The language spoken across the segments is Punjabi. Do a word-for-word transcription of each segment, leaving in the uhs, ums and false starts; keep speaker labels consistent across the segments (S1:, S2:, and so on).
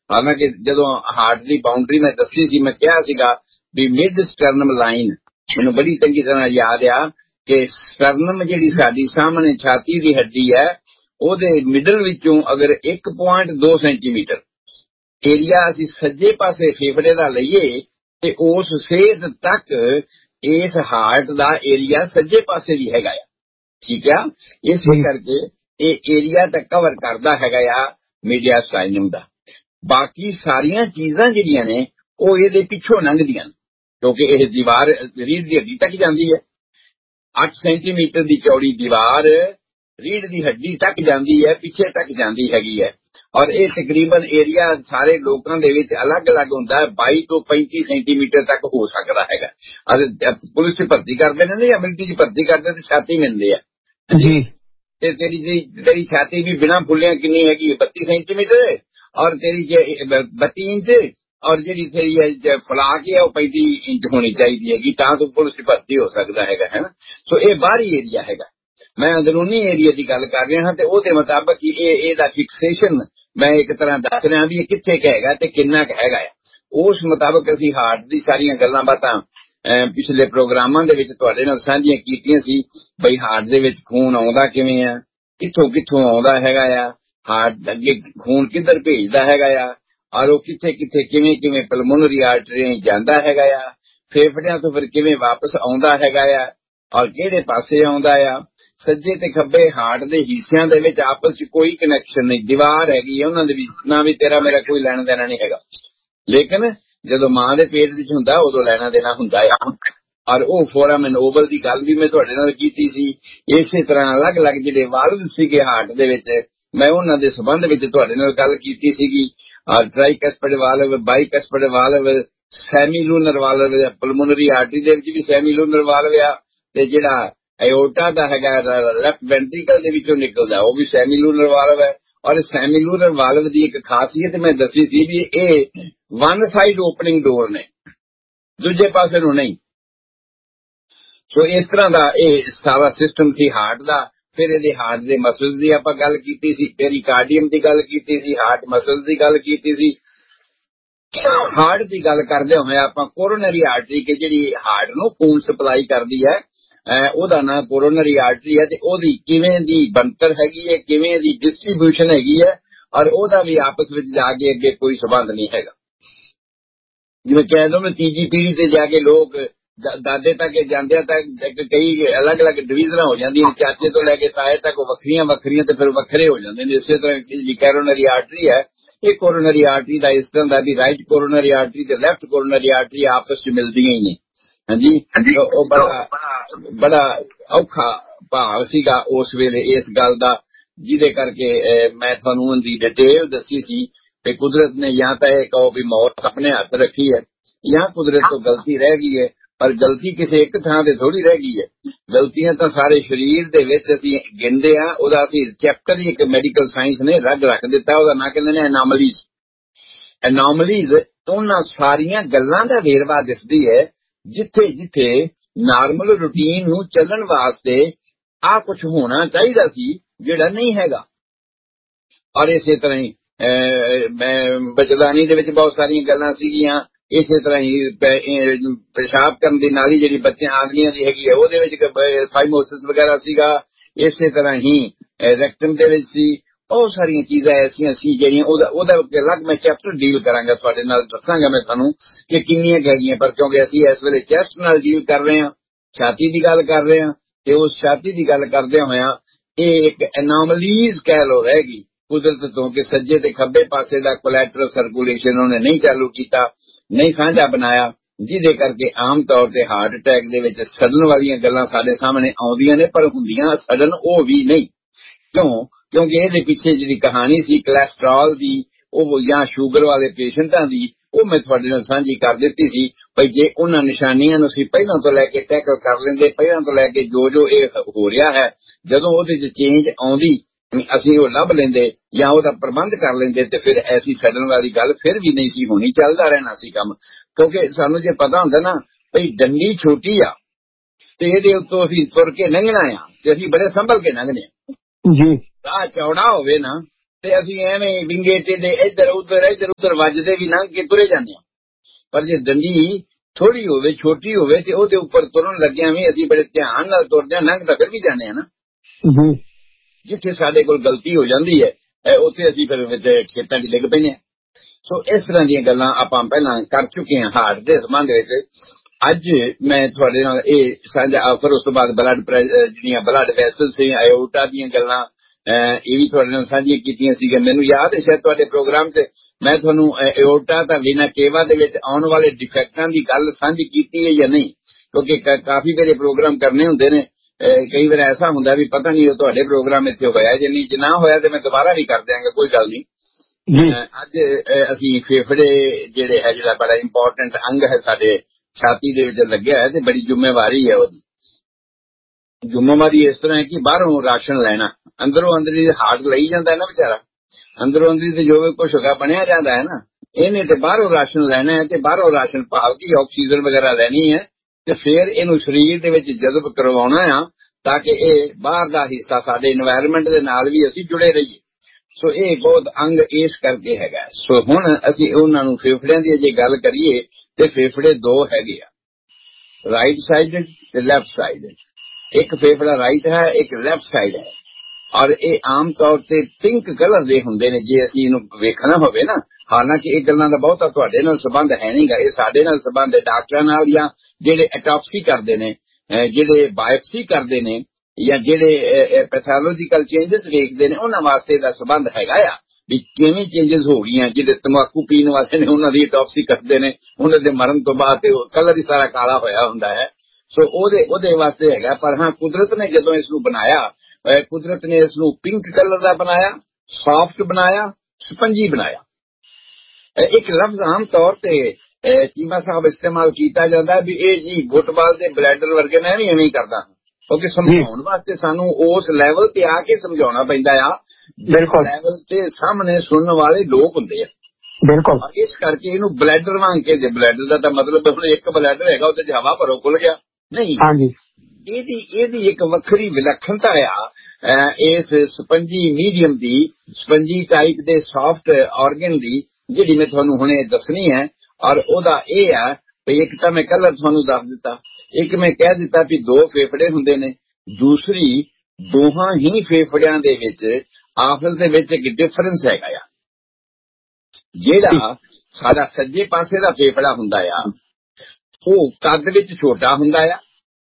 S1: ਹਾਲਾਂਕਿ ਜਦੋਂ ਹਾਰਟ ਦੀ ਬਾਉਂਡਰੀ ਮੈਂ ਦੱਸੀ ਸੀ, ਮੈਂ ਕਿਹਾ ਸੀਗਾ ਵੀ ਮਿਡ ਸਟਰਨਮ ਲਾਈਨ, ਮੈਨੂੰ ਬੜੀ ਚੰਗੀ ਤਰ੍ਹਾਂ ਯਾਦ ਆ ਕਿ ਸਟਰਨਮ ਜਿਹੜੀ ਸਾਡੀ ਸਾਹਮਣੇ ਛਾਤੀ ਦੀ ਹੱਡੀ ਹੈ ਉਹਦੇ ਮਿਡਲ ਵਿੱਚੋਂ ਅਗਰ ਇੱਕ ਪੁਆਇੰਟ ਦੋ ਸੈਂਟੀਮੀਟਰ ਏਰੀਆ ਅਸੀਂ ਸੱਜੇ ਪਾਸੇ ਫੇਫੜੇ ਦਾ ਲਈਏ ਤੇ ਉਸ ਸੇਧ ਤੱਕ ਇਸ ਹਾਰਟ ਦਾ ਏਰੀਆ ਸੱਜੇ ਪਾਸੇ ਵੀ ਹੈਗਾ ਆ। ਠੀਕ ਆ, ਇਸੇ ਕਰਕੇ ਇਹ ਏਰੀਆ ਤਾਂ ਕਵਰ ਕਰਦਾ ਹੈਗਾ ਆ ਮੀਡੀਆਸਟਾਈਨਮ ਦਾ। ਬਾਕੀ ਸਾਰੀਆਂ ਚੀਜ਼ਾਂ ਜਿਹੜੀਆਂ ਨੇ ਉਹ ਇਹਦੇ ਪਿੱਛੋਂ ਲੰਘਦੀਆਂ ਕਿਉਂਕਿ ਇਹ ਦੀਵਾਰ ਰੀੜ੍ਹ ਦੀ ਹੱਡੀ ਤੱਕ ਜਾਂਦੀ ਹੈ। ਅੱਠ ਸੈਂਟੀਮੀਟਰ ਦੀ ਚੌੜੀ ਦੀਵਾਰ ਰੀੜ੍ਹ ਦੀ ਹੱਡੀ ਤੱਕ ਜਾਂਦੀ ਹੈ, ਪਿੱਛੇ ਤੱਕ ਜਾਂਦੀ ਹੈਗੀ ਹੈ। ਔਰ ਇਹ ਤਕਰੀਬਨ ਏਰੀਆ ਸਾਰੇ ਲੋਕਾਂ ਦੇ ਵਿੱਚ ਅਲੱਗ-ਅਲੱਗ ਹੁੰਦਾ ਹੈ, ਬਾਈ ਤੋਂ ਪੈਂਤੀ ਸੈਂਟੀਮੀਟਰ ਤੱਕ ਹੋ ਸਕਦਾ ਹੈਗਾ। ਅਰੇ ਪੁਲਿਸ ਚ ਭਰਤੀ ਕਰਦੇ ਨੇ ਜਾਂ ਮਿਲਟਰੀ ਚ ਭਰਤੀ ਕਰਦੇ ਤੇ ਛਾਤੀ ਮਿਲਦੇ ਆ ਜੀ। ਤੇ ਤੇਰੀ ਤੇਰੀ ਛਾਤੀ ਵੀ ਬਿਨਾਂ ਫੁੱਲਿਆਂ ਕਿੰਨੀ ਹੈਗੀ, ਬੱਤੀ ਸੈਂਟੀਮੀਟਰ, ਔਰ ਤੇਰੀ ਬੱਤੀ ਇੰਚ, ਔਰ ਜਿਹੜੀ ਤੇਰੀ ਫੁਲਾ ਕੇ ਉਹ ਪੈਂਤੀ ਇੰਚ ਹੋਣੀ ਚਾਹੀਦੀ ਹੈਗੀ, ਤਾਂ ਤੂੰ ਪੁਲਿਸ ਚ ਭਰਤੀ ਹੋ ਸਕਦਾ ਹੈਗਾ, ਹੈ ਨਾ। ਸੋ ਇਹ ਬਾਹਰੀ ਏਰੀਆ ਹੈਗਾ, ਮੈਂ ਅੰਦਰੂਨੀ ਏਰੀਆ ਦੀ ਗੱਲ ਕਰ ਰਿਹਾ ਹਾਂ। ਤੇ ਉਹਦੇ ਮੁਤਾਬਕ ਹੀ ਇਹ ਇਹਦਾ ਫਿਕਸੇਸ਼ਨ ਮੈਂ ਇੱਕ ਤਰ੍ਹਾਂ ਦੱਸ ਰਿਹਾ ਵੀ ਇਹ ਕਿੱਥੇ ਕੁ ਹੈਗਾ ਤੇ ਕਿੰਨਾ ਕੁ ਹੈਗਾ ਆ। ਉਸ ਮੁਤਾਬਕ ਅਸੀਂ ਹਾਰਟ ਦੀ ਸਾਰੀਆਂ ਗੱਲਾਂ ਬਾਤਾਂ ਪਿਛਲੇ ਪ੍ਰੋਗਰਾਮਾਂ ਦੇ ਵਿੱਚ ਤੁਹਾਡੇ ਨਾਲ ਸਾਂਝੀਆਂ ਕੀਤੀਆਂ ਸੀ। ਬਈ ਹਾਰਟ ਦੇ ਵਿੱਚ ਖੂਨ ਆਉਂਦਾ ਕਿਵੇਂ ਆ, ਕਿੱਥੋਂ ਕਿੱਥੋਂ ਆਉਂਦਾ ਹੈਗਾ ਆ, ਹਾਰਟ ਅੱਗੇ ਖੂਨ ਕਿੱਧਰ ਭੇਜਦਾ ਹੈਗਾ ਆ, ਔਰ ਉਹ ਕਿੱਥੇ ਕਿੱਥੇ ਕਿਵੇਂ ਕਿਵੇਂ ਪਲਮੋਨਰੀ ਆਰਟਰੀ ਜਾਂਦਾ ਹੈਗਾ ਆ, ਫੇਫੜਿਆਂ ਤੋਂ ਫਿਰ ਕਿਵੇਂ ਵਾਪਸ ਆਉਂਦਾ ਹੈਗਾ ਆ, ਔਰ ਕਿਹੜੇ ਪਾਸੇ ਆਉਂਦਾ ਆ। ਸੱਜੇ ਤੇ ਖੱਬੇ ਹਾਰਟ ਦੇ ਹਿੱਸਿਆਂ ਦੇ ਵਿੱਚ ਆਪਸ ਚ ਕੋਈ ਕਨੈਕਸ਼ਨ ਨਹੀਂ, ਦੀਵਾਰ ਹੈਗੀ ਹੈ ਉਹਨਾਂ ਦੇ ਵਿੱਚ, ਨਾ ਵੀ ਤੇਰਾ ਮੇਰਾ ਕੋਈ ਲੈਣਾ ਦੇਣਾ ਨਹੀਂ ਹੈਗਾ। ਲੇਕਿਨ ਜਦੋਂ ਮਾਂ ਦੇ ਪੇਟ ਵਿੱਚ ਹੁੰਦਾ ਉਦੋਂ ਲੈਣਾ ਦੇਣਾ ਹੁੰਦਾ ਆ। ਔਰ ਉਹ ਫੋਰਾਮਨ ਓਵਲ ਦੀ ਗੱਲ ਵੀ ਮੈਂ ਤੁਹਾਡੇ ਨਾਲ ਕੀਤੀ ਸੀ। ਇਸੇ ਤਰ੍ਹਾਂ ਅਲੱਗ-ਅਲੱਗ ਜਿਹੜੇ ਵਾਲਵ ਸੀਗੇ ਹਾਰਟ ਦੇ ਵਿੱਚ, ਮੈਂ ਉਹਨਾਂ ਦੇ ਸੰਬੰਧ ਵਿੱਚ ਤੁਹਾਡੇ ਨਾਲ ਗੱਲ ਕੀਤੀ ਸੀਗੀ। ਔਰ ਟ੍ਰਾਈਕਸਪਿਡ valve, ਬਾਈਕਸਪਿਡ valve, ਸੈਮੀਲੂਨਰ valve, pulmonary artery ਦੇ ਵਿੱਚ ਵੀ ਸੈਮੀਲੂਨਰ ਵਾਲਵ ਆ, ਤੇ ਜਿਹੜਾ ਐਓਰਟਾ ਦਾ ਹੈਗਾ ਲੈਫਟ ਵੈਂਟਰੀਕਲ ਦੇ ਵਿੱਚੋਂ ਨਿਕਲਦਾ ਉਹ ਵੀ ਸੈਮੀਲੂਨਰ ਵਾਲਵ ਹੈ। ਔਰ ਸੈਮੀਲੂਨਰ ਵਾਲਵ ਦੀ ਇੱਕ ਖਾਸੀਅਤ ਮੈਂ ਦੱਸੀ ਸੀ ਵੀ ਇਹ ਵਨ ਸਾਈਡ ਓਪਨਿੰਗ ਡੋਰ ਨੇ, ਦੂਜੇ ਪਾਸੇ ਨੂੰ ਨਹੀਂ। ਸੋ ਇਸ ਤਰ੍ਹਾਂ ਦਾ ਇਹ ਸਾਰਾ ਸਿਸਟਮ ਸੀ ਹਾਰਟ ਦਾ। ਫਿਰ ਇਹਦੇ ਹਾਰਟ ਦੇ ਮਸਲਸ ਦੀ ਆਪਾਂ ਗੱਲ ਕੀਤੀ ਸੀ, ਪੈਰੀਕਾਰਡੀਅਮ ਦੀ ਗੱਲ ਕੀਤੀ ਸੀ, ਹਾਰਟ ਮਸਲਸ ਦੀ ਗੱਲ ਕੀਤੀ ਸੀ। ਹਾਰਟ ਦੀ ਗੱਲ ਕਰਦੇ ਹੋਏ ਆਪਾਂ ਕੋਰੋਨਰੀ ਆਰਟਰੀ ਕਿ ਜਿਹੜੀ ਹਾਰਟ ਨੂੰ ਖੂਨ ਸਪਲਾਈ ਕਰਦੀ ਹੈ, ਉਹਦਾ ਨਾਂ ਕੋਰੋਨਰੀ ਆਰਟਰੀ ਹੈ। ਤੇ ਉਹਦੀ ਕਿਵੇਂ ਦੀ ਬਣਤਰ ਹੈਗੀ ਹੈ, ਕਿਵੇਂ ਦੀ ਡਿਸਟ੍ਰੀਬਿਊਸ਼ਨ ਹੈਗੀ ਹੈ, ਔਰ ਉਹਦਾ ਵੀ ਆਪਸ ਵਿੱਚ ਜਾ ਕੇ ਅੱਗੇ ਕੋਈ ਸੰਬੰਧ ਨਹੀਂ ਹੈਗਾ। ਜਿਵੇਂ ਕਹਿ ਲਓ ਮੈਂ ਤੀਜੀ ਪੀੜ੍ਹੀ ਤੇ ਜਾ ਕੇ ਲੋਕ ਦਾਦੇ ਤੱਕ ਜਾਂਦੇ ਤੱਕ ਕਈ ਅਲੱਗ-ਅਲੱਗ ਡਿਵੀਜ਼ਨਾਂ ਹੋ ਜਾਂਦੀਆਂ, ਚਾਚੇ ਤੋਂ ਲੈ ਕੇ ਤਾਏ ਤੱਕ ਵੱਖਰੀਆਂ ਵੱਖਰੀਆਂ ਤੇ ਫਿਰ ਵੱਖਰੇ ਹੋ ਜਾਂਦੇ ਨੇ। ਇਸੇ ਤਰ੍ਹਾਂ ਜਿਹੜੀ ਕੋਰੋਨਰੀ ਆਰਟਰੀ ਹੈ, ਇਹ ਕੋਰੋਨਰੀ ਆਰਟਰੀ ਦਾ ਇਸ ਤਰ੍ਹਾਂ ਦਾ ਵੀ ਰਾਈਟ ਕੋਰੋਨਰੀ ਆਰਟਰੀ ਤੇ ਲੈਫਟ ਕੋਰੋਨਰੀ ਆਰਟਰੀ ਆਪਸ ਚ ਮਿਲਦੀਆਂ ਹੀ ਨੇ। ਹਾਂਜੀ, ਉਹ ਬੜਾ ਬੜਾ ਔਖਾ ਭਾਵ ਸੀਗਾ ਉਸ ਵੇਲੇ ਇਸ ਗੱਲ ਦਾ, ਜਿਹਦੇ ਕਰਕੇ ਮੈਂ ਤੁਹਾਨੂੰ ਉਹਦੀ ਡਿਟੇਲ ਦੱਸੀ ਸੀ ਕਿ ਕੁਦਰਤ ਨੇ ਜਾਂ ਤਾਂ ਇਹ ਕਹੋ ਵੀ ਮੌਤ ਆਪਣੇ ਹੱਥ ਰੱਖੀ ਹੈ, ਜਾਂ ਕੁਦਰਤ ਤੋਂ ਗਲਤੀ ਰਹਿ ਗਈ ਹੈ। ਪਰ ਗਲਤੀ ਕਿਸੇ ਇੱਕ ਥਾਂ ਤੇ ਥੋੜੀ ਰਹਿ ਗਈ ਹੈ, ਗਲਤੀਆਂ ਤਾਂ ਸਾਰੇ ਸਰੀਰ ਦੇ ਵਿੱਚ ਅਸੀਂ ਗਿਣਦੇ ਹਾਂ। ਉਹਦਾ ਅਸੀਂ ਚੈਪਟਰ ਹੀ ਇੱਕ ਮੈਡੀਕਲ ਸਾਇੰਸ ਨੇ ਰੱਗ ਰੱਖ ਦਿੱਤਾ, ਉਹਦਾ ਨਾਂ ਕਹਿੰਦੇ ਨੇ ਐਨਾਮਲੀਜ਼। ਐਨਾਮਲੀਜ਼ ਉਹਨਾਂ ਸਾਰੀਆਂ ਗੱਲਾਂ ਦਾ ਵੇਰਵਾ ਦਿਸਦੀ ਹੈ ਜਿੱਥੇ ਜਿੱਥੇ ਨਾਰਮਲ ਰੂਟੀਨ ਨੂੰ ਚੱਲਣ ਵਾਸਤੇ ਆ ਕੁਝ ਹੋਣਾ ਚਾਹੀਦਾ ਸੀ ਜਿਹੜਾ ਨਹੀਂ ਹੈਗਾ। ਔਰ ਇਸੇ ਤਰ੍ਹਾਂ ਹੀ ਬਚਦਾਨੀ ਦੇ ਵਿੱਚ ਬਹੁਤ ਸਾਰੀਆਂ ਗੱਲਾਂ ਸੀਗੀਆਂ। ਇਸੇ ਤਰ੍ਹਾਂ ਹੀ ਪਿਸ਼ਾਬ ਕਰਨ ਦੀ ਨਾਲੀ ਜਿਹੜੀ ਬੱਚਿਆਂ ਆਦਮੀਆਂ ਦੀ ਹੈਗੀ ਹੈ ਉਹਦੇ ਵਿੱਚ ਥਾਈਮੋਸਿਸ ਵਗੈਰਾ ਸੀਗਾ। ਇਸੇ ਤਰ੍ਹਾਂ ਹੀ ਰੈਕਟਮ ਦੇ ਵਿੱਚ ਸੀ। ਬਹੁਤ ਸਾਰੀਆਂ ਚੀਜ਼ਾਂ ਐਸੀਆਂ ਸੀ ਜਿਹੜੀਆਂ ਉਹਦਾ ਉਹਦਾ ਅਲੱਗ ਮੈਂ ਚੈਪਟਰ ਡੀਲ ਕਰਾਂਗਾ, ਤੁਹਾਡੇ ਨਾਲ ਦੱਸਾਂਗਾ ਮੈਂ ਤੁਹਾਨੂੰ ਕਿ ਕਿੰਨੀਆਂ ਹੈਗੀਆਂ। ਪਰ ਕਿਉਂਕਿ ਅਸੀਂ ਇਸ ਵੇਲੇ ਚੈਸਟ ਨਾਲ ਡੀਲ ਕਰ ਰਹੇ ਹਾਂ, ਛਾਤੀ ਦੀ ਗੱਲ ਕਰ ਰਹੇ ਹਾਂ, ਤੇ ਉਸ ਛਾਤੀ ਦੀ ਗੱਲ ਕਰਦੇ ਹੋਇਆਂ ਇਹ ਇੱਕ ਐਨੋਮਲੀਜ਼ ਕਹਿ ਲੋ ਰਹਿ ਗਈ ਕੁਦਰਤ ਤੋਂ ਕਿ ਸੱਜੇ ਤੇ ਖੱਬੇ ਪਾਸੇ ਦਾ ਕੋਲੈਟਰਲ ਸਰਕੂਲੇਸ਼ਨ ਉਹਨੇ ਨਹੀਂ ਚਾਲੂ ਕੀਤਾ, ਨਹੀਂ ਸਾਂਝਾ ਬਣਾਇਆ, ਜਿਹਦੇ ਕਰਕੇ ਆਮ ਤੌਰ ਤੇ ਹਾਰਟ ਅਟੈਕ ਦੇ ਵਿੱਚ ਸੜਨ ਵਾਲੀਆਂ ਗੱਲਾਂ ਸਾਡੇ ਸਾਹਮਣੇ ਆਉਂਦੀਆਂ ਨੇ, ਪਰ ਹੁੰਦੀਆਂ ਸੜਨ ਉਹ ਵੀ ਨਹੀਂ। ਕਿਉਂ? ਕਿਉਂਕਿ ਇਹਦੇ ਪਿੱਛੇ ਜਿਹੜੀ ਕਹਾਣੀ ਸੀ ਕੋਲੈਸਟਰੋਲ ਦੀ, ਉਹ ਜਾਂ ਸ਼ੂਗਰ ਵਾਲੇ ਪੇਸ਼ੈਂਟਾਂ ਦੀ, ਉਹ ਮੈਂ ਤੁਹਾਡੇ ਨਾਲ ਸਾਂਝੀ ਕਰ ਦਿੱਤੀ ਸੀ। ਭਈ ਜੇ ਉਹਨਾਂ ਨਿਸ਼ਾਨੀਆਂ ਨੂੰ ਅਸੀਂ ਪਹਿਲਾਂ ਤੋਂ ਲੈ ਕੇ ਟੈਕਲ ਕਰ ਲੈਂਦੇ, ਪਹਿਲਾਂ ਤੋਂ ਲੈ ਕੇ ਜੋ ਜੋ ਇਹ ਹੋ ਰਿਹਾ ਹੈ, ਜਦੋਂ ਉਹਦੇ 'ਚ ਚੇਂਜ ਆਉਂਦੀ ਅਸੀਂ ਉਹ ਲੱਭ ਲੈਂਦੇ ਜਾਂ ਉਹਦਾ ਪ੍ਰਬੰਧ ਕਰ ਲੈਂਦੇ, ਤੇ ਫਿਰ ਐਸੀ ਸੜਨ ਵਾਲੀ ਗੱਲ ਫਿਰ ਵੀ ਨਹੀਂ ਸੀ ਹੋਣੀ, ਚੱਲਦਾ ਰਹਿਣਾ ਸੀ ਕੰਮ। ਕਿਉਂਕਿ ਸਾਨੂੰ ਜੇ ਪਤਾ ਹੁੰਦਾ ਨਾ ਭਈ ਡੰਡੀ ਛੋਟੀ ਆ ਤੇ ਇਹਦੇ ਉੱਤੋਂ ਅਸੀਂ ਤੁਰ ਕੇ ਲੰਘਣਾ ਆ, ਤੇ ਅਸੀਂ ਬੜੇ ਸੰਭਲ ਕੇ ਲੰਘਦੇ ਆ। ਜੀ ਰਾਹ ਚੌੜਾ ਹੋਵੇ ਨਾ ਤੇ ਅਸੀਂ ਐਵੇਂ ਵਿੰਗੇ ਟੇਡੇ ਇੱਧਰ ਉੱਧਰ ਇੱਧਰ ਉੱਧਰ ਵੱਜਦੇ ਵੀ ਲੰਘ ਕੇ ਤੁਰੇ ਜਾਂਦੇ ਹਾਂ। ਪਰ ਜੇ ਡੰਡੀ ਥੋੜੀ ਹੋਵੇ, ਛੋਟੀ ਹੋਵੇ, ਤੇ ਉਹਦੇ ਉੱਪਰ ਤੁਰਨ ਲੱਗਿਆ ਵੀ ਅਸੀਂ ਬੜੇ ਧਿਆਨ ਨਾਲ ਤੁਰਦੇ ਹਾਂ, ਲੰਘ ਤਾਂ ਫਿਰ ਵੀ ਜਾਂਦੇ ਹਾਂ ਨਾ। ਜਿੱਥੇ ਸਾਡੇ ਕੋਲ ਗਲਤੀ ਹੋ ਜਾਂਦੀ ਹੈ ਉੱਥੇ ਅਸੀਂ ਫਿਰ ਖੇਤਾਂ 'ਚ ਡਿੱਗ ਪੈਂਦੇ ਹਾਂ। ਸੋ ਇਸ ਤਰ੍ਹਾਂ ਦੀਆਂ ਗੱਲਾਂ ਆਪਾਂ ਪਹਿਲਾਂ ਕਰ ਚੁੱਕੇ ਹਾਂ ਹਾਰਟ ਦੇ ਸੰਬੰਧ ਵਿੱਚ। ਅੱਜ ਮੈਂ ਤੁਹਾਡੇ ਨਾਲ ਇਹ ਸਾਂਝਾ, ਫਿਰ ਉਸ ਤੋਂ ਬਾਅਦ ਬਲੱਡ ਜਿਹੜੀਆਂ ਬਲੱਡ ਵੈਸਲ ਸੀ, ਆਇਓਟਾ ਦੀਆਂ ਗੱਲਾਂ ਇਹ ਵੀ ਤੁਹਾਡੇ ਨਾਲ ਸਾਂਝੀਆਂ ਕੀਤੀਆਂ ਸੀਗੀਆਂ। ਮੈਨੂੰ ਯਾਦ ਹੈ ਸ਼ਾਇਦ ਤੁਹਾਡੇ ਪ੍ਰੋਗਰਾਮ 'ਚ ਮੈਂ ਤੁਹਾਨੂੰ ਆਇਓਟਾ ਤਾਂ ਵੀਨਾ ਕੇਵਾ ਦੇ ਵਿੱਚ ਆਉਣ ਵਾਲੇ ਡਿਫੈਕਟਾਂ ਦੀ ਗੱਲ ਸਾਂਝੀ ਕੀਤੀ ਹੈ ਜਾਂ ਨਹੀਂ, ਕਿਉਂਕਿ ਕਾਫੀ ਮੇਰੇ ਪ੍ਰੋਗਰਾਮ ਕਰਨੇ ਹੁੰਦੇ ਨੇ। ਕਈ ਵਾਰ ਐਸਾ ਹੁੰਦਾ ਵੀ ਪਤਾ ਨਹੀਂ ਉਹ ਤੁਹਾਡੇ ਪ੍ਰੋਗਰਾਮ ਇੱਥੇ ਹੋਇਆ ਜੇ ਨਹੀਂ, ਜੇ ਨਾ ਹੋਇਆ ਤੇ ਮੈਂ ਦੁਬਾਰਾ ਵੀ ਕਰ ਦਿਆਂਗਾ, ਕੋਈ ਗੱਲ ਨਹੀਂ। ਅੱਜ ਅਸੀਂ ਫੇਫੜੇ ਜਿਹੜੇ ਹੈ, ਜਿਹੜਾ ਬੜਾ ਇੰਪੋਰਟੈਂਟ ਅੰਗ ਹੈ ਸਾਡੇ ਛਾਤੀ ਦੇ ਵਿੱਚ ਲੱਗਿਆ ਹੈ, ਤੇ ਬੜੀ ਜ਼ਿੰਮੇਵਾਰੀ ਹੈ ਉਹਦੀ। ਜ਼ਿੰਮੇਵਾਰੀ ਇਸ ਤਰ੍ਹਾਂ ਹੈ ਕਿ ਬਾਹਰੋਂ ਰਾਸ਼ਨ ਲੈਣਾ, ਅੰਦਰੋਂ ਅੰਦਰੀ ਹਾਰਟ ਲਈ ਜਾਂਦਾ ਹੈ ਨਾ ਵਿਚਾਰਾ, ਅੰਦਰੋਂ ਅੰਦਰੀ ਤੇ ਜੋ ਕੁਛ ਹੋਗਾ ਬਣਿਆ ਜਾਂਦਾ ਹੈ ਨਾ, ਇਹਨੇ ਤੇ ਬਾਹਰੋਂ ਰਾਸ਼ਨ ਲੈਣਾ ਹੈ, ਤੇ ਬਾਹਰੋਂ ਰਾਸ਼ਨ ਭਾਵ ਕੀ ਆਕਸੀਜਨ ਵਗੈਰਾ ਲੈਣੀ ਹੈ, ਤੇ ਫਿਰ ਇਹਨੂੰ ਸਰੀਰ ਦੇ ਵਿੱਚ ਜਜ਼ਬ ਕਰਵਾਉਣਾ ਆ ਤਾਂ ਕਿ ਇਹ ਬਾਹਰ ਦਾ ਹਿੱਸਾ ਸਾਡੇ এনवायरमेंट ਦੇ ਨਾਲ ਵੀ ਅਸੀਂ ਜੁੜੇ ਰਹੀਏ। ਸੋ ਇਹ ਬਹੁਤ ਅੰਗ ਇਸ ਕਰਕੇ ਹੈਗਾ। ਸੋ ਹੁਣ ਅਸੀਂ ਉਹਨਾਂ ਨੂੰ ਫੇਫੜਿਆਂ ਦੀ ਜੇ ਗੱਲ ਕਰੀਏ ਤੇ ਫੇਫੜੇ ਦੋ ਹੈਗੇ ਆ, ਰਾਈਟ ਸਾਈਡ ਤੇ ਲੈਫਟ ਸਾਈਡ। ਇੱਕ ਫੇਫੜਾ ਰਾਈਟ ਹੈ, ਇੱਕ ਲੈਫਟ ਸਾਈਡ ਹੈ, ਔਰ ਇਹ ਆਮ ਤੌਰ ਤੇ ਪਿੰਕ ਕਲਰ ਦੇ ਹੁੰਦੇ ਨੇ ਜੇ ਅਸੀਂ ਇਹਨੂੰ ਵੇਖਣਾ ਹੋਵੇ ਨਾ। ਹਾਲਾਂਕਿ ਇਹ ਗੱਲਾਂ ਦਾ ਬਹੁਤਾ ਤੁਹਾਡੇ ਨਾਲ ਸੰਬੰਧ ਹੈ ਨਹੀਂਗਾ, ਇਹ ਸਾਡੇ ਨਾਲ ਸੰਬੰਧ ਹੈ ਡਾਕਟਰਾਂ ਨਾਲ, ਜਾਂ ਜਿਹੜੇ ਐਟੋਪਸੀ ਕਰਦੇ ਨੇ, ਜਿਹੜੇ ਬਾਇਓਪਸੀ ਕਰਦੇ ਨੇ, ਜਾਂ ਜਿਹੜੇ ਪੈਥੋਲੋਜੀਕਲ ਚੇਂਜਸ ਵੇਖਦੇ ਨੇ, ਉਹਨਾਂ ਵਾਸਤੇ ਦਾ ਸੰਬੰਧ ਹੈਗਾ ਆ ਵੀ ਕਿਵੇਂ ਚੇਂਜਸ ਹੋ ਗਈਆਂ। ਜਿਹੜੇ ਤੰਬਾਕੂ ਪੀਣ ਵਾਲੇ ਨੇ ਉਹਨਾਂ ਦੀ ਐਟੋਪਸੀ ਕਰਦੇ ਨੇ, ਉਹਨਾਂ ਦੇ ਮਰਨ ਤੋਂ ਬਾਅਦ ਤੇ ਕਲਰ ਹੀ ਸਾਰਾ ਕਾਲਾ ਹੋਇਆ ਹੁੰਦਾ ਹੈ। ਸੋ ਉਹਦੇ ਉਹਦੇ ਵਾਸਤੇ ਹੈਗਾ। ਪਰ ਹਾਂ, ਕੁਦਰਤ ਨੇ ਜਦੋਂ ਇਸ ਨੂੰ ਬਣਾਇਆ, ਕੁਦਰਤ ਨੇ ਇਸ ਨੂੰ ਪਿੰਕ ਕਲਰ ਦਾ ਬਣਾਇਆ, ਸੌਫਟ ਬਣਾਇਆ, ਸਪੰਜੀ ਬਣਾਇਆ। ਇੱਕ ਲਫ਼ਜ਼ ਆਮ ਤੌਰ ਤੇ ਚੀਮਾ ਸਾਹਿਬ ਇਸਤੇਮਾਲ ਕੀਤਾ ਜਾਂਦਾ ਵੀ ਇਹ ਜੀ ਫੁੱਟਬਾਲ ਦੇ ਬਲੈਡਰ ਵਰਗੇ, ਮੈਂ ਵੀ ਐਵੇਂ ਹੀ ਕਰਦਾ, ਕਿਉਂਕਿ ਸਮਝਾਉਣ ਵਾਸਤੇ ਸਾਨੂੰ ਉਸ ਲੈਵਲ ਤੇ ਆ ਕੇ ਸਮਝਾਉਣਾ ਪੈਂਦਾ ਆ। ਬਿਲਕੁਲ ਲੈਵਲ ਤੇ ਸਾਹਮਣੇ ਸੁਣਨ ਵਾਲੇ ਲੋਕ ਹੁੰਦੇ ਆ, ਬਿਲਕੁਲ। ਇਸ ਕਰਕੇ ਇਹਨੂੰ ਬਲੈਡਰ ਵਾਂਗ ਕੇ, ਜੇ ਬਲੈਡਰ ਦਾ ਤਾਂ ਮਤਲਬ ਹੁਣ ਇੱਕ ਬਲੈਡਰ ਹੈਗਾ ਉਹਦੇ 'ਚ ਹਵਾ ਭਰੋ ਖੁੱਲ ਗਿਆ, ਨਹੀਂ। ਹਾਂਜੀ, ਇਹਦੀ ਇਹਦੀ ਇੱਕ ਵੱਖਰੀ ਵਿਲੱਖਣਤਾ ਆ ਇਸ ਸਪੰਜੀ ਮੀਡੀਅਮ ਦੀ, ਸਪੰਜੀ ਟਾਈਪ ਦੇ ਸੌਫਟ ਆਰਗਨ ਦੀ, ਜਿਹੜੀ ਮੈਂ ਤੁਹਾਨੂੰ ਹੁਣੇ ਦੱਸਣੀ ਹੈ। ਔਰ ਉਹਦਾ ਇਹ ਆ ਵੀ ਇੱਕ ਤਾਂ ਮੈਂ ਕਲਰ ਤੁਹਾਨੂੰ ਦੱਸ ਦਿੱਤਾ, ਇੱਕ ਮੈਂ ਕਹਿ ਦਿੱਤਾ ਵੀ ਦੋ ਫੇਫੜੇ ਹੁੰਦੇ ਨੇ, ਦੂਸਰੀ ਦੋਹਾਂ ਹੀ ਫੇਫੜਿਆਂ ਦੇ ਵਿੱਚ ਆਪਸ ਦੇ ਵਿੱਚ ਇੱਕ ਡਿਫਰੈਂਸ ਹੈਗਾ ਆ। ਜਿਹੜਾ ਸਾਡਾ ਸੱਜੇ ਪਾਸੇ ਦਾ ਫੇਫੜਾ ਹੁੰਦਾ ਆ ਉਹ ਕੱਦ ਵਿੱਚ ਛੋਟਾ ਹੁੰਦਾ ਆ,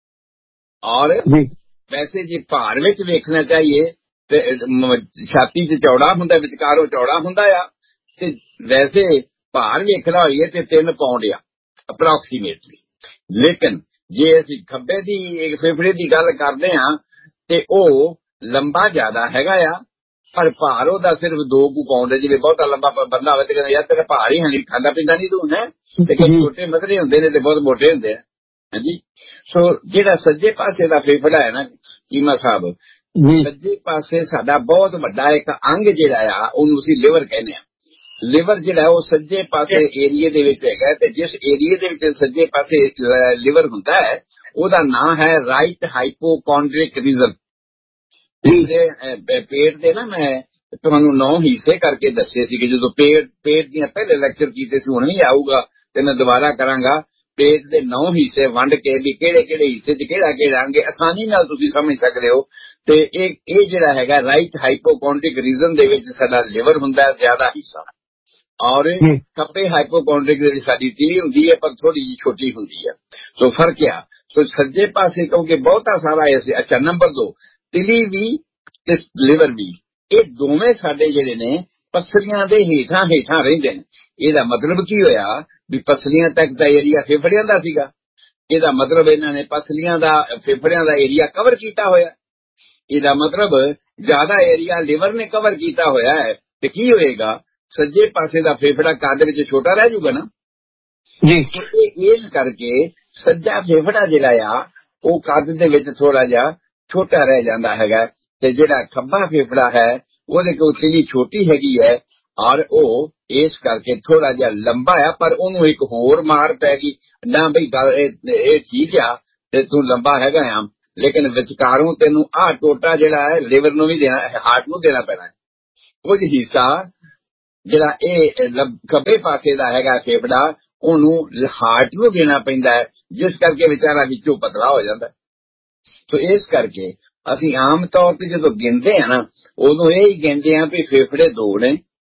S1: ਔਰ ਵੈਸੇ ਜੇ ਭਾਰ ਵਿੱਚ ਵੇਖਣਾ ਚਾਹੀਏ ਤੇ ਛਾਤੀ 'ਚ ਚੌੜਾ ਹੁੰਦਾ, ਵਿਚਕਾਰੋਂ ਚੌੜਾ ਹੁੰਦਾ ਆ, ਤੇ ਵੈਸੇ ਭਾਰ ਵੇਖਣਾ ਹੋਈਏ ਤੇ ਤਿੰਨ ਪਾਉਂਡ ਆ ਅਪਰੋਕਸੀਮੇਟਲੀ। ਲੇਕਿਨ ਜੇ ਅਸੀਂ ਖੱਬੇ ਦੀ ਫੇਫੜੇ ਦੀ ਗੱਲ ਕਰਦੇ ਹਾਂ ਤੇ ਉਹ ਲੰਬਾ ਜ਼ਿਆਦਾ ਹੈਗਾ ਆ, ਪਰ ਭਾਰ ਉਹਦਾ ਸਿਰਫ ਦੋ ਕੁ ਪਾਉਂਡ ਹੈ। ਜਿਵੇਂ ਬਹੁਤਾ ਲੰਬਾ ਬੰਦਾ ਹੋਵੇ ਤੇ ਕਹਿੰਦਾ ਯਾਰ ਤੇਰਾ ਭਾਰ ਹੀ ਹੈ, ਖਾਂਦਾ ਪੀਂਦਾ ਨਹੀਂ ਤੂੰ ਹੈ, ਤੇ ਕਈ ਛੋਟੇ ਮਧਰੇ ਹੁੰਦੇ ਨੇ ਤੇ ਬਹੁਤ ਮੋਟੇ ਹੁੰਦੇ ਆ। ਹਾਂਜੀ, ਸੋ ਜਿਹੜਾ ਸੱਜੇ ਪਾਸੇ ਦਾ ਫੇਫੜਾ ਹੈ ਨਾ ਚੀਮਾ ਸਾਹਿਬ, ਸੱਜੇ ਪਾਸੇ ਸਾਡਾ ਬਹੁਤ ਵੱਡਾ ਇੱਕ ਅੰਗ ਜਿਹੜਾ ਆ ਉਹਨੂੰ ਅਸੀਂ ਲਿਵਰ ਕਹਿੰਦੇ ਆ। ਲਿਵਰ ਜਿਹੜਾ ਉਹ ਸੱਜੇ ਪਾਸੇ ਏਰੀਏ ਦੇ ਵਿੱਚ ਹੈਗਾ, ਤੇ ਜਿਸ ਏਰੀਏ ਦੇ ਵਿੱਚ ਸੱਜੇ ਪਾਸੇ ਲਿਵਰ ਹੁੰਦਾ ਹੈ ਉਹਦਾ ਨਾਂ ਹੈ ਰਾਈਟ ਹਾਈਪੋਕੌਂਡਰਿਕ ਰੀਜਨ। ਪੇਟ ਦੇ ਨਾ ਮੈਂ ਤੁਹਾਨੂੰ ਨੌ ਹਿੱਸੇ ਕਰਕੇ ਦੱਸੇ ਸੀ ਕਿ ਜਦੋਂ ਪੇਟ ਪੇਟ ਦੀਆਂ ਪਹਿਲੇ ਲੈਕਚਰ ਕੀਤੇ ਸੀ, ਹੁਣ ਵੀ ਆਊਗਾ ਤੇ ਮੈਂ ਦੁਬਾਰਾ ਕਰਾਂਗਾ। ਪੇਟ ਦੇ ਨੌ ਹਿੱਸੇ ਵੰਡ ਕੇ ਵੀ ਕਿਹੜੇ ਕਿਹੜੇ ਹਿੱਸੇ 'ਚ ਕਿਹੜਾ ਕਿਹੜਾ ਅੰਗ, ਆਸਾਨੀ ਨਾਲ ਤੁਸੀਂ ਸਮਝ ਸਕਦੇ ਹੋ। ਤੇ ਇਹ ਇਹ ਜਿਹੜਾ ਹੈਗਾ ਰਾਈਟ ਹਾਈਪੋਕੌਂਡਰਿਕ ਰੀਜਨ ਦੇ ਵਿੱਚ ਸਾਡਾ ਲਿਵਰ ਹੁੰਦਾ ਜ਼ਿਆਦਾ ਹਿੱਸਾ, ਔਰ ਖੱਬੇ ਹਾਈਪੋਕੌਂਡਰਿਕ ਜਿਹੜੀ ਸਾਡੀ ਤਿਲੀ ਹੁੰਦੀ ਹੈ ਪਰ ਥੋੜੀ ਜਿਹੀ ਛੋਟੀ ਹੁੰਦੀ ਹੈ। ਸੋ ਫਰਕ ਆ। ਸੋ ਸੱਜੇ ਪਾਸੇ ਕਿਉਂਕਿ ਬਹੁਤਾ ਸਾਰਾ ਐਸੇ। ਅੱਛਾ, ਨੰਬਰ ਦੋ, ਤਿਲੀ ਵੀ ਤੇ ਲਿਵਰ ਵੀ, ਇਹ ਦੋਵੇਂ ਸਾਡੇ ਜਿਹੜੇ ਨੇ ਪਸਲੀਆਂ ਦੇ ਹੇਠਾਂ ਹੇਠਾਂ ਰਹਿੰਦੇ ਨੇ। ਇਹਦਾ ਮਤਲਬ ਕੀ ਹੋਇਆ ਵੀ ਪਸਲੀਆਂ ਤੱਕ ਦਾ ਏਰੀਆ ਫੇਫੜਿਆਂ ਦਾ ਸੀਗਾ, ਇਹਦਾ ਮਤਲਬ ਇਹਨਾਂ ਨੇ ਪਸਲੀਆਂ ਦਾ ਫੇਫੜਿਆਂ ਦਾ ਏਰੀਆ ਕਵਰ ਕੀਤਾ ਹੋਇਆ। ਇਹਦਾ ਮਤਲਬ ਜ਼ਿਆਦਾ ਏਰੀਆ ਲਿਵਰ ਨੇ ਕਵਰ ਕੀਤਾ ਹੋਇਆ ਹੈ, ਤੇ ਕੀ ਹੋਏਗਾ, ਸੱਜੇ ਪਾਸੇ ਦਾ ਫੇਫੜਾ ਕੱਦ ਵਿੱਚ ਛੋਟਾ ਰਹਿ ਜਾਊਗਾ ਨਾ ਜੀ। ਇਸ ਕਰਕੇ ਸੱਜਾ ਫੇਫੜਾ ਜਿਹੜਾ ਆ ਉਹ ਕੱਦ ਦੇ ਵਿੱਚ ਥੋੜਾ ਜਿਹਾ ਛੋਟਾ ਰਹਿ ਜਾਂਦਾ ਹੈਗਾ, ਤੇ ਜਿਹੜਾ ਖੱਬਾ ਫੇਫੜਾ ਹੈ ਉਹਦੇ ਕੋਲ ਤਿਲੀ ਛੋਟੀ ਹੈਗੀ ਹੈ, ਔਰ ਉਹ ਇਸ ਕਰਕੇ ਥੋੜਾ ਜਿਹਾ ਲੰਬਾ ਆ। ਪਰ ਉਹਨੂੰ ਇੱਕ ਹੋਰ ਮਾਰ ਪੈ ਗਈ ਨਾ ਬਈ ਗੱਲ ਇਹ ਠੀਕ ਆ ਤੇ ਤੂੰ ਲੰਬਾ ਹੈਗਾ ਆ, ਲੇਕਿਨ ਵਿਚਕਾਰੋਂ ਤੈਨੂੰ ਆਹ ਟੋਟਾ ਜਿਹੜਾ ਹੈ ਲਿਵਰ ਨੂੰ ਵੀ ਦੇਣਾ, ਹਾਰਟ ਨੂੰ ਦੇਣਾ ਪੈਣਾ ਹੈ। ਕੁਝ ਹਿੱਸਾ ਜਿਹੜਾ ਇਹ ਖੱਬੇ ਪਾਸੇ ਦਾ ਹੈਗਾ ਫੇਫੜਾ ਉਹਨੂੰ ਹਾਰਟ ਨੂੰ ਦੇਣਾ ਪੈਂਦਾ ਹੈ, ਜਿਸ ਕਰਕੇ ਵਿਚਾਰਾ ਵਿੱਚੋਂ ਪਤਲਾ ਹੋ ਜਾਂਦਾ। ਸੋ ਇਸ ਕਰਕੇ ਅਸੀਂ ਆਮ ਤੌਰ ਤੇ ਜਦੋਂ ਗਿਣਦੇ ਆ ਨਾ, ਉਦੋਂ ਇਹ ਹੀ ਗਿਣਦੇ ਆ ਵੀ ਫੇਫੜੇ ਦੋ ਨੇ,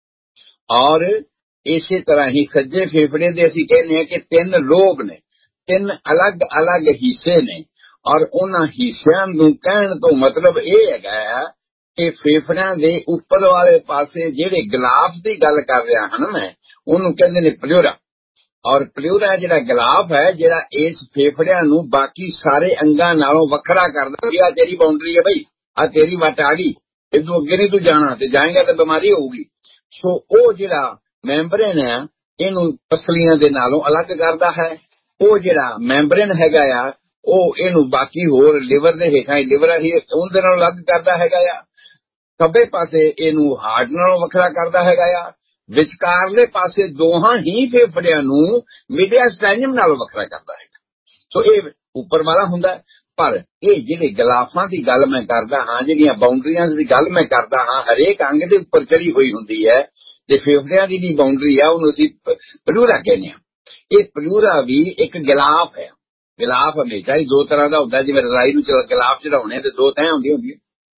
S1: ਔਰ ਇਸੇ ਤਰ੍ਹਾਂ ਹੀ ਸੱਜੇ ਫੇਫੜੇ ਦੇ ਅਸੀਂ ਕਹਿੰਦੇ ਆ ਕਿ ਤਿੰਨ ਲੋਬ ਨੇ, ਤਿੰਨ ਅਲੱਗ ਅਲੱਗ ਹਿੱਸੇ ਨੇ। ਔਰ ਉਹਨਾਂ ਹਿੱਸਿਆਂ ਨੂੰ ਕਹਿਣ ਤੋਂ ਮਤਲਬ ਇਹ ਹੈਗਾ ਕਿ ਫੇਫੜਿਆਂ ਦੇ ਉੱਪਰ ਵਾਲੇ ਪਾਸੇ ਜਿਹੜੇ ਗਲਾਫ ਦੀ ਗੱਲ ਕਰ ਰਿਹਾ ਹਾਂ ਮੈਂ, ਉਹਨੂੰ ਕਹਿੰਦੇ ਨੇ ਪਲਿਊਰਾ। ਔਰ ਪਲਿਊਰਾ ਜਿਹੜਾ ਗਲਾਫ ਹੈ, ਜਿਹੜਾ ਇਸ ਫੇਫੜਿਆਂ ਨੂੰ ਬਾਕੀ ਸਾਰੇ ਅੰਗਾਂ ਨਾਲੋਂ ਵੱਖਰਾ ਕਰਦਾ ਵੀ ਆ ਤੇਰੀ ਬਾਉਂਡਰੀ ਹੈ ਬਈ, ਆ ਤੇਰੀ ਵੱਟ ਆ ਗਈ, ਇਦੋਂ ਅੱਗੇ ਨਹੀਂ ਤੂੰ ਜਾਣਾ, ਤੇ ਜਾਏਗਾ ਤਾਂ ਬਿਮਾਰੀ ਹੋਊਗੀ। ਸੋ ਉਹ ਜਿਹੜਾ ਮੈਂਬਰੇਨ ਹੈ ਇਹਨੂੰ ਪਸਲੀਆਂ ਦੇ ਨਾਲੋਂ ਅਲੱਗ ਕਰਦਾ ਹੈ। ਉਹ ਜਿਹੜਾ ਮੈਂਬਰੇਨ ਹੈਗਾ ਆ ਉਹ ਇਹਨੂੰ ਬਾਕੀ ਹੋਰ ਲਿਵਰ ਦੇ ਹੇਠਾਂ ਲਿਵਰ ਹੀ ਉਹਦੇ ਨਾਲੋਂ ਅਲੱਗ ਕਰਦਾ ਹੈਗਾ ਆ। ਖੱਬੇ ਪਾਸੇ ਇਹਨੂੰ ਹਾਰਟ ਨਾਲੋਂ ਵੱਖਰਾ ਕਰਦਾ ਹੈਗਾ ਆ। ਵਿਚਕਾਰਲੇ ਪਾਸੇ ਦੋਹਾਂ ਹੀ ਫੇਫੜਿਆਂ ਨੂੰ ਮੀਡੀਆਸਟਾਈਨਮ ਨਾਲੋਂ ਵੱਖਰਾ ਕਰਦਾ ਹੈਗਾ। ਸੋ ਇਹ ਉੱਪਰ ਵਾਲਾ ਹੁੰਦਾ। ਪਰ ਇਹ ਜਿਹੜੇ ਗਲਾਫਾਂ ਦੀ ਗੱਲ ਮੈਂ ਕਰਦਾ ਹਾਂ, ਜਿਹੜੀਆਂ ਬਾਉਂਡਰੀਆਂ ਦੀ ਗੱਲ ਮੈਂ ਕਰਦਾ ਹਾਂ, ਹਰੇਕ ਅੰਗ ਦੇ ਉੱਪਰ ਚੜੀ ਹੋਈ ਹੁੰਦੀ ਹੈ। ਤੇ ਫੇਫੜਿਆਂ ਦੀ ਵੀ ਬਾਉਂਡਰੀ ਆ, ਉਹਨੂੰ ਅਸੀਂ ਪਲੂਰਾ ਕਹਿੰਦੇ ਹਾਂ। ਇਹ ਪਲੂਰਾ ਵੀ ਇੱਕ ਗਲਾਫ ਹੈ। ਗਲਾਫ ਹਮੇਸ਼ਾ ਹੀ ਦੋ ਤਰ੍ਹਾਂ ਦਾ ਹੁੰਦਾ, ਜਿਵੇਂ ਰਜ਼ਾਈ ਨੂੰ ਗਲਾਫ ਚੜਾਉਣੇ ਤੇ ਦੋ ਤੈਂ ਹੁੰਦੀਆਂ ਹੁੰਦੀਆਂ,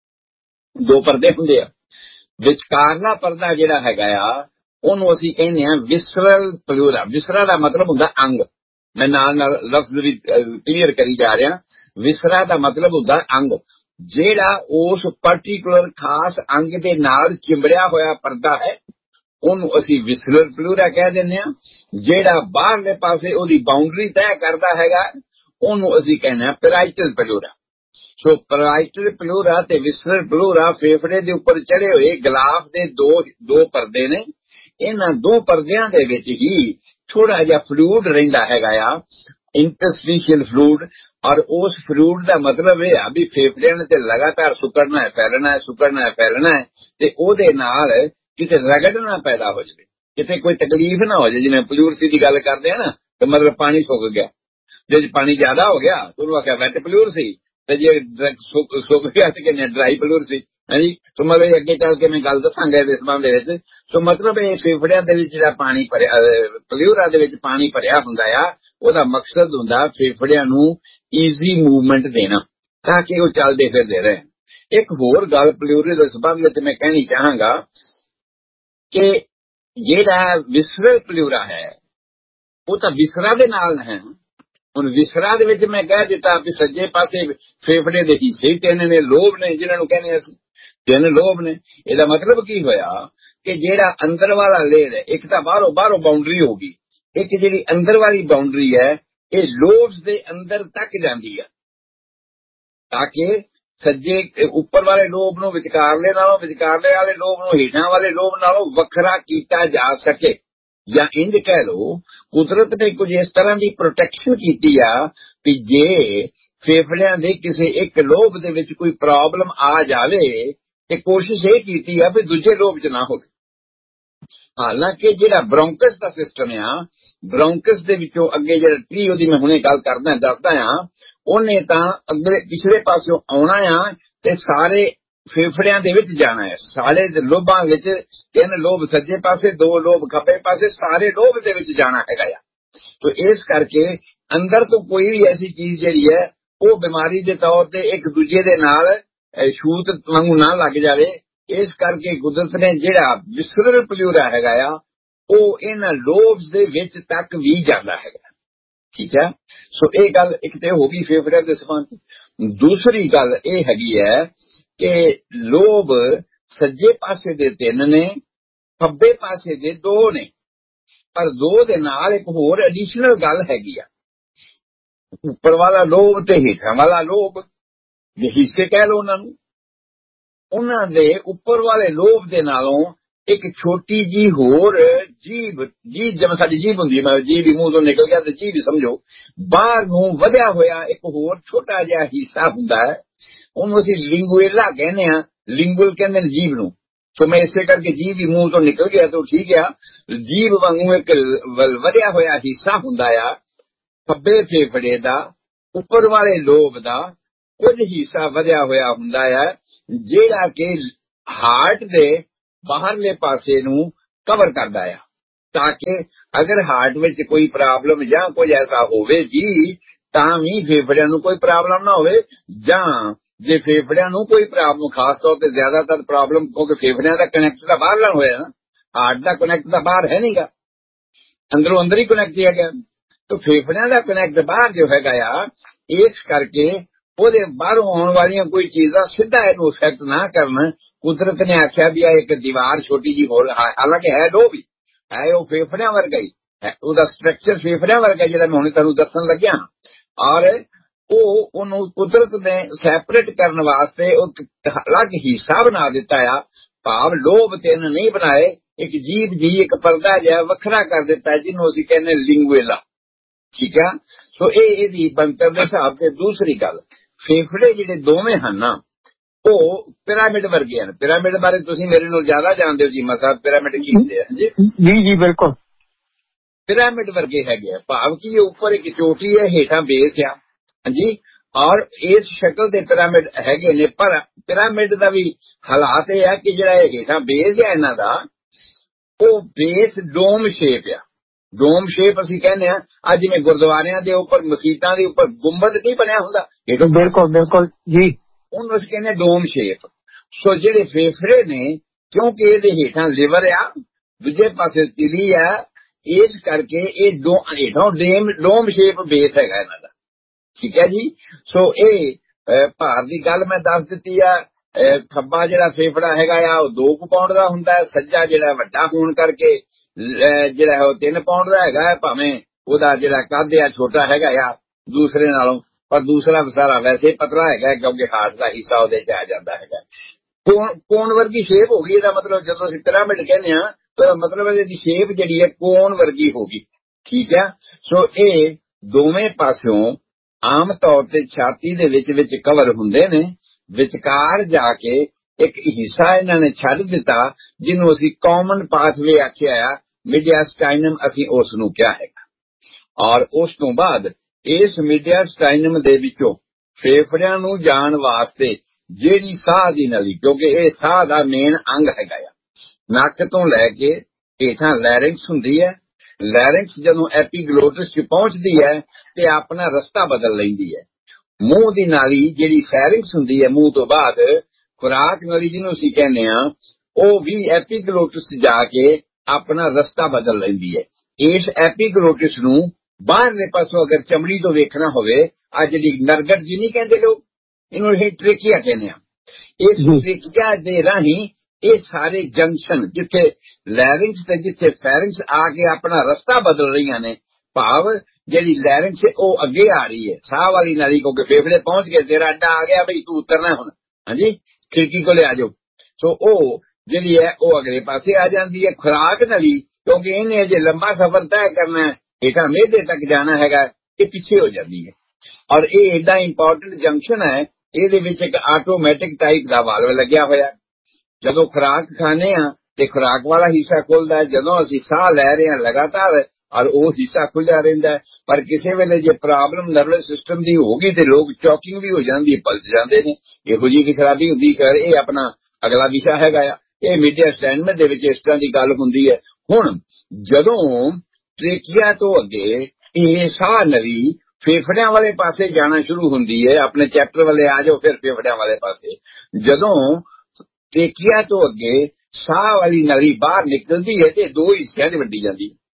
S1: ਦੋ ਪਰਦੇ ਹੁੰਦੇ ਆ। ਵਿਚਕਾਰਲਾ ਪਰਦਾ ਜਿਹੜਾ ਹੈਗਾ ਆ ਉਹਨੂੰ ਅਸੀਂ ਕਹਿੰਦੇ ਹਾਂ ਵਿਸਰਲ ਪਲੂਰਾ। ਵਿਸਰਾ ਦਾ ਮਤਲਬ ਹੁੰਦਾ ਅੰਗ। ਮੈਂ ਨਾਲ ਨਾਲ ਲਫ਼ਜ਼ ਵੀ ਕਲੀਅਰ ਕਰੀ ਜਾ ਰਿਹਾ। ਵਿਸਰਾ ਦਾ ਮਤਲਬ ਹੁੰਦਾ ਅੰਗ, ਜਿਹੜਾ ਉਸ ਪਾਰਟੀਕੂਲਰ ਖਾਸ ਅੰਗ ਦੇ ਨਾਲ ਚਿੰਬੜਿਆ ਹੋਇਆ ਪਰਦਾ ਹੈ, ਉਹਨੂੰ ਅਸੀਂ ਵਿਸਰਲ ਪਲੂਰਾ ਕਹਿ ਦਿੰਦੇ ਹਾਂ। ਜਿਹੜਾ ਬਾਹਰਲੇ ਪਾਸੇ ਉਹਦੀ ਬਾਉਂਡਰੀ ਤੈਅ ਕਰਦਾ ਹੈਗਾ, ਉਹਨੂੰ ਅਸੀਂ ਕਹਿੰਦੇ ਹਾਂ ਪੈਰਾਈਟਲ ਪਲੂਰਾ। ਸੋ ਪੈਰਾਈਟਲ ਪਲੂਰਾ ਤੇ ਵਿਸਰਲ ਪਲੂਰਾ ਫੇਫੜੇ ਦੇ ਉੱਪਰ ਚੜੇ ਹੋਏ ਗਲਾਫ ਦੇ ਦੋ ਦੋ ਪਰਦੇ ਨੇ। ਇਹਨਾਂ ਦੋ ਪਰਦਿਆਂ ਦੇ ਵਿੱਚ ਹੀ ਥੋੜਾ ਜਿਹਾ ਫਲੂਇਡ ਰਹਿੰਦਾ ਹੈਗਾ ਆ, ਇੰਟਰਸਟੀਸ਼ੀਅਲ ਫਲੂਇਡ। ਔਰ ਉਸ ਫਲੂਇਡ ਦਾ ਮਤਲਬ ਇਹ ਆ ਵੀ ਫੇਫੜਿਆਂ ਨੇ ਤੇ ਲਗਾਤਾਰ ਸੁੱਕੜਨਾ ਹੈ, ਫੈਲਣਾ ਹੈ, ਸੁੱਕੜਨਾ ਹੈ, ਫੈਲਣਾ ਹੈ, ਤੇ ਉਹਦੇ ਨਾਲ ਕਿਤੇ ਰਗੜ ਨਾ ਪੈਦਾ ਹੋ ਜਾਵੇ, ਕਿਤੇ ਕੋਈ ਤਕਲੀਫ ਨਾ ਹੋ ਜਾਵੇ। ਜਿਵੇਂ ਪਲੂਰਸੀ ਦੀ ਗੱਲ ਕਰਦੇ ਆ ਨਾ, ਤੇ ਮਤਲਬ ਪਾਣੀ ਸੁੱਕ ਗਿਆ, ਜੇ ਪਾਣੀ ਜ਼ਿਆਦਾ ਹੋ ਗਿਆ ਉਹਨੂੰ ਆਖਿਆ ਵੈਟ ਪਲੂਰਸੀ, ਤੇ ਜੇ ਸੁੱਕ ਗਿਆ ਤੇ ਕਹਿੰਦੇ ਡਰਾਈ ਪਲੂਰਸੀ। ਹਾਂਜੀ, ਸੋ ਮਤਲਬ ਅੱਗੇ ਚੱਲ ਕੇ ਮੈਂ ਗੱਲ ਦੱਸਾਂਗਾ ਇਸ ਸੰਬੰਧ ਦੇ ਵਿੱਚ। ਸੋ ਮਤਲਬ ਇਹ ਫੇਫੜਿਆਂ ਦੇ ਵਿੱਚ ਜਿਹੜਾ ਪਾਣੀ ਭਰਿਆ, ਪਲੂਰਾ ਦੇ ਵਿੱਚ ਪਾਣੀ ਭਰਿਆ ਹੁੰਦਾ ਆ, ਉਹਦਾ ਮਕਸਦ ਹੁੰਦਾ ਫੇਫੜਿਆਂ ਨੂੰ ਈਜ਼ੀ ਮੂਵਮੈਂਟ ਦੇਣਾ, ਤਾਂ ਕਿ ਉਹ ਚੱਲਦੇ ਫਿਰਦੇ ਰਹੇ। ਇੱਕ ਹੋਰ ਗੱਲ ਪਲੂਰੇ ਦੇ ਸੰਬੰਧ ਵਿੱਚ ਮੈਂ ਕਹਿਣੀ ਚਾਹਾਂਗਾ ਕਿ ਜਿਹੜਾ ਵਿਸਰਲ ਪਲੂਰਾ ਹੈ ਉਹ ਤਾਂ ਵਿਸਰਾ ਦੇ ਨਾਲ ਹੈ। ਹੁਣ ਵਿਸਰਾ ਦੇ ਵਿੱਚ ਮੈਂ ਕਹਿ ਦਿੱਤਾ ਵੀ ਸੱਜੇ ਪਾਸੇ ਫੇਫੜੇ ਦੇ ਹਿੱਸੇ ਹੀ ਤਿੰਨ ਨੇ, ਲੋਬ ਨੇ, ਜਿਹਨਾਂ ਨੂੰ ਕਹਿੰਦੇ ਅਸੀਂ ਤਿੰਨ ਲੋਬ ਨੇ। ਇਹਦਾ ਮਤਲਬ ਕੀ ਹੋਇਆ ਕਿ ਜਿਹੜਾ ਅੰਦਰ ਵਾਲਾ ਲੇਅਰ ਹੈ, ਇੱਕ ਤਾਂ ਬਾਹਰੋਂ ਬਾਹਰੋਂ ਬਾਉਂਡਰੀ ਹੋ ਗਈ, ਇੱਕ ਜਿਹੜੀ ਅੰਦਰ ਵਾਲੀ ਬਾਉਂਡਰੀ ਹੈ ਇਹ ਲੋਬਸ ਦੇ ਅੰਦਰ ਤੱਕ ਜਾਂਦੀ ਹੈ, ਤਾਂ ਕਿ ਸੱਜੇ ਉੱਪਰ ਵਾਲੇ ਲੋਬ ਨੂੰ ਵਿਚਕਾਰਲੇ ਨਾਲੋਂ, ਵਿਚਕਾਰਲੇ ਵਾਲੇ ਲੋਬ ਨੂੰ ਹੇਠਾਂ ਵਾਲੇ ਲੋਬ ਨਾਲੋਂ ਵੱਖਰਾ ਕੀਤਾ ਜਾ ਸਕੇ। ਜਾਂ ਇੰਜ ਕਹਿ ਲਓ, ਕੁਦਰਤ ਨੇ ਕੁਝ ਇਸ ਤਰ੍ਹਾਂ ਦੀ ਪ੍ਰੋਟੈਕਸ਼ਨ ਕੀਤੀ ਆ ਕਿ ਜੇ ਫੇਫੜਿਆਂ ਦੇ ਕਿਸੇ ਇੱਕ ਲੋਬ ਦੇ ਵਿੱਚ ਕੋਈ ਪ੍ਰੋਬਲਮ ਆ ਜਾਵੇ ਤੇ ਕੋਸ਼ਿਸ਼ ਇਹ ਕੀਤੀ ਆ ਵੀ ਦੂਜੇ ਲੋਬ 'ਚ ਨਾ ਹੋਵੇ। ਹਾਲਾਂਕਿ ਜਿਹੜਾ ਬ੍ਰੌਂਕਸ ਦਾ ਸਿਸਟਮ ਆ, ਬ੍ਰੌਂਕਸ ਦੇ ਵਿੱਚੋਂ ਅੱਗੇ ਜਿਹੜਾ ਟਰੀ, ਉਹਦੀ ਮੈਂ ਹੁਣੇ ਗੱਲ ਕਰਦਾ ਦੱਸਦਾ ਆ, ਉਹਨੇ ਤਾਂ ਅੱਗੇ ਪਿਛਲੇ ਪਾਸਿਓਂ ਆਉਣਾ ਆ ਤੇ ਸਾਰੇ ਫੇਫੜਿਆਂ ਦੇ ਵਿੱਚ ਜਾਣਾ ਹੈ। ਸਾਰੇ ਲੋਬਾਂ ਵਿੱਚ ਤਿੰਨ ਲੋਬ ਸੱਜੇ ਪਾਸੇ, ਦੋ ਲੋਬ ਖੱਬੇ ਪਾਸੇ, ਸਾਰੇ ਲੋਬ ਦੇ ਵਿੱਚ ਜਾਣਾ ਹੈਗਾ ਆ। ਤੋ ਇਸ ਕਰਕੇ ਅੰਦਰ ਤੋਂ ਕੋਈ ਵੀ ਐਸੀ ਚੀਜ਼ ਜਿਹੜੀ ਹੈ ਉਹ ਬਿਮਾਰੀ ਦੇ ਤੌਰ ਤੇ ਇੱਕ ਦੂਜੇ ਦੇ ਨਾਲ ਛੂਤ ਵਾਂਗੂ ਨਾ ਲੱਗ ਜਾਵੇ। ਇਸ ਕਰਕੇ ਕੁਦਰਤ ਨੇ ਜਿਹੜਾ ਵਿਸਰਲ ਪਲੂਰਾ ਹੈਗਾ ਆ ਉਹ ਇਹਨਾਂ ਲੋਬਸ ਦੇ ਵਿੱਚ ਤੱਕ ਵੀ ਜਾਂਦਾ ਹੈਗਾ। ਠੀਕ ਹੈ, ਸੋ ਇਹ ਗੱਲ ਇੱਕ ਤੇ ਹੋ ਗਈ ਫੇਫੜਿਆਂ ਦੇ ਸੰਬੰਧ। ਦੂਸਰੀ ਗੱਲ ਇਹ ਹੈਗੀ ਹੈ ਕਿ ਲੋਬ ਸੱਜੇ ਪਾਸੇ ਦੇ ਤਿੰਨ ਨੇ, ਖੱਬੇ ਪਾਸੇ ਦੇ ਦੋ ਨੇ, ਪਰ ਦੋ ਦੇ ਨਾਲ ਇੱਕ ਹੋਰ ਐਡੀਸ਼ਨਲ ਗੱਲ ਹੈਗੀ ਆ। ਉੱਪਰ ਵਾਲਾ ਲੋਬ ਤੇ ਹੇਠਾਂ ਵਾਲਾ ਲੋਬ, ਜੇ ਹਿੱਸੇ ਕਹਿ ਲਓ ਉਹਨਾਂ ਨੂੰ, ਉਹਨਾਂ ਦੇ ਉੱਪਰ ਵਾਲੇ ਲੋਬ ਦੇ ਨਾਲੋਂ ਇੱਕ ਛੋਟੀ ਜੀ ਹੋਰ ਜੀਭ, ਜੀਭ ਜਿਵੇਂ ਸਾਡੀ ਜੀਭ ਹੁੰਦੀ ਹੈ, ਜੀਭ ਵੀ ਮੂੰਹ ਤੋਂ ਨਿਕਲ ਗਿਆ ਤੇ ਜੀਭ ਵੀ ਸਮਝੋ ਬਾਹਰ ਨੂੰ ਵਧਿਆ ਹੋਇਆ ਇੱਕ ਹੋਰ ਛੋਟਾ ਜਿਹਾ ਹਿੱਸਾ ਹੁੰਦਾ ਹੈ, ਉਹਨੂੰ ਅਸੀਂ ਲਿੰਗੁਏਲਾ ਕਹਿੰਦੇ ਆ। ਲਿੰਗੁਅਲ ਕਹਿੰਦੇ ਨੇ ਜੀਭ ਨੂੰ। ਸੋ ਮੈਂ ਇਸੇ ਕਰਕੇ ਜੀਭ ਵੀ ਮੂੰਹ ਤੋਂ ਨਿਕਲ ਗਿਆ ਤਾਂ ਠੀਕ ਆ। ਜੀਭ ਵਾਂਗੂ ਇੱਕ ਵਧਿਆ ਹੋਇਆ ਹਿੱਸਾ ਹੁੰਦਾ ਆ ਖੱਬੇ ਫੇਫੜੇ ਦਾ, ਉੱਪਰ ਵਾਲੇ ਲੋਬ ਦਾ ਕੁਝ ਹਿੱਸਾ ਵਧਿਆ ਹੋਇਆ ਹੁੰਦਾ ਹੈ, ਜਿਹੜਾ ਕਿ ਹਾਰਟ ਦੇ ਬਾਹਰਲੇ ਪਾਸੇ ਨੂੰ ਕਵਰ ਕਰਦਾ ਆ, ਤਾਂ ਕਿ ਅਗਰ ਹਾਰਟ ਵਿੱਚ ਕੋਈ ਪ੍ਰੋਬਲਮ ਜਾਂ ਕੁਝ ਐਸਾ ਹੋਵੇ ਜੀ ਤਾਂ ਵੀ ਫੇਫੜਿਆਂ ਨੂੰ ਕੋਈ ਪ੍ਰੋਬਲਮ ਨਾ ਹੋਵੇ। ਜਾਂ ਜੇ ਫੇਫੜਿਆਂ ਨੂੰ ਕੋਈ ਪ੍ਰੋਬਲਮ, ਖਾਸ ਤੌਰ ਤੇ ਜ਼ਿਆਦਾਤਰ ਪ੍ਰੋਬਲਮ, ਕਿਉਂਕਿ ਫੇਫੜਿਆਂ ਦਾ ਕਨੈਕਟ ਤਾਂ ਬਾਹਰ ਨਾਲ ਹੋਇਆ ਨਾ, ਹਾਰਟ ਦਾ ਕਨੈਕਟ ਤਾਂ ਬਾਹਰ ਹੈ ਨਹੀਂਗਾ, ਅੰਦਰੋਂ ਅੰਦਰ ਹੀ ਕਨੈਕਟ ਕਿਹਾ ਗਿਆ। ਤਾਂ ਫੇਫੜਿਆਂ ਦਾ ਕਨੈਕਟ ਬਾਹਰ ਜੋ ਹੈਗਾ ਆ, ਇਸ ਕਰਕੇ ਉਹਦੇ ਬਾਹਰੋਂ ਆਉਣ ਵਾਲੀਆਂ ਕੋਈ ਚੀਜ਼ਾਂ ਸਿੱਧਾ ਇਹਨੂੰ ਇਫੈਕਟ ਨਾ ਕਰਨ। ਕੁਦਰਤ ਨੇ ਆਖਿਆ ਵੀ ਆ ਇੱਕ ਦੀਵਾਰ ਛੋਟੀ ਜੀ ਹੋਰ, ਹਾਲਾਂਕਿ ਹੈ ਲੋ ਵੀ ਹੈ, ਉਹ ਫੇਫੜਿਆਂ ਵਰਗਾ ਹੀ ਹੈ, ਉਹਦਾ ਸਟਰਕਚਰ ਫੇਫੜਿਆਂ ਵਰਗਾ ਜਿਹੜਾ ਮੈਂ ਹੁਣੇ ਤੁਹਾਨੂੰ ਦੱਸਣ ਲੱਗਿਆ। ਔਰ ਉਹ ਉਹਨੂੰ ਕੁਦਰਤ ਨੇ ਸੈਪਰੇਟ ਕਰਨ ਵਾਸਤੇ ਉਹ ਅਲੱਗ ਹਿੱਸਾ ਬਣਾ ਦਿੱਤਾ ਆ, ਭਾਵ ਲੋਬ ਤਿੰਨ ਨਹੀਂ ਬਣਾਏ, ਇੱਕ ਜੀਭ ਜੀ ਇੱਕ ਪਰਦਾ ਜਿਹਾ ਵੱਖਰਾ ਕਰ ਦਿੱਤਾ ਜਿਹਨੂੰ ਅਸੀਂ ਕਹਿੰਦੇ ਲਿੰਗੁਏਲਾ। ਠੀਕ ਆ, ਸੋ ਇਹ ਇਹਦੀ ਬਣਤਰ ਦੇ ਹਿਸਾਬ ਤੇ। ਦੂਸਰੀ ਗੱਲ, ਫੇਫੜੇ ਜਿਹੜੇ ਦੋਵੇਂ ਹਨ ਨਾ ਉਹ ਪਿਰਾਮਿਡ ਵਰਗੇ ਹਨ। ਪਿਰਾਮਿਡ ਬਾਰੇ ਤੁਸੀਂ ਮੇਰੇ ਨਾਲ ਜ਼ਿਆਦਾ ਜਾਣਦੇ ਹੋ ਜੀ ਮਸਾ, ਪਿਰਾਮਿਡ ਕੀ ਹੁੰਦੇ ਆ ਜੀ?
S2: ਜੀ ਜੀ ਬਿਲਕੁਲ,
S1: ਪਿਰਾਮਿਡ ਵਰਗੇ ਹੈਗੇ ਆ, ਭਾਵ ਕਿ ਉੱਪਰ ਇੱਕ ਚੋਟੀ ਹੈ, ਹੇਠਾਂ ਬੇਸ ਆ। ਹਾਂਜੀ, ਔਰ ਇਸ ਸ਼ਕਲ ਦੇ ਪਿਰਾਮਿਡ ਹੈਗੇ ਨੇ। ਪਰ ਪਿਰਾਮਿਡ ਦਾ ਵੀ ਹਾਲਾਤ ਇਹ ਆ ਕਿ ਜਿਹੜਾ ਇਹ ਹੇਠਾਂ ਬੇਸ ਆ ਇਹਨਾਂ ਦਾ, ਉਹ ਬੇਸ ਡੋਮ ਸ਼ੇਪ ਆ। ਡੋਮ ਸ਼ੇਪ ਅਸੀਂ ਕਹਿੰਦੇ ਆ, ਅੱਜ ਜਿਵੇਂ ਗੁਰਦੁਆਰਿਆਂ ਦੇ ਉੱਪਰ, ਮਸੀਤਾਂ ਦੇ ਉੱਪਰ ਗੁੰਬਦ ਨਹੀਂ ਬਣਿਆ ਹੁੰਦਾ,
S2: ਬਿਲਕੁਲ ਬਿਲਕੁਲ ਜੀ,
S1: ਉਹਨੂੰ ਅਸੀਂ ਕਹਿੰਦੇ ਡੋਮ ਸ਼ੇਪ। ਸੋ ਜਿਹੜੇ ਫੇਫੜੇ ਨੇ, ਕਿਉਂਕਿ ਇਹਦੇ ਹੇਠਾਂ ਲਿਵਰ ਆ, ਦੂਜੇ ਪਾਸੇ ਤਿਲੀ ਆ, ਇਸ ਕਰਕੇ ਇਹ ਦੋ ਹੇਠੋਂ ਡੇਮ ਡੋਮ ਸ਼ੇਪ ਬੇਸ ਹੈਗਾ ਇਹਨਾਂ ਦਾ। ਠੀਕ ਹੈ ਜੀ। ਸੋ ਇਹ ਭਾਰ ਦੀ ਗੱਲ ਮੈਂ ਦੱਸ ਦਿੱਤੀ ਆ। ਖੱਬਾ ਜਿਹੜਾ ਫੇਫੜਾ ਹੈਗਾ ਆ ਉਹ ਦੋ ਕੁ ਪਾਉਂਡ ਦਾ ਹੁੰਦਾ ਹੈ, ਸੱਜਾ ਜਿਹੜਾ ਵੱਡਾ ਹੋਣ ਕਰਕੇ ਜਿਹੜਾ ਉਹ ਤਿੰਨ ਪਾਉਂਡ ਦਾ ਹੈਗਾ ਹੈ, ਭਾਵੇਂ ਉਹਦਾ ਜਿਹੜਾ ਕੱਦ ਆ ਛੋਟਾ ਹੈਗਾ ਆ ਦੂਸਰੇ ਨਾਲੋਂ, ਪਰ ਦੂਸਰਾ ਸਾਰਾ ਵੈਸੇ ਪਤਲਾ ਹੈਗਾ ਕਿਉਂਕਿ ਹਾਰਟ ਦਾ ਹਿੱਸਾ ਉਹਦੇ ਚ ਆ ਜਾਂਦਾ ਹੈਗਾ। ਕੋਣ ਕੋਣ ਵਰਗੀ ਸ਼ੇਪ ਹੋ ਗਈ, ਇਹਦਾ ਮਤਲਬ ਜਦੋਂ ਅਸੀਂ ਪਿਰਾਮਿਡ ਕਹਿੰਦੇ ਆ ਤਾਂ ਮਤਲਬ ਇਹਦੀ ਸ਼ੇਪ ਜਿਹੜੀ ਹੈ ਕੋਣ ਵਰਗੀ ਹੋ ਗਈ। ਠੀਕ ਹੈ, ਸੋ ਇਹ ਦੋਵੇਂ ਪਾਸਿਓਂ ਆਮ ਤੌਰ ਤੇ ਛਾਤੀ ਦੇ ਵਿੱਚ ਵਿੱਚ ਕਵਰ ਹੁੰਦੇ ਨੇ। ਵਿਚਕਾਰ ਜਾ ਕੇ ਇੱਕ ਹਿੱਸਾ ਇਹਨਾਂ ਨੇ ਛੱਡ ਦਿੱਤਾ ਜਿਹਨੂੰ ਅਸੀਂ ਕਾਮਨ ਪਾਥਵੇ ਆਖਿਆ ਆ, ਮੀਡੀਆਸਟਾਈਨਮ ਅਸੀਂ ਉਸ ਨੂੰ ਕਿਹਾ ਹੈਗਾ। ਔਰ ਉਸ ਤੋਂ ਬਾਅਦ ਇਸ ਮੀਡੀਆਸਟਾਈਨਮ ਦੇ ਵਿੱਚੋਂ ਫੇਫੜਿਆਂ ਨੂੰ ਜਾਣ ਵਾਸਤੇ ਜਿਹੜੀ ਸਾਹ ਦੀ ਨਲੀ, ਕਿਉਂਕਿ ਇਹ ਸਾਹ ਦਾ ਮੇਨ ਅੰਗ ਹੈਗਾ ਆ, ਨੱਕ ਤੋਂ ਲੈ ਕੇ ਹੇਠਾਂ ਲੈਰਿੰਕਸ ਹੁੰਦੀ ਹੈ। ਲੈਰਿੰਕਸ ਜਦੋਂ ਐਪੀਗਲੋਟਸ ਚ ਪਹੁੰਚਦੀ ਹੈ ਤੇ ਆਪਣਾ ਰਸਤਾ ਬਦਲ ਲੈਂਦੀ ਹੈ। ਮੂੰਹ ਦੀ ਨਾਲੀ ਜਿਹੜੀ ਫੈਰਿੰਕਸ ਹੁੰਦੀ ਹੈ, ਮੂੰਹ ਤੋਂ ਬਾਅਦ ਖੁਰਾਕ ਨਲੀ ਜਿਹਨੂੰ ਅਸੀਂ ਕਹਿੰਦੇ ਆ, ਉਹ ਵੀ ਐਪੀਗਲੋਟਸ ਜਾ ਕੇ ਆਪਣਾ ਰਸਤਾ ਬਦਲ ਲੈਂਦੀ ਹੈ। ਇਸ ਐਪੀਗਲੋਟਸ ਨੂੰ ਬਾਹਰਲੇ ਪਾਸੋਂ ਅਗਰ ਚਮੜੀ ਤੋਂ ਵੇਖਣਾ ਹੋਵੇ, ਆ ਜਿਹੜੀ ਨਰਗਟ ਜੀ ਨਹੀਂ ਕਹਿੰਦੇ ਲੋਕ, ਇਹਨੂੰ ਇਹ ਟ੍ਰੇਕੀਆ ਕਹਿੰਦੇ ਆ। ਇਸ ਟ੍ਰੇਕੀਆ ਦੇ ਰਾਹੀਂ ਇਹ ਸਾਰੇ ਜੰਕਸ਼ਨ, ਜਿੱਥੇ ਲੈਰਿੰਕਸ ਤੇ ਜਿੱਥੇ ਫੈਰਿੰਕਸ ਆ ਕੇ ਆਪਣਾ ਰਸਤਾ ਬਦਲ ਰਹੀਆਂ ਨੇ, ਭਾਵ ਜਿਹੜੀ ਲੈਰਿੰਕਸ ਉਹ ਅੱਗੇ ਆ ਰਹੀ ਹੈ ਸਾਹ ਵਾਲੀ ਨਾਲੀ, ਕਿਉਂਕਿ ਫੇਫੜੇ ਪਹੁੰਚ ਗਏ, ਤੇਰਾ ਅੱਡਾ ਆ ਗਿਆ ਬਈ ਤੂੰ ਉਤਰਨਾ ਹੁਣ, ਹਾਂਜੀ ਖਿੜਕੀ ਕੋਲੇ ਆ ਜਾਓ। ਸੋ ਉਹ ਜਿਹੜੀ ਹੈ ਉਹ ਅਗਲੇ ਪਾਸੇ ਆ ਜਾਂਦੀ ਹੈ। ਖੁਰਾਕ ਨਲੀ, ਕਿਉਂਕਿ ਇਹਨੇ ਅਜੇ ਲੰਬਾ ਸਫ਼ਰ ਤੈਅ ਕਰਨਾ, ਹੇਠਾਂ ਮਿਹਦੇ ਤੱਕ ਜਾਣਾ ਹੈਗਾ, ਇਹ ਪਿੱਛੇ ਹੋ ਜਾਂਦੀ ਹੈ। ਔਰ ਇਹ ਏਡਾ ਇੰਪੋਰਟੈਂਟ ਜੰਕਸ਼ਨ ਹੈ, ਇਹਦੇ ਵਿੱਚ ਇੱਕ ਆਟੋਮੈਟਿਕ ਟਾਈਪ ਦਾ ਵਾਲਵ ਲੱਗਿਆ ਹੋਇਆ। ਜਦੋਂ ਖੁਰਾਕ ਖਾਣੇ ਆ ਤੇ ਖੁਰਾਕ ਵਾਲਾ ਹਿੱਸਾ ਖੁੱਲਦਾ, ਜਦੋਂ ਅਸੀਂ ਸਾਹ ਲੈ ਰਹੇ ਹਾਂ ਲਗਾਤਾਰ ਔਰ ਉਹ ਹਿੱਸਾ ਖੁੱਲਿਆ ਰਹਿੰਦਾ। ਪਰ ਕਿਸੇ ਵੇਲੇ ਜੇ ਪ੍ਰੋਬਲਮ ਨਰਵਸ ਸਿਸਟਮ ਦੀ ਹੋ ਗਈ ਤੇ ਲੋਕ ਚੌਕਿੰਗ ਵੀ ਹੋ ਜਾਂਦੀ, ਪਲਸ ਜਾਂਦੇ ਨੇ, ਇਹੋ ਜਿਹੀ ਵੀ ਖਰਾਬੀ ਹੁੰਦੀ। ਕਰ ਇਹ ਆਪਣਾ ਅਗਲਾ ਵਿਸ਼ਾ ਹੈਗਾ ਆ, ਇਹ ਮੀਡੀਆਸਟਾਈਨਮ ਦੇ ਵਿੱਚ ਇਸ ਤਰ੍ਹਾਂ ਦੀ ਗੱਲ ਹੁੰਦੀ ਹੈ। ਹੁਣ ਜਦੋਂ ਟ੍ਰੇਕੀਆ ਤੋਂ ਅੱਗੇ ਇਹ ਸਾਹ ਨਲੀ ਫੇਫੜਿਆਂ ਵਾਲੇ ਪਾਸੇ ਜਾਣਾ ਸ਼ੁਰੂ ਹੁੰਦੀ ਹੈ, ਆਪਣੇ ਚੈਪਟਰ ਵਾਲੇ ਆ ਜਾਓ ਫਿਰ ਫੇਫੜਿਆਂ ਵਾਲੇ ਪਾਸੇ, ਜਦੋਂ ਟ੍ਰੇਕੀਆ ਤੋਂ ਅੱਗੇ ਸਾਹ ਵਾਲੀ ਨਲੀ ਬਾਹਰ ਨਿਕਲਦੀ ਹੈ ਤੇ ਦੋ ਹਿੱਸਿਆਂ 'ਚ ਵੰਡੀ ਜਾਂਦੀ ਹੈ।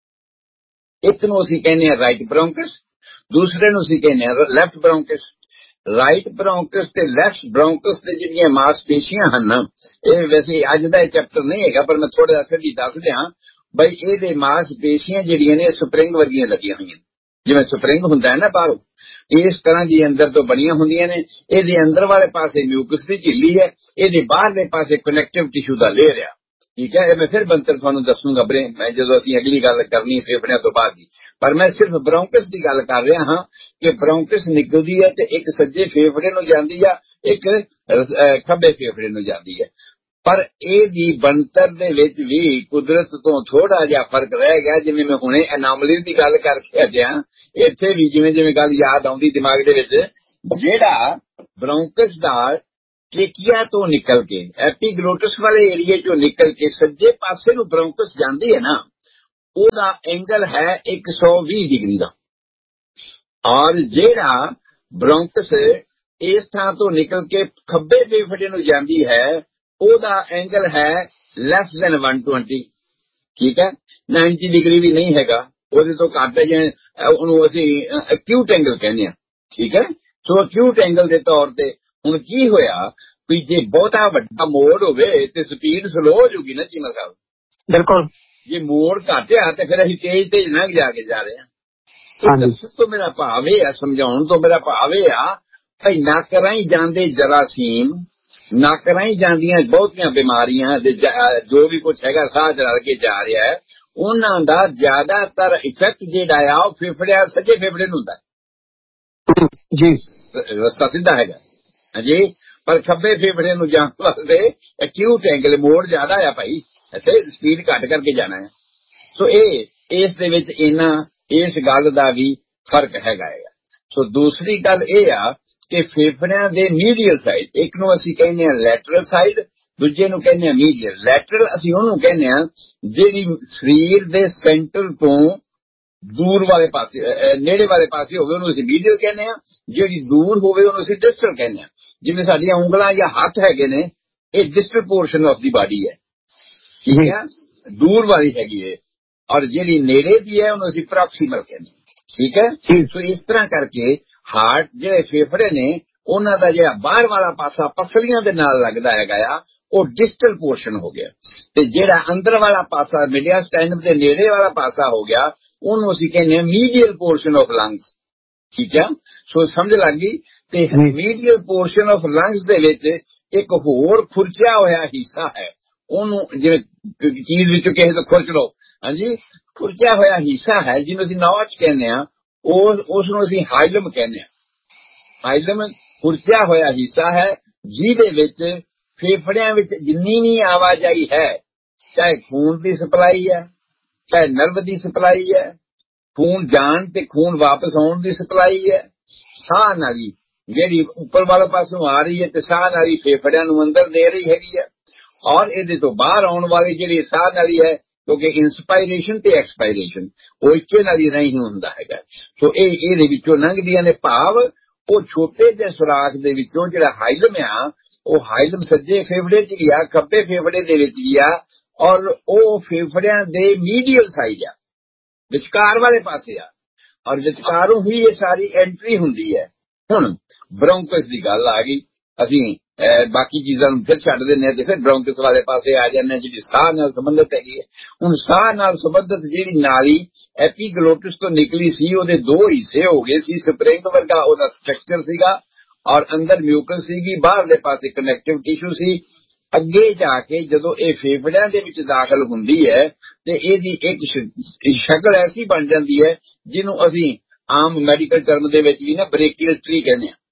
S1: ਇੱਕ ਨੂੰ ਅਸੀਂ ਕਹਿੰਦੇ ਹਾਂ ਰਾਈਟ ਬ੍ਰੌਂਕਸ, ਦੂਸਰੇ ਨੂੰ ਅਸੀਂ ਕਹਿੰਦੇ ਹਾਂ ਲੈਫਟ ਬ੍ਰੌਂਕਸ। ਰਾਈਟ ਬ੍ਰੌਂਕਸ ਤੇ ਲੈਫਟ ਬ੍ਰੌਂਕਸ ਤੇ ਜਿਹੜੀਆਂ ਮਾਸਪੇਸ਼ੀਆਂ ਹਨ, ਇਹ ਵੈਸੇ ਅੱਜ ਦਾ ਇਹ ਚੈਪਟਰ ਨਹੀਂ ਹੈਗਾ, ਪਰ ਮੈਂ ਥੋੜਾ ਜਿਹਾ ਫਿਰ ਵੀ ਦੱਸ ਦਿਆਂ ਬਈ ਇਹਦੇ ਮਾਸਪੇਸ਼ੀਆਂ ਜਿਹੜੀਆਂ ਨੇ ਸਪਰਿੰਗ ਵਰਗੀਆਂ ਲੱਗੀਆਂ ਹੋਈਆਂ, ਜਿਵੇਂ ਸਪਰਿੰਗ ਹੁੰਦਾ ਹੈ ਨਾ ਬਾਹਰੋਂ, ਇਸ ਤਰ੍ਹਾਂ ਦੀ ਅੰਦਰ ਤੋਂ ਬਣੀਆਂ ਹੁੰਦੀਆਂ ਨੇ। ਇਹਦੇ ਅੰਦਰ ਵਾਲੇ ਪਾਸੇ ਮਿਊਕਸ ਦੀ ਝਿੱਲੀ ਹੈ, ਇਹਦੇ ਬਾਹਰਲੇ ਪਾਸੇ ਕਨੈਕਟਿਵ ਟਿਸ਼ੂ ਦਾ ਲੇਅਰ ਆ। ਠੀਕ ਹੈ, ਇਹ ਮੈਂ ਫਿਰ ਬੰਤਰ ਤੁਹਾਨੂੰ ਦੱਸੂਗਾ ਮੈਂ ਜਦੋਂ ਅਸੀਂ ਅਗਲੀ ਗੱਲ ਕਰਨੀ ਫੇਫੜਿਆਂ ਤੋਂ ਬਾਅਦ ਦੀ। ਪਰ ਮੈਂ ਸਿਰਫ ਬ੍ਰੌਂਕਸ ਦੀ ਗੱਲ ਕਰ ਰਿਹਾ ਹਾਂ ਕਿ ਬ੍ਰੌਂਕਸ ਨਿਕਲਦੀ ਹੈ ਤੇ ਇੱਕ ਸੱਜੇ ਫੇਫੜੇ ਨੂੰ ਜਾਂਦੀ ਆ, ਇੱਕ ਖੱਬੇ ਫੇਫੜੇ ਨੂੰ ਜਾਂਦੀ ਹੈ। ਪਰ ਇਹਦੀ ਬਣਤਰ ਦੇ ਵਿੱਚ ਵੀ ਕੁਦਰਤ ਤੋਂ ਥੋੜਾ ਜਿਹਾ ਫਰਕ ਰਹਿ ਗਿਆ। ਜਿਵੇਂ ਮੈਂ ਹੁਣੇ ਐਨਾਮਲੀ ਦੀ ਗੱਲ ਕਰਕੇ ਹਟਿਆ, ਇੱਥੇ ਵੀ ਜਿਵੇਂ ਜਿਵੇਂ ਗੱਲ ਯਾਦ ਆਉਂਦੀ ਦਿਮਾਗ ਦੇ ਵਿੱਚ, ਜਿਹੜਾ ਬ੍ਰੌਂਕਸ ਦਾ ਟ੍ਰੇਕੀਆ ਤੋਂ ਨਿਕਲ ਕੇ ਐਪੀਗਲੋਟਸ ਵਾਲੇ ਏਰੀਏ ਚੋਂ ਨਿਕਲ ਕੇ ਸੱਜੇ ਪਾਸੇ ਨੂੰ ਬ੍ਰੌਂਕਸ ਜਾਂਦੀ ਹੈ ਨਾ, ਉਹਦਾ ਐਂਗਲ ਹੈ ਇੱਕ ਸੌ ਵੀਹ ਡਿਗਰੀ ਦਾ। ਔਰ ਜਿਹੜਾ ਬ੍ਰੌਂਕਸ ਇਸ ਥਾਂ ਤੋਂ ਨਿਕਲ ਕੇ ਖੱਬੇ ਫੇਫੜੇ ਨੂੰ ਜਾਂਦੀ ਹੈ, ਉਹਦਾ ਐਂਗਲ ਹੈ ਲੈਸ ਦੈਨ ਇੱਕ ਸੌ ਵੀਹ। ਠੀਕ ਹੈ, ਨੱਬੇ ਡਿਗਰੀ ਵੀ ਨਹੀਂ ਹੈਗਾ, ਉਹਦੇ ਤੋਂ ਘੱਟ ਹੈ, ਜਿਵੇਂ ਉਹਨੂੰ ਅਸੀਂ ਅਕਿਊਟ ਐਂਗਲ ਕਹਿੰਦੇ ਹਾਂ। ਠੀਕ ਹੈ, ਸੋ ਅਕਿਊਟ ਐਂਗਲ ਦੇ ਤੌਰ ਤੇ ਹੁਣ ਕੀ ਹੋਇਆ ਵੀ ਜੇ ਬਹੁਤਾ ਵੱਡਾ ਮੋੜ ਹੋਵੇ ਤੇ ਸਪੀਡ ਸਲੋ ਹੋ ਜੂਗੀ ਨਾ ਚੀਮਾ ਸਾਹਿਬ।
S2: ਬਿਲਕੁਲ।
S1: ਜੇ ਮੋੜ ਘੱਟ ਆ ਤੇ ਫਿਰ ਅਸੀਂ ਤੇਜ਼ ਤੇਜ਼ ਲੰਘ ਜਾ ਕੇ ਜਾ ਰਹੇ ਹਾਂ। ਦੱਸਣ ਤੋਂ ਮੇਰਾ ਭਾਵ ਇਹ ਆ, ਸਮਝਾਉਣ ਤੋਂ ਮੇਰਾ ਭਾਵ ਇਹ ਆ ਭਈ ਨੱਕ ਰਾਹੀਂ ਜਾਂਦੇ ਜਰਾਸੀਮ, ਨੱਕ ਰਾਹੀਂ ਜਾਂਦੀਆਂ ਬਹੁਤੀਆਂ ਬਿਮਾਰੀਆਂ ਜੋ ਵੀ ਕੁਛ ਹੈਗਾ ਸਾਹ ਚਲਾ ਕੇ ਜਾ ਰਿਹਾ ਹੈ, ਉਹਨਾਂ ਦਾ ਜ਼ਿਆਦਾਤਰ ਇਫੈਕਟ ਜਿਹੜਾ ਆ ਉਹ ਫੇਫੜਿਆਂ ਸੱਜੇ ਫੇਫੜੇ ਨੂੰ ਹੁੰਦਾ
S2: ਜੀ।
S1: ਰਸਤਾ ਸਿੱਧਾ ਹੈਗਾ ਹਾਂਜੀ, ਪਰ ਖੱਬੇ ਫੇਫੜੇ ਨੂੰ ਜਾਣ ਵਾਸਤੇ ਅਕਿਊਟ ਐਂਗਲ ਮੋੜ ਜ਼ਿਆਦਾ ਆ ਭਾਈ, ਇੱਥੇ ਸਪੀਡ ਘੱਟ ਕਰਕੇ ਜਾਣਾ ਹੈ। ਸੋ ਇਹ ਇਸ ਦੇ ਵਿੱਚ ਇਹਨਾਂ ਇਸ ਗੱਲ ਦਾ ਵੀ ਫਰਕ ਹੈਗਾ ਹੈ। ਸੋ ਦੂਸਰੀ ਗੱਲ ਇਹ ਆ ਕਿ ਫੇਫੜਿਆਂ ਦੇ ਮੀਡੀਅਲ ਸਾਈਡ, ਇੱਕ ਨੂੰ ਅਸੀਂ ਕਹਿੰਦੇ ਹਾਂ ਲੈਟਰਲ ਸਾਈਡ, ਦੂਜੇ ਨੂੰ ਕਹਿੰਦੇ ਹਾਂ ਮੀਡੀਅਲ। ਲੈਟਰਲ ਅਸੀਂ ਉਹਨੂੰ ਕਹਿੰਦੇ ਹਾਂ ਜਿਹੜੀ ਸਰੀਰ ਦੇ ਸੈਂਟਰ ਤੋਂ ਦੂਰ ਵਾਲੇ ਪਾਸੇ, ਨੇੜੇ ਵਾਲੇ ਪਾਸੇ ਹੋਵੇ ਉਹਨੂੰ ਅਸੀਂ ਮੀਡੀਅਲ ਕਹਿੰਦੇ ਹਾਂ, ਜਿਹੜੀ ਦੂਰ ਹੋਵੇ ਉਹਨੂੰ ਅਸੀਂ ਡਿਸਟਲ ਕਹਿੰਦੇ ਹਾਂ। ਜਿਵੇਂ ਸਾਡੀਆਂ ਉਂਗਲਾਂ ਜਾਂ ਹੱਥ ਹੈਗੇ ਨੇ, ਇਹ ਡਿਸਟਲ ਪੋਰਸ਼ਨ ਆਫ ਦੀ ਬਾਡੀ ਹੈ। ਠੀਕ ਹੈ, ਦੂਰ ਵਾਲੀ ਹੈਗੀ ਹੈ, ਔਰ ਜਿਹੜੀ ਨੇੜੇ ਦੀ ਹੈ ਉਹਨੂੰ ਅਸੀਂ ਪ੍ਰੋਕਸੀਮਲ ਕਹਿੰਦੇ ਹਾਂ। ਠੀਕ ਹੈ, ਸੋ ਇਸ ਤਰ੍ਹਾਂ ਕਰਕੇ ਹਾਰਟ ਜਿਹੜੇ ਫੇਫੜੇ ਨੇ ਉਹਨਾਂ ਦਾ ਜਿਹੜਾ ਬਾਹਰ ਵਾਲਾ ਪਾਸਾ ਪਸਲੀਆਂ ਦੇ ਨਾਲ ਲੱਗਦਾ ਹੈਗਾ ਆ, ਉਹ ਡਿਸਟਲ ਪੋਰਸ਼ਨ ਹੋ ਗਿਆ, ਤੇ ਜਿਹੜਾ ਅੰਦਰ ਵਾਲਾ ਪਾਸਾ ਮੀਡੀਆਸਟਾਈਨਮ ਦੇ ਨੇੜੇ ਵਾਲਾ ਪਾਸਾ ਹੋ ਗਿਆ, ਉਹਨੂੰ ਅਸੀਂ ਕਹਿੰਦੇ ਹਾਂ ਮੀਡੀਅਲ ਪੋਰਸ਼ਨ ਆਫ ਲੰਗਸ। ਠੀਕ ਹੈ, ਸੋ ਸਮਝ ਲੱਗ ਗਈ। ਤੇ ਮੀਡੀਅਲ ਪੋਰਸ਼ਨ ਆਫ ਲੰਗਸ ਦੇ ਵਿੱਚ ਇੱਕ ਹੋਰ ਖੁਰਚਿਆ ਹੋਇਆ ਹਿੱਸਾ ਹੈ, ਉਹਨੂੰ ਜਿਵੇਂ ਚੀਜ਼ ਵਿੱਚੋਂ ਕਿਸੇ ਤੋਂ ਖੁਰਚ ਲਓ, ਹਾਂਜੀ, ਖੁਰਚਿਆ ਹੋਇਆ ਹਿੱਸਾ ਹੈ ਜਿਹਨੂੰ ਅਸੀਂ ਨੌਚ ਕਹਿੰਦੇ ਹਾਂ, ਉਹ ਉਸ ਨੂੰ ਅਸੀਂ ਹਾਈਲਮ ਕਹਿੰਦੇ ਹਾਂ। ਹਾਈਲਮ ਖੁਰਚਿਆ ਹੋਇਆ ਹਿੱਸਾ ਹੈ ਜਿਹਦੇ ਵਿੱਚ ਫੇਫੜਿਆਂ ਵਿੱਚ ਜਿੰਨੀ ਵੀ ਆਵਾਜਾਈ ਹੈ, ਚਾਹੇ ਖੂਨ ਦੀ ਸਪਲਾਈ ਹੈ, ਚਾਹੇ ਨਰਵ ਦੀ ਸਪਲਾਈ ਹੈ, ਖੂਨ ਜਾਣ ਤੇ ਖੂਨ ਵਾਪਸ ਆਉਣ ਦੀ ਸਪਲਾਈ ਹੈ, ਸਾਹ ਨਾਲੀ ਜਿਹੜੀ ਉੱਪਰ ਵਾਲੇ ਪਾਸੋਂ ਆ ਰਹੀ ਹੈ ਤੇ ਸਾਹ ਨਾਲੀ ਫੇਫੜਿਆਂ ਨੂੰ ਅੰਦਰ ਦੇ ਰਹੀ ਹੈਗੀ ਹੈ, ਔਰ ਇਹਦੇ ਤੋਂ ਬਾਹਰ ਆਉਣ ਵਾਲੀ ਜਿਹੜੀ ਸਾਹ ਨਾਲੀ ਹੈ, ਕਿਉਂਕਿ ਇੰਸਪਾਇਰੇਸ਼ਨ ਤੇ ਐਕਸਪਾਇਰੇਸ਼ਨ ਉਹ ਇੱਕੇ ਨਾਲੀ ਰਾਹੀਂ ਹੁੰਦਾ ਹੈਗਾ। ਸੋ ਇਹ ਇਹਦੇ ਵਿੱਚੋਂ ਲੰਘਦੀਆਂ ਨੇ, ਭਾਵ ਉਹ ਛੋਟੇ ਜਿਹੇ ਸੁਰਾਖ ਦੇ ਵਿੱਚੋਂ ਜਿਹੜਾ ਹਾਈਲਮ ਆ, ਉਹ ਹਾਈਲਮ ਸੱਜੇ ਫੇਫੜੇ 'ਚ ਗਿਆ, ਖੱਬੇ ਫੇਫੜੇ ਦੇ ਵਿੱਚ ਗਿਆ, ਔਰ ਉਹ ਫੇਫੜਿਆਂ ਦੇ ਮੀਡੀਅਲ ਸਾਈਡ ਆ, ਵਿਚਕਾਰ ਵਾਲੇ ਪਾਸੇ ਆ, ਔਰ ਵਿਚਕਾਰੋਂ ਹੀ ਇਹ ਸਾਰੀ ਐਂਟਰੀ ਹੁੰਦੀ ਹੈ। ਹੁਣ ਬ੍ਰੌਂਕਸ ਦੀ ਗੱਲ ਆ ਗਈ, ਅਸੀਂ ਬਾਕੀ ਚੀਜ਼ਾਂ ਨੂੰ ਫਿਰ ਛੱਡ ਦਿੰਦੇ ਹਾਂ ਤੇ ਫਿਰ ਬ੍ਰੌਂਕਸ ਵਾਲੇ ਪਾਸੇ ਆ ਜਾਂਦੇ ਹਾਂ, ਜਿਹੜੀ ਸਾਹ ਨਾਲ ਸੰਬੰਧਿਤ ਹੈਗੀ ਹੈ। ਹੁਣ ਸਾਹ ਨਾਲ ਸੰਬੰਧਿਤ ਜਿਹੜੀ ਨਾਲੀ ਐਪੀਗਲੋਟਸ ਤੋਂ ਨਿਕਲੀ ਸੀ, ਉਹਦੇ ਦੋ ਹਿੱਸੇ ਹੋ ਗਏ ਸੀ, ਸਪਰਿੰਗ ਵਰਗਾ ਉਹਦਾ ਸਟਰਕਚਰ ਸੀਗਾ, ਔਰ ਅੰਦਰ ਮਿਊਕਸ ਸੀਗੀ, ਬਾਹਰਲੇ ਪਾਸੇ ਕਨੈਕਟਿਵ ਟਿਸ਼ੂ ਸੀ। ਅੱਗੇ ਜਾ ਕੇ ਜਦੋਂ ਇਹ ਫੇਫੜਿਆਂ ਦੇ ਵਿੱਚ ਦਾਖਲ ਹੁੰਦੀ ਹੈ ਤੇ ਇਹਦੀ ਇੱਕ ਸ਼ਕਲ ਐਸੀ ਬਣ ਜਾਂਦੀ ਹੈ ਜਿਹਨੂੰ ਅਸੀਂ ਆਮ ਮੈਡੀਕਲ ਟਰਮ ਦੇ ਵਿੱਚ ਵੀ ਨਾ ਬ੍ਰੇਕੀਅਲ ਟਰੀ ਕਹਿੰਦੇ ਹਾਂ।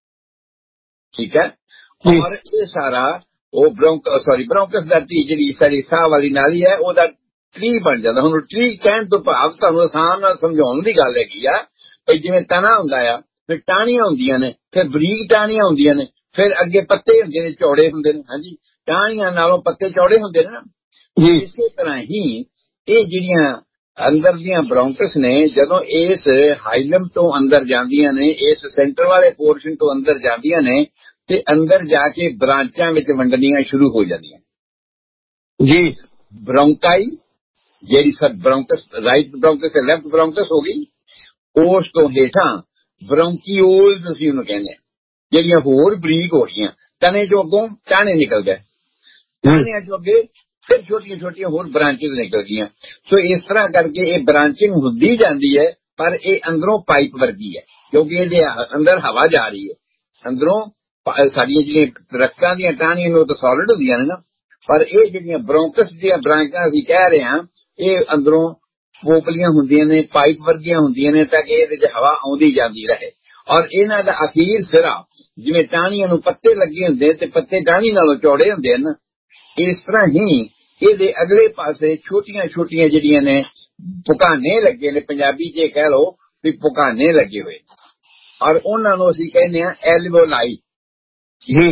S1: ਠੀਕ ਹੈ, ਔਰ ਇਹ ਸਾਰਾ ਉਹ ਬ੍ਰੌਂਕ ਸੌਰੀ ਬ੍ਰੌਂਕਸ ਦਾ ਟਰੀ ਜਿਹੜੀ ਸਾਡੀ ਸਾਹ ਵਾਲੀ ਨਾਲੀ ਹੈ ਉਹਦਾ ਟਰੀ ਬਣ ਜਾਂਦਾ। ਹੁਣ ਟਰੀ ਕਹਿਣ ਤੋਂ ਭਾਵ ਤੁਹਾਨੂੰ ਆਸਾਨ ਨਾਲ ਸਮਝਾਉਣ ਦੀ ਗੱਲ ਹੈਗੀ ਆ, ਭਈ ਜਿਵੇਂ ਤਣਾ ਹੁੰਦਾ ਆ, ਫਿਰ ਟਾਹਣੀਆਂ ਹੁੰਦੀਆਂ ਨੇ, ਫਿਰ ਬਰੀਕ ਟਾਹਣੀਆਂ ਹੁੰਦੀਆਂ ਨੇ, ਫਿਰ ਅੱਗੇ ਪੱਤੇ ਹੁੰਦੇ ਨੇ, ਚੌੜੇ ਹੁੰਦੇ ਨੇ। ਹਾਂਜੀ, ਟਾਹਣੀਆਂ ਨਾਲੋਂ ਪੱਤੇ ਚੌੜੇ ਹੁੰਦੇ ਨੇ ਨਾ, ਇਸੇ ਤਰ੍ਹਾਂ ਹੀ ਇਹ ਜਿਹੜੀਆਂ ਅੰਦਰ ਦੀਆਂ ਬ੍ਰੌਂਕਸ ਨੇ, ਜਦੋਂ ਇਸ ਹਾਈਲਮ ਤੋਂ ਅੰਦਰ ਜਾਂਦੀਆਂ ਨੇ, ਇਸ ਸੈਂਟਰ ਵਾਲੇ ਪੋਰਸ਼ਨ ਤੋਂ ਅੰਦਰ ਜਾਂਦੀਆਂ ਨੇ, ਤੇ ਅੰਦਰ ਜਾ ਕੇ ਬ੍ਰਾਂਚਾਂ ਵਿੱਚ ਵੰਡਣੀਆਂ ਸ਼ੁਰੂ ਹੋ ਜਾਂਦੀਆਂ ਜੀ। ਬ੍ਰੌਂਕਾਈ ਜਿਹੜੀ ਸਬ ਬ੍ਰੌਂਕਸ, ਰਾਈਟ ਬ੍ਰੌਂਕਸ ਤੇ ਲੈਫਟ ਬ੍ਰੌਂਕਸ ਹੋ ਗਈ, ਉਸ ਤੋਂ ਹੇਠਾਂ ਬ੍ਰੌਂਕੀਓਲਸ ਅਸੀਂ ਉਹਨੂੰ ਕਹਿੰਦੇ ਹਾਂ, ਜਿਹੜੀਆਂ ਹੋਰ ਬਰੀਕ ਹੋ ਗਈਆਂ। ਤਣੇ ਚੋਂ ਅੱਗੋਂ ਟਾਹਣੇ ਨਿਕਲ ਗਏ, ਟਾਹਣਿਆਂ ਚੋਂ ਅੱਗੇ ਫਿਰ ਛੋਟੀਆਂ ਛੋਟੀਆਂ ਹੋਰ ਬ੍ਰਾਂਚਿਸ ਨਿਕਲ ਗਈਆਂ। ਸੋ ਇਸ ਤਰ੍ਹਾਂ ਕਰਕੇ ਇਹ ਬ੍ਰਾਂਚਿੰਗ ਹੁੰਦੀ ਜਾਂਦੀ ਹੈ, ਪਰ ਇਹ ਅੰਦਰੋਂ ਪਾਈਪ ਵਰਗੀ ਹੈ, ਕਿਉਂਕਿ ਇਹਦੇ ਅੰਦਰ ਹਵਾ ਜਾ ਰਹੀ ਹੈ। ਅੰਦਰੋਂ ਸਾਡੀਆਂ ਜਿਹੜੀਆਂ ਰਕਤਾਂ ਦੀਆਂ ਟਾਹਣੀਆਂ ਨੇ ਉਹ ਤਾਂ ਸੋਲਿਡ ਹੁੰਦੀਆਂ ਨੇ ਨਾ, ਪਰ ਇਹ ਜਿਹੜੀਆਂ ਬ੍ਰੌਂਕਸ ਦੀਆਂ ਬ੍ਰਾਂਚਾਂ ਅਸੀਂ ਕਹਿ ਰਹੇ ਹਾਂ, ਇਹ ਅੰਦਰੋਂ ਪੋਪਲੀਆਂ ਹੁੰਦੀਆਂ ਨੇ, ਪਾਈਪ ਵਰਗੀਆਂ ਹੁੰਦੀਆਂ ਨੇ, ਤਾਂ ਕਿ ਇਹਦੇ 'ਚ ਹਵਾ ਆਉਂਦੀ ਜਾਂਦੀ ਰਹੇ। ਔਰ ਇਹਨਾਂ ਦਾ ਅਖੀਰ ਸਿਰਾ ਜਿਵੇਂ ਟਾਹਣੀਆਂ ਨੂੰ ਪੱਤੇ ਲੱਗੇ ਹੁੰਦੇ ਤੇ ਪੱਤੇ ਟਾਹਣੀ ਨਾਲੋਂ ਚੌੜੇ ਹੁੰਦੇ ਹਨ, ਇਸ ਤਰ੍ਹਾਂ ਹੀ ਇਹਦੇ ਅਗਲੇ ਪਾਸੇ ਛੋਟੀਆਂ ਛੋਟੀਆਂ ਜਿਹੜੀਆਂ ਨੇ ਪੁਕਾਨੇ ਲੱਗੇ ਨੇ, ਪੰਜਾਬੀ 'ਚ ਕਹਿ ਲਓ ਵੀ ਪੁਕਾਨੇ ਲੱਗੇ ਹੋਏ, ਔਰ ਉਹਨਾਂ ਨੂੰ ਅਸੀਂ ਕਹਿੰਦੇ ਹਾਂ ਐਲਵੋਲਾਈ। ਠੀਕ ਹੈ,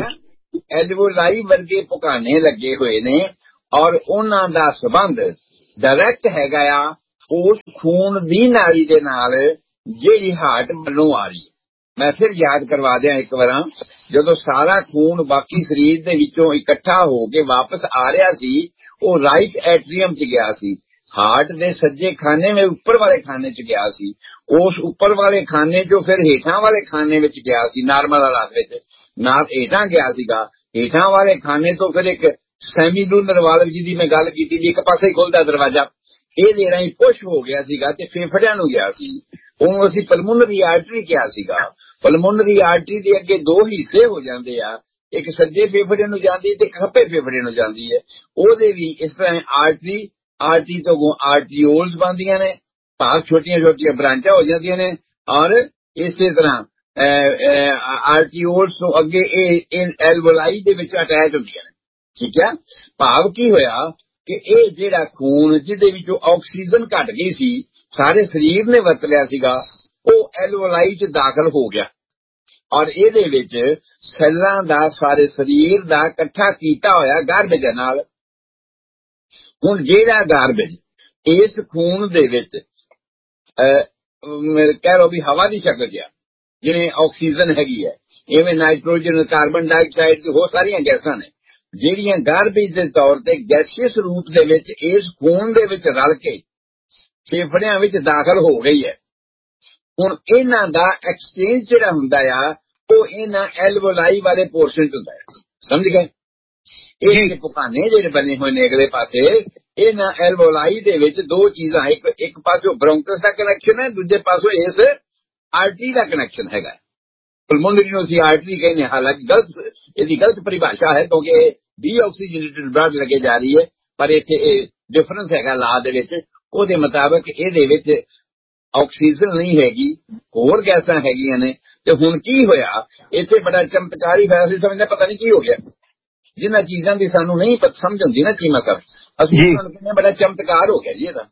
S1: ਐਲਵੋਲਾਈ ਵਰਗੇ ਪੁਕਾਨੇ ਲੱਗੇ ਹੋਏ ਨੇ ਔਰ ਉਹਨਾਂ ਦਾ ਸੰਬੰਧ ਡਾਇਰੈਕਟ ਹੈਗਾ ਆ ਉਸ ਖੂਨ ਦੀ ਨਾਲੀ ਦੇ ਨਾਲ ਜਿਹੜੀ ਹਾਰਟ ਵੱਲੋਂ ਆ ਰਹੀ ਹੈ। ਮੈਂ ਫਿਰ ਯਾਦ ਕਰਵਾ ਦਿਆਂ ਇੱਕ ਵਾਰ, ਜਦੋਂ ਸਾਰਾ ਖੂਨ ਬਾਕੀ ਸਰੀਰ ਦੇ ਵਿੱਚੋਂ ਇਕੱਠਾ ਹੋ ਕੇ ਵਾਪਸ ਆ ਰਿਹਾ ਸੀ, ਉਹ ਰਾਈਟ ਐਟਰੀਅਮ ਚ ਗਿਆ ਸੀ, ਹਾਰਟ ਦੇ ਸੱਜੇ ਖਾਨੇ ਵਿੱਚ ਉੱਪਰ ਵਾਲੇ ਖਾਨੇ ਚ ਗਿਆ ਸੀ, ਉਸ ਉੱਪਰ ਵਾਲੇ ਖਾਨੇ ਚੋਂ ਫਿਰ ਹੇਠਾਂ ਵਾਲੇ ਖਾਨੇ ਵਿੱਚ ਗਿਆ ਸੀ, ਨਾਰਮਲ ਹਾਲਾਤ ਵਿੱਚ ਨਾਲ ਹੇਠਾਂ ਗਿਆ ਸੀਗਾ, ਹੇਠਾਂ ਵਾਲੇ ਖਾਨੇ ਤੋਂ ਫਿਰ ਇੱਕ ਸੈਮੀਲੂਨਰ ਵਾਲਵ ਜਿਹਦੀ ਮੈਂ ਗੱਲ ਕੀਤੀ ਸੀ, ਇੱਕ ਪਾਸੇ ਹੀ ਖੁੱਲਦਾ ਦਰਵਾਜ਼ਾ, ਇਹਦੇ ਰਾਹੀਂ ਪੁਸ਼ ਹੋ ਗਿਆ ਸੀਗਾ ਤੇ ਫੇਫੜਿਆਂ ਨੂੰ ਗਿਆ ਸੀ। ਉਹਨੂੰ ਅਸੀਂ ਪਲਮੋਨਰੀ ਆਰਟਰੀ ਕਿਹਾ ਸੀਗਾ। ਪਲਮੋਨਰੀ ਆਰਟਰੀ ਦੇ ਅੱਗੇ ਦੋ ਹਿੱਸੇ ਹੋ ਜਾਂਦੇ ਆ, ਇੱਕ ਸੱਜੇ ਫੇਫੜੇ ਨੂੰ ਜਾਂਦੀ ਤੇ ਖੱਬੇ ਫੇਫੜੇ ਨੂੰ ਜਾਂਦੀ ਹੈ। ਉਹਦੇ ਵੀ ਇਸ ਤਰ੍ਹਾਂ ਆਰਟਰੀ ਆਰਟਰੀ ਤੋਂ ਆਰਟਰੀਓਲਸ ਬਣਦੀਆਂ ਨੇ, ਭਾਗ ਛੋਟੀਆਂ ਛੋਟੀਆਂ ਬ੍ਰਾਂਚਾਂ ਹੋ ਜਾਂਦੀਆਂ ਨੇ, ਔਰ ਇਸੇ ਤਰ੍ਹਾਂ ਆਰਟਰੀਓਲਸ ਤੋਂ ਅੱਗੇ ਇਹ ਐਲਵੋਲਾਈ ਦੇ ਵਿੱਚ ਅਟੈਚ ਹੁੰਦੀਆਂ ਨੇ। ਠੀਕ ਹੈ, ਭਾਵ ਕੀ ਹੋਇਆ ਕਿ ਇਹ ਜਿਹੜਾ ਖੂਨ ਜਿਹਦੇ ਵਿੱਚੋਂ ਆਕਸੀਜਨ ਘਟ ਗਈ ਸੀ, ਸਾਰੇ ਸਰੀਰ ਨੇ ਵਰਤ ਲਿਆ ਸੀਗਾ, ਉਹ ਐਲਵੋਲਾਈ ਚ ਦਾਖਲ ਹੋ ਗਿਆ ਔਰ ਇਹਦੇ ਵਿੱਚ ਸੈੱਲਾਂ ਦਾ ਸਾਰੇ ਸਰੀਰ ਦਾ ਇਕੱਠਾ ਕੀਤਾ ਹੋਇਆ ਗਾਰਬੇਜ ਨਾਲ। ਹੁਣ ਜਿਹੜਾ ਗਾਰਬੇਜ ਇਸ ਖੂਨ ਦੇ ਵਿੱਚ ਕਹਿ ਲਓ ਵੀ ਹਵਾ ਦੀ ਸ਼ਕਲ ਚ ਆ, ਜਿਵੇਂ ਆਕਸੀਜਨ ਹੈਗੀ ਹੈ, ਇਵੇਂ ਨਾਈਟ੍ਰੋਜਨ, ਕਾਰਬਨ ਡਾਈਆਕਸਾਈਡ, ਹੋਰ ਸਾਰੀਆਂ ਗੈਸਾਂ ਨੇ ਜਿਹੜੀਆਂ ਗਾਰਬੇਜ ਦੇ ਤੌਰ ਤੇ ਗੈਸੀਅਸ ਰੂਪ ਦੇ ਵਿੱਚ ਇਸ ਖੂਨ ਦੇ ਵਿੱਚ ਰਲ ਕੇ ਫੇਫੜਿਆਂ ਵਿੱਚ ਦਾਖਲ ਹੋ ਗਈ ਹੈ। ਹੁਣ ਇਹਨਾਂ ਦਾ ਐਕਸਚੇਂਜ ਜਿਹੜਾ ਹੁੰਦਾ ਆ ਉਹ ਇਹਨਾਂ ਐਲਵੋਲਾਈ ਵਾਲੇ ਪੋਰਸ਼ਨ ਚ ਹੁੰਦਾ ਹੈ। ਸਮਝ ਗਏ? ਇਹ ਜਿਹੜੇ ਪੁਕਾਨੇ ਜਿਹੜੇ ਬਣੇ ਹੋਏ ਨੇ ਅਗਲੇ ਪਾਸੇ, ਇਹਨਾਂ ਐਲਵੋਲਾਈ ਦੇ ਵਿੱਚ ਦੋ ਚੀਜ਼ਾਂ, ਇੱਕ ਇੱਕ ਪਾਸੋਂ ਬ੍ਰੌਂਕਸ ਦਾ ਕਨੈਕਸ਼ਨ ਹੈ, ਦੂਜੇ ਪਾਸੋਂ ਇਸ ਆਰਟਰੀ ਦਾ ਕਨੈਕਸ਼ਨ ਹੈਗਾ। ਪਲਮੋਨਰੀ ਨੂੰ ਅਸੀਂ ਆਰਟਰੀ ਕਹਿੰਦੇ, ਹਾਲਾਂਕਿ ਗਲਤ, ਇਹਦੀ ਗਲਤ ਪਰਿਭਾਸ਼ਾ ਹੈ ਕਿਉਂਕਿ ਡੀਆਕਸੀਜਨੇਟਡ ਬਲੱਡ ਲੱਗੇ ਜਾ ਰਹੀ ਹੈ, ਪਰ ਇੱਥੇ ਇਹ ਡਿਫਰੈਂਸ ਹੈਗਾ ਲਾ ਦੇ ਵਿੱਚ। ਉਹਦੇ ਮੁਤਾਬਕ ਇਹਦੇ ਵਿੱਚ ਆਕਸੀਜਨ ਨਹੀਂ ਹੈਗੀ, ਹੋਰ ਗੈਸਾਂ ਹੈਗੀਆਂ ਨੇ। ਤੇ ਹੁਣ ਕੀ ਹੋਇਆ ਇੱਥੇ, ਬੜਾ ਚਮਤਕਾਰੀ ਹੋਇਆ। ਅਸੀਂ ਸਮਝਦੇ ਪਤਾ ਨਹੀਂ ਕੀ ਹੋ ਗਿਆ, ਜਿਨ੍ਹਾਂ ਚੀਜ਼ਾਂ ਦੀ ਸਾਨੂੰ ਨਹੀਂ ਸਮਝ ਹੁੰਦੀ ਨਾ ਚੀਮਾ ਸਾਹਿਬ, ਅਸੀਂ ਤੁਹਾਨੂੰ ਕਹਿੰਦੇ ਬੜਾ ਚਮਤਕਾਰ ਹੋ ਗਿਆ ਜੀ ਇਹਦਾ।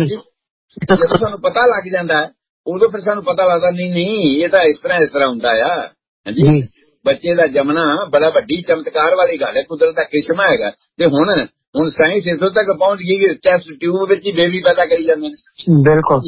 S1: ਜਦੋਂ ਸਾਨੂੰ ਪਤਾ ਲੱਗ ਜਾਂਦਾ ਉਦੋਂ ਫਿਰ ਸਾਨੂੰ ਪਤਾ ਲੱਗਦਾ ਨਹੀਂ ਨਹੀਂ ਇਹ ਤਾਂ ਇਸ ਤਰ੍ਹਾਂ ਇਸ ਤਰ੍ਹਾਂ ਹੁੰਦਾ ਆ। ਹਾਂਜੀ, ਬੱਚੇ ਦਾ ਜੰਮਣਾ ਬੜਾ ਵੱਡੀ ਚਮਤਕਾਰ ਵਾਲੀ ਗੱਲ ਹੈ, ਕੁਦਰਤ ਦਾ ਕ੍ਰਿਸ਼ਮਾ ਹੈਗਾ। ਤੇ ਹੁਣ ਹੁਣ ਸਾਇੰਸ ਇੱਥੋਂ ਤੱਕ ਪਹੁੰਚ ਗਈ ਕਿ ਟੈਸਟ ਟਿਊਬ ਵਿੱਚ ਹੀ ਬੇਬੀ ਪੈਦਾ ਕਰੀ ਜਾਂਦੇ ਨੇ।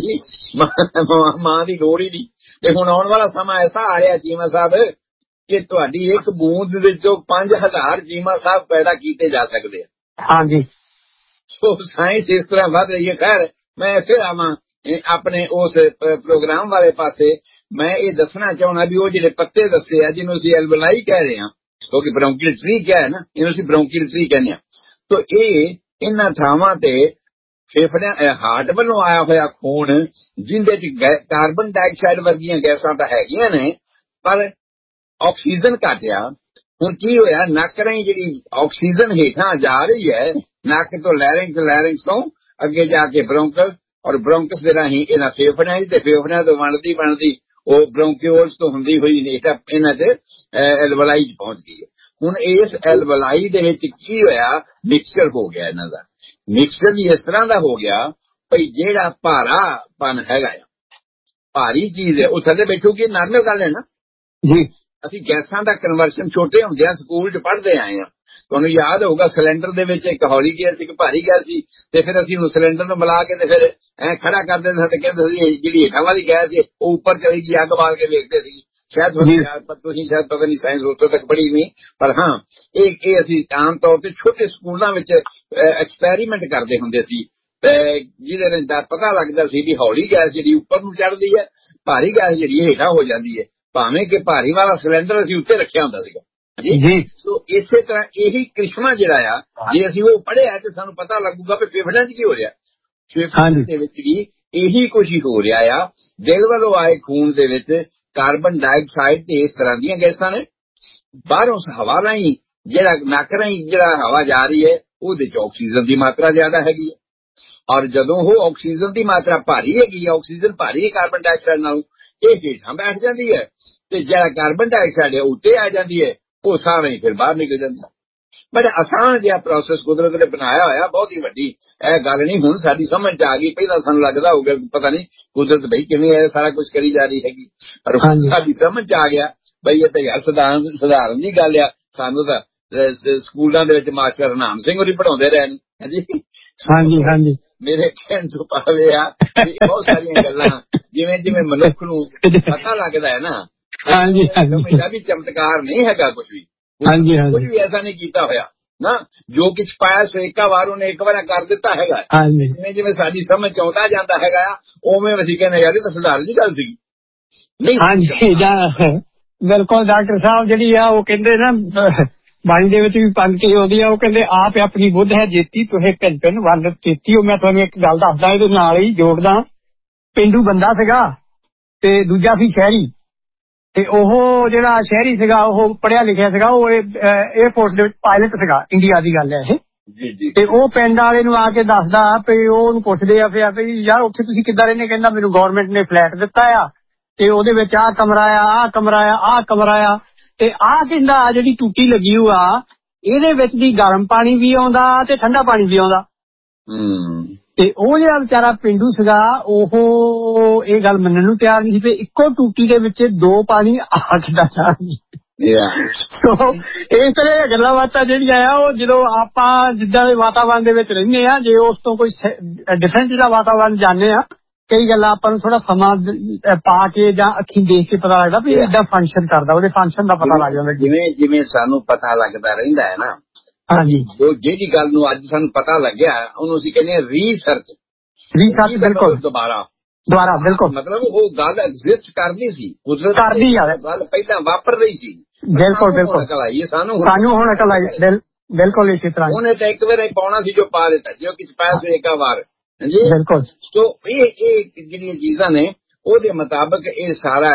S1: ਬਿਲਕੁਲ, ਮਾਂ ਦੀ ਲੋੜ ਹੀ ਨਹੀਂ। ਤੇ ਹੁਣ ਆਉਣ ਵਾਲਾ ਸਮਾਂ ਐਸਾ ਆ ਰਿਹਾ ਚੀਮਾ ਸਾਹਿਬ ਕਿ ਤੁਹਾਡੀ ਇੱਕ ਬੂੰਦ ਵਿੱਚੋਂ ਪੰਜ ਹਜ਼ਾਰ ਚੀਮਾ ਸਾਹਿਬ ਪੈਦਾ ਕੀਤੇ ਜਾ ਸਕਦੇ ਆ। ਹਾਂਜੀ, ਸੋ ਸਾਇੰਸ ਇਸ ਤਰ੍ਹਾਂ ਵੱਧ ਰਹੀ ਹੈ। ਖੈਰ, ਮੈਂ ਫਿਰ ਆਵਾਂ ਆਪਣੇ ਉਸ ਪ੍ਰੋਗਰਾਮ ਵਾਲੇ ਪਾਸੇ। ਮੈਂ ਇਹ ਦੱਸਣਾ ਚਾਹੁੰਦਾ ਵੀ ਉਹ ਜਿਹੜੇ ਪੱਤੇ ਦੱਸੇ ਆ, ਜਿਹਨੂੰ ਅਸੀਂ ਐਲਵੋਲਾਈ ਕਹਿ ਰਹੇ ਹਾਂ, ਕਿਉਂਕਿ ਬ੍ਰੌਂਕੀਅਲ ਟਰੀ ਕਿਹਾ ਹੈ ਨਾ, ਇਹਨੂੰ ਅਸੀਂ ਬ੍ਰੌਂਕੀਅਲ ਟਰੀ ਕਹਿੰਦੇ ਹਾਂ। ਤੋ ਇਹ ਇਹਨਾਂ ਥਾਵਾਂ ਤੇ ਫੇਫੜਿਆਂ ਹਾਰਟ ਵੱਲੋਂ ਆਇਆ ਹੋਇਆ ਖੂਨ, ਜਿਹਦੇ ਚ ਕਾਰਬਨ ਡਾਈਆਕਸਾਈਡ ਵਰਗੀਆਂ ਗੈਸਾਂ ਤਾਂ ਹੈਗੀਆਂ ਨੇ, ਪਰ ਆਕਸੀਜਨ ਘਟਿਆ। ਹੁਣ ਕੀ ਹੋਇਆ, ਨੱਕ ਰਾਹੀਂ ਜਿਹੜੀ ਆਕਸੀਜਨ ਹੇਠਾਂ ਜਾ ਰਹੀ ਹੈ, ਨੱਕ ਤੋਂ ਲੈਰਿੰਗਸ, ਲੈਰਿੰਗਸ ਤੋਂ ਅੱਗੇ ਜਾ ਕੇ ਬ੍ਰੌਂਕਸ, ਔਰ ਬ੍ਰੌਂਕਸ ਦੇ ਰਾਹੀਂ ਇਹਨਾਂ ਫੇਫੜਿਆਂ ਤੇ ਫੇਫੜਿਆਂ ਤੋਂ ਬਣਦੀ ਬਣਦੀ ਉਹ ਬ੍ਰੌਂਕਿਓਲਸ ਤੋਂ ਹੁੰਦੀ ਹੋਈ ਇਹਨਾਂ ਚ ਐਲਵੋਲਾਈ ਚ ਪਹੁੰਚ ਗਈ ਹੈ। ਹੁਣ ਇਸ ਐਲਵੋਲਾਈ ਦੇ ਵਿੱਚ ਕੀ ਹੋਇਆ, ਮਿਕਸਚਰ ਹੋ ਗਿਆ ਇਹਨਾਂ ਦਾ। ਮਿਕਸਚਰ ਵੀ ਇਸ ਤਰ੍ਹਾਂ ਦਾ ਹੋ ਗਿਆ ਭਈ ਜਿਹੜਾ ਭਾਰਾਪਨ ਹੈਗਾ ਆ, ਭਾਰੀ ਚੀਜ਼ ਹੈ, ਉਹ ਥੱਲੇ ਬੈਠੂਗੀ। ਨਾਰਮਲ ਗੱਲ ਹੈ ਨਾ ਜੀ। ਅਸੀਂ ਗੈਸਾਂ ਦਾ ਕਨਵਰਸ਼ਨ ਛੋਟੇ ਹੁੰਦਿਆਂ ਸਕੂਲ ਚ ਪੜ੍ਹਦੇ ਆਏ ਹਾਂ। ਤੁਹਾਨੂੰ ਯਾਦ ਹੋਊਗਾ ਸਿਲੰਡਰ ਦੇ ਵਿੱਚ ਇੱਕ ਹੌਲੀ ਗੈਸ, ਇੱਕ ਭਾਰੀ ਗੈਸ ਸੀ, ਤੇ ਫਿਰ ਅਸੀਂ ਉਹ ਸਿਲੰਡਰ ਨੂੰ ਮਿਲਾ ਕੇ ਤੇ ਫਿਰ ਐ ਖੜਾ ਕਰਦੇ ਸੀ ਤੇ ਕਹਿੰਦੇ ਸੀ ਜਿਹੜੀ ਹੇਠਾਂ ਵਾਲੀ ਗੈਸ ਹੈ ਉਹ ਉੱਪਰ ਚਲੀ ਗਈ, ਅੱਗ ਬਾਲ ਕੇ ਵੇਖਦੇ ਸੀ। ਸ਼ਾਇਦ ਤੁਸੀਂ ਸ਼ਾਇਦ ਪਤਾ ਨਹੀਂ ਸਾਇੰਸ ਉੱਥੋਂ ਤੱਕ ਪੜ੍ਹੀ ਨਹੀਂ, ਪਰ ਹਾਂ ਇਹ ਇਹ ਅਸੀਂ ਆਮ ਤੌਰ ਤੇ ਛੋਟੇ ਸਕੂਲਾਂ ਵਿੱਚ ਐਕਸਪੈਰੀਮੈਂਟ ਕਰਦੇ ਹੁੰਦੇ ਸੀ, ਜਿਹਦੇ ਨਾਲ ਪਤਾ ਲੱਗਦਾ ਸੀ ਵੀ ਹੌਲੀ ਗੈਸ ਜਿਹੜੀ ਉੱਪਰ ਨੂੰ ਚੜ੍ਹਦੀ ਹੈ, ਭਾਰੀ ਗੈਸ ਜਿਹੜੀ ਹੇਠਾਂ ਹੋ ਜਾਂਦੀ ਹੈ, ਭਾਵੇਂ ਕਿ ਭਾਰੀ ਵਾਲਾ ਸਿਲੰਡਰ ਅਸੀਂ ਉੱਤੇ ਰੱਖਿਆ ਹੁੰਦਾ ਸੀਗਾ ਜੀ। ਸੋ ਇਸੇ ਤਰ੍ਹਾਂ ਇਹੀ ਕ੍ਰਿਸ਼ਮਾ ਜਿਹੜਾ ਆ, ਜੇ ਅਸੀਂ ਉਹ ਪੜ੍ਹਿਆ ਤੇ ਸਾਨੂੰ ਪਤਾ ਲੱਗੂਗਾ ਕਿ ਫੇਫੜਿਆਂ ਚ ਕੀ ਹੋ ਰਿਹਾ। ਫੇਫੜਿਆਂ ਦੇ ਵਿੱਚ ਵੀ ਇਹੀ ਕੁਝ ਹੀ ਹੋ ਰਿਹਾ ਆ। ਦਿਲ ਵੱਲੋਂ ਆਏ ਖੂਨ ਦੇ ਵਿੱਚ ਕਾਰਬਨ ਡਾਈਆਕਸਾਈਡ ਤੇ ਇਸ ਤਰ੍ਹਾਂ ਦੀਆਂ ਗੈਸਾਂ ਨੇ। ਬਾਹਰੋਂ ਹਵਾ ਰਾਹੀਂ ਜਿਹੜਾ ਨੱਕ ਰਾਹੀਂ ਜਿਹੜਾ ਹਵਾ ਜਾ ਰਹੀ ਹੈ, ਉਹਦੇ ਚ ਆਕਸੀਜਨ ਦੀ ਮਾਤਰਾ ਜ਼ਿਆਦਾ ਹੈਗੀ ਹੈ, ਔਰ ਜਦੋਂ ਉਹ ਆਕਸੀਜਨ ਦੀ ਮਾਤਰਾ ਭਾਰੀ ਹੈਗੀ ਹੈ, ਆਕਸੀਜਨ ਭਾਰੀ ਹੈ ਕਾਰਬਨ ਡਾਈਆਕਸਾਈਡ ਨਾਲੋਂ, ਇਹ ਹੇਠਾਂ ਬੈਠ ਜਾਂਦੀ ਹੈ ਤੇ ਜਿਹੜਾ ਕਾਰਬਨ ਡਾਈਆਕਸਾਈਡ ਹੈ ਉੱਤੇ ਆ ਜਾਂਦੀ ਹੈ, ਉਹ ਸਾਹ ਰਾਹੀਂ ਫਿਰ ਬਾਹਰ ਨਿਕਲ ਜਾਂਦਾ। ਬੜਾ ਆਸਾਨ ਜਿਹਾ ਪ੍ਰੋਸੈਸ ਕੁਦਰਤ ਨੇ ਬਣਾਇਆ ਹੋਇਆ, ਬਹੁਤ ਹੀ ਵੱਡੀ ਇਹ ਗੱਲ ਨਹੀਂ। ਹੁਣ ਸਾਡੀ ਸਮਝ ਚ ਆ ਗਈ, ਪਹਿਲਾਂ ਸਾਨੂੰ ਲੱਗਦਾ ਹੋਊਗਾ ਪਤਾ ਨਹੀਂ ਕੁਦਰਤ ਬਈ ਕਿਵੇਂ ਇਹ ਸਾਰਾ ਕੁਝ ਕਰੀ ਜਾ ਰਹੀ ਹੈਗੀ, ਪਰ ਸਾਡੀ ਸਮਝ ਚ ਆ ਗਿਆ ਬਈ ਇਹ ਤਾਂ ਯਾਰ ਸਧਾਰਨ ਸਧਾਰਨ ਦੀ ਗੱਲ ਆ। ਸਾਨੂੰ ਤਾਂ ਸਕੂਲਾਂ ਦੇ ਵਿੱਚ ਮਾਸਟਰ ਹਰਨਾਮ ਸਿੰਘ ਹੋਰੀ ਪੜ੍ਹਾਉਂਦੇ ਰਹੇ ਨੇ। ਹਾਂਜੀ
S2: ਹਾਂਜੀ ਹਾਂਜੀ
S1: ਮੇਰੇ ਕਹਿਣ ਤੋਂ ਭਾਵ ਇਹ ਆ ਵੀ ਬਹੁਤ ਸਾਰੀਆਂ ਗੱਲਾਂ ਜਿਵੇਂ ਜਿਵੇਂ ਮਨੁੱਖ ਨੂੰ ਪਤਾ ਲੱਗਦਾ ਹੈ ਨਾ,
S2: ਹਾਂਜੀ
S1: ਸਮਝਦਾ ਵੀ ਚਮਤਕਾਰ ਨਹੀਂ ਹੈਗਾ ਕੁਛ ਵੀ,
S2: ਹਾਂਜੀ
S1: ਕੁਝ ਵੀ ਐਸਾ ਨਹੀਂ ਕੀਤਾ ਹੋਇਆ ਨਾ, ਜੋ ਕੁਛ ਪਾਇਆ ਸੋ ਇੱਕ ਵਾਰ ਉਹਨੇ ਇੱਕ ਵਾਰ ਕਰ ਦਿੱਤਾ ਹੈਗਾ। ਜਿਵੇਂ ਜਿਵੇਂ ਸਾਡੀ ਸਮਝ ਚ ਆਉਂਦਾ ਜਾਂਦਾ ਹੈਗਾ ਆ ਉਵੇਂ ਅਸੀਂ ਕਹਿੰਦੇ ਯਾਰ ਇਹ ਤਾਂ ਸਧਾਰਨ ਜੀ ਗੱਲ ਸੀਗੀ ਨਹੀਂ।
S2: ਹਾਂਜੀ ਬਿਲਕੁਲ ਡਾਕਟਰ ਸਾਹਿਬ ਜਿਹੜੀ ਆ ਉਹ ਕਹਿੰਦੇ ਨਾ ਬਾਣੀ ਦੇ ਵਿੱਚ ਵੀ ਪੰਕਤੀ ਆਉਂਦੀ ਆ, ਉਹ ਕਹਿੰਦੇ ਆਪ ਆਪਣੀ ਬੁੱਧ ਹੈ ਜੇਤੀ ਤੁਹੇ ਭਿੰਨ ਭਿੰਨ ਵੰਡ ਕੀਤੀ। ਉਹ ਮੈਂ ਤੁਹਾਨੂੰ ਇੱਕ ਗੱਲ ਦੱਸਦਾ ਇਹਦੇ ਨਾਲ ਹੀ ਜੋੜਦਾ। ਪੇਂਡੂ ਬੰਦਾ ਸੀਗਾ ਤੇ ਦੂਜਾ ਸੀ ਸ਼ਹਿਰੀ, ਤੇ ਉਹ ਜਿਹੜਾ ਸ਼ਹਿਰੀ ਸੀਗਾ ਉਹ ਪੜ੍ਹਿਆ ਲਿਖਿਆ ਸੀਗਾ, ਉਹ 에ਅਰਫੋਰਸ ਦੇ ਵਿੱਚ ਪਾਇਲਟ ਸੀਗਾ, ਇੰਡੀਆ ਦੀ ਗੱਲ ਹੈ ਇਹ। ਤੇ ਉਹ ਪਿੰਡ ਵਾਲੇ ਨੂੰ ਆ ਕੇ ਦੱਸਦਾ ਵੀ ਉਹਨੂੰ ਪੁੱਛਦੇ ਆ ਫਿਰ ਵੀ ਯਾਰ ਉੱਥੇ ਤੁਸੀਂ ਕਿੱਦਾਂ ਰਹਿੰਦੇ? ਕਹਿੰਦਾ ਮੈਨੂੰ ਗੌਰਮੈਂਟ ਨੇ ਫਲੈਟ ਦਿੱਤਾ ਆ ਤੇ ਉਹਦੇ ਵਿੱਚ ਆਹ ਕਮਰਾ ਆ, ਆਹ ਕਮਰਾ ਆ, ਆਹ ਕਮਰਾ ਆ, ਤੇ ਆਹ ਕਹਿੰਦਾ ਜਿਹੜੀ ਟੂਟੀ ਲੱਗੀ ਹੋਈ ਆ ਇਹਦੇ ਵਿੱਚ ਦੀ ਗਰਮ ਪਾਣੀ ਵੀ ਆਉਂਦਾ ਤੇ ਠੰਡਾ ਪਾਣੀ ਵੀ ਆਉਂਦਾ। ਤੇ ਉਹ ਜਿਹੜਾ ਵਿਚਾਰਾ ਪਿੰਡੂ ਸੀਗਾ ਉਹ ਇਹ ਗੱਲ ਮੰਨਣ ਨੂੰ ਤਿਆਰ ਨਹੀਂ ਸੀ ਤੇ ਇੱਕੋ ਟੂਟੀ ਦੇ ਵਿੱਚ ਦੋ ਪਾਣੀ ਆ ਕਿੱਦਾਂ ਜਾਣਗੇ। ਸੋ ਇਸ ਤਰ੍ਹਾਂ ਗੱਲਾਂ ਬਾਤਾਂ ਜਿਹੜੀਆਂ ਆ ਉਹ ਜਦੋਂ ਆਪਾਂ ਜਿੱਦਾਂ ਦੇ ਵਾਤਾਵਰਨ ਦੇ ਵਿੱਚ ਰਹਿੰਦੇ ਆ, ਜੇ ਉਸ ਤੋਂ ਕੋਈ ਡਿਫਰੈਂਟ ਜਿਹੜਾ ਵਾਤਾਵਰਨ ਜਾਂਦੇ ਆ, ਕਈ ਗੱਲਾਂ ਆਪਾਂ ਨੂੰ ਥੋੜਾ ਸਮਾਂ ਪਾ ਕੇ ਜਾਂ ਅੱਖੀਂ ਦੇਖ ਕੇ ਪਤਾ ਲੱਗਦਾ ਵੀ ਏਦਾਂ ਫੰਕਸ਼ਨ ਕਰਦਾ, ਉਹਦੇ ਫੰਕਸ਼ਨ ਦਾ ਪਤਾ ਲੱਗ ਜਾਂਦਾ।
S1: ਜਿਵੇਂ ਜਿਵੇਂ ਸਾਨੂੰ ਪਤਾ ਲੱਗਦਾ ਰਹਿੰਦਾ ਹੈ ਨਾ, ਹਾਂਜੀ, ਉਹ ਜਿਹੜੀ ਗੱਲ ਨੂੰ ਅੱਜ ਸਾਨੂੰ ਪਤਾ ਲੱਗਿਆ ਉਹਨੂੰ ਅਸੀਂ ਕਹਿੰਦੇ ਹਾਂ ਰੀਸਰਚ। ਰੀਸਰਚ ਬਿਲਕੁਲ ਦੁਬਾਰਾ ਦੁਬਾਰਾ ਬਿਲਕੁਲ ਮਤਲਬ ਉਹ ਗੱਲ ਐਗਜ਼ਿਸਟ ਕਰਦੀ ਸੀ, ਕੁਦਰਤ ਕਰਦੀ ਆ, ਗੱਲ ਪਹਿਲਾਂ ਵਾਪਰ ਰਹੀ ਸੀ। ਬਿਲਕੁਲ ਬਿਲਕੁਲ ਅਕਲ ਆਈ ਸਾਨੂੰ ਸਾਨੂੰ ਹੁਣ ਅਕਲ ਆਈ ਬਿਲਕੁਲ ਇਸੇ ਤਰ੍ਹਾਂ। ਉਹਨੇ ਤਾਂ ਇੱਕ ਵਾਰ ਪਾਉਣਾ ਸੀ ਜੋ ਪਾ ਦਿੱਤਾ, ਜੋ ਕਿਸ ਪਾਇਆ ਸੀ ਇੱਕ ਵਾਰ। ਹਾਂਜੀ ਬਿਲਕੁਲ। ਸੋ ਇਹ ਇਹ ਜਿਹੜੀਆਂ ਚੀਜ਼ਾਂ ਨੇ ਉਹਦੇ ਮੁਤਾਬਕ ਇਹ ਸਾਰਾ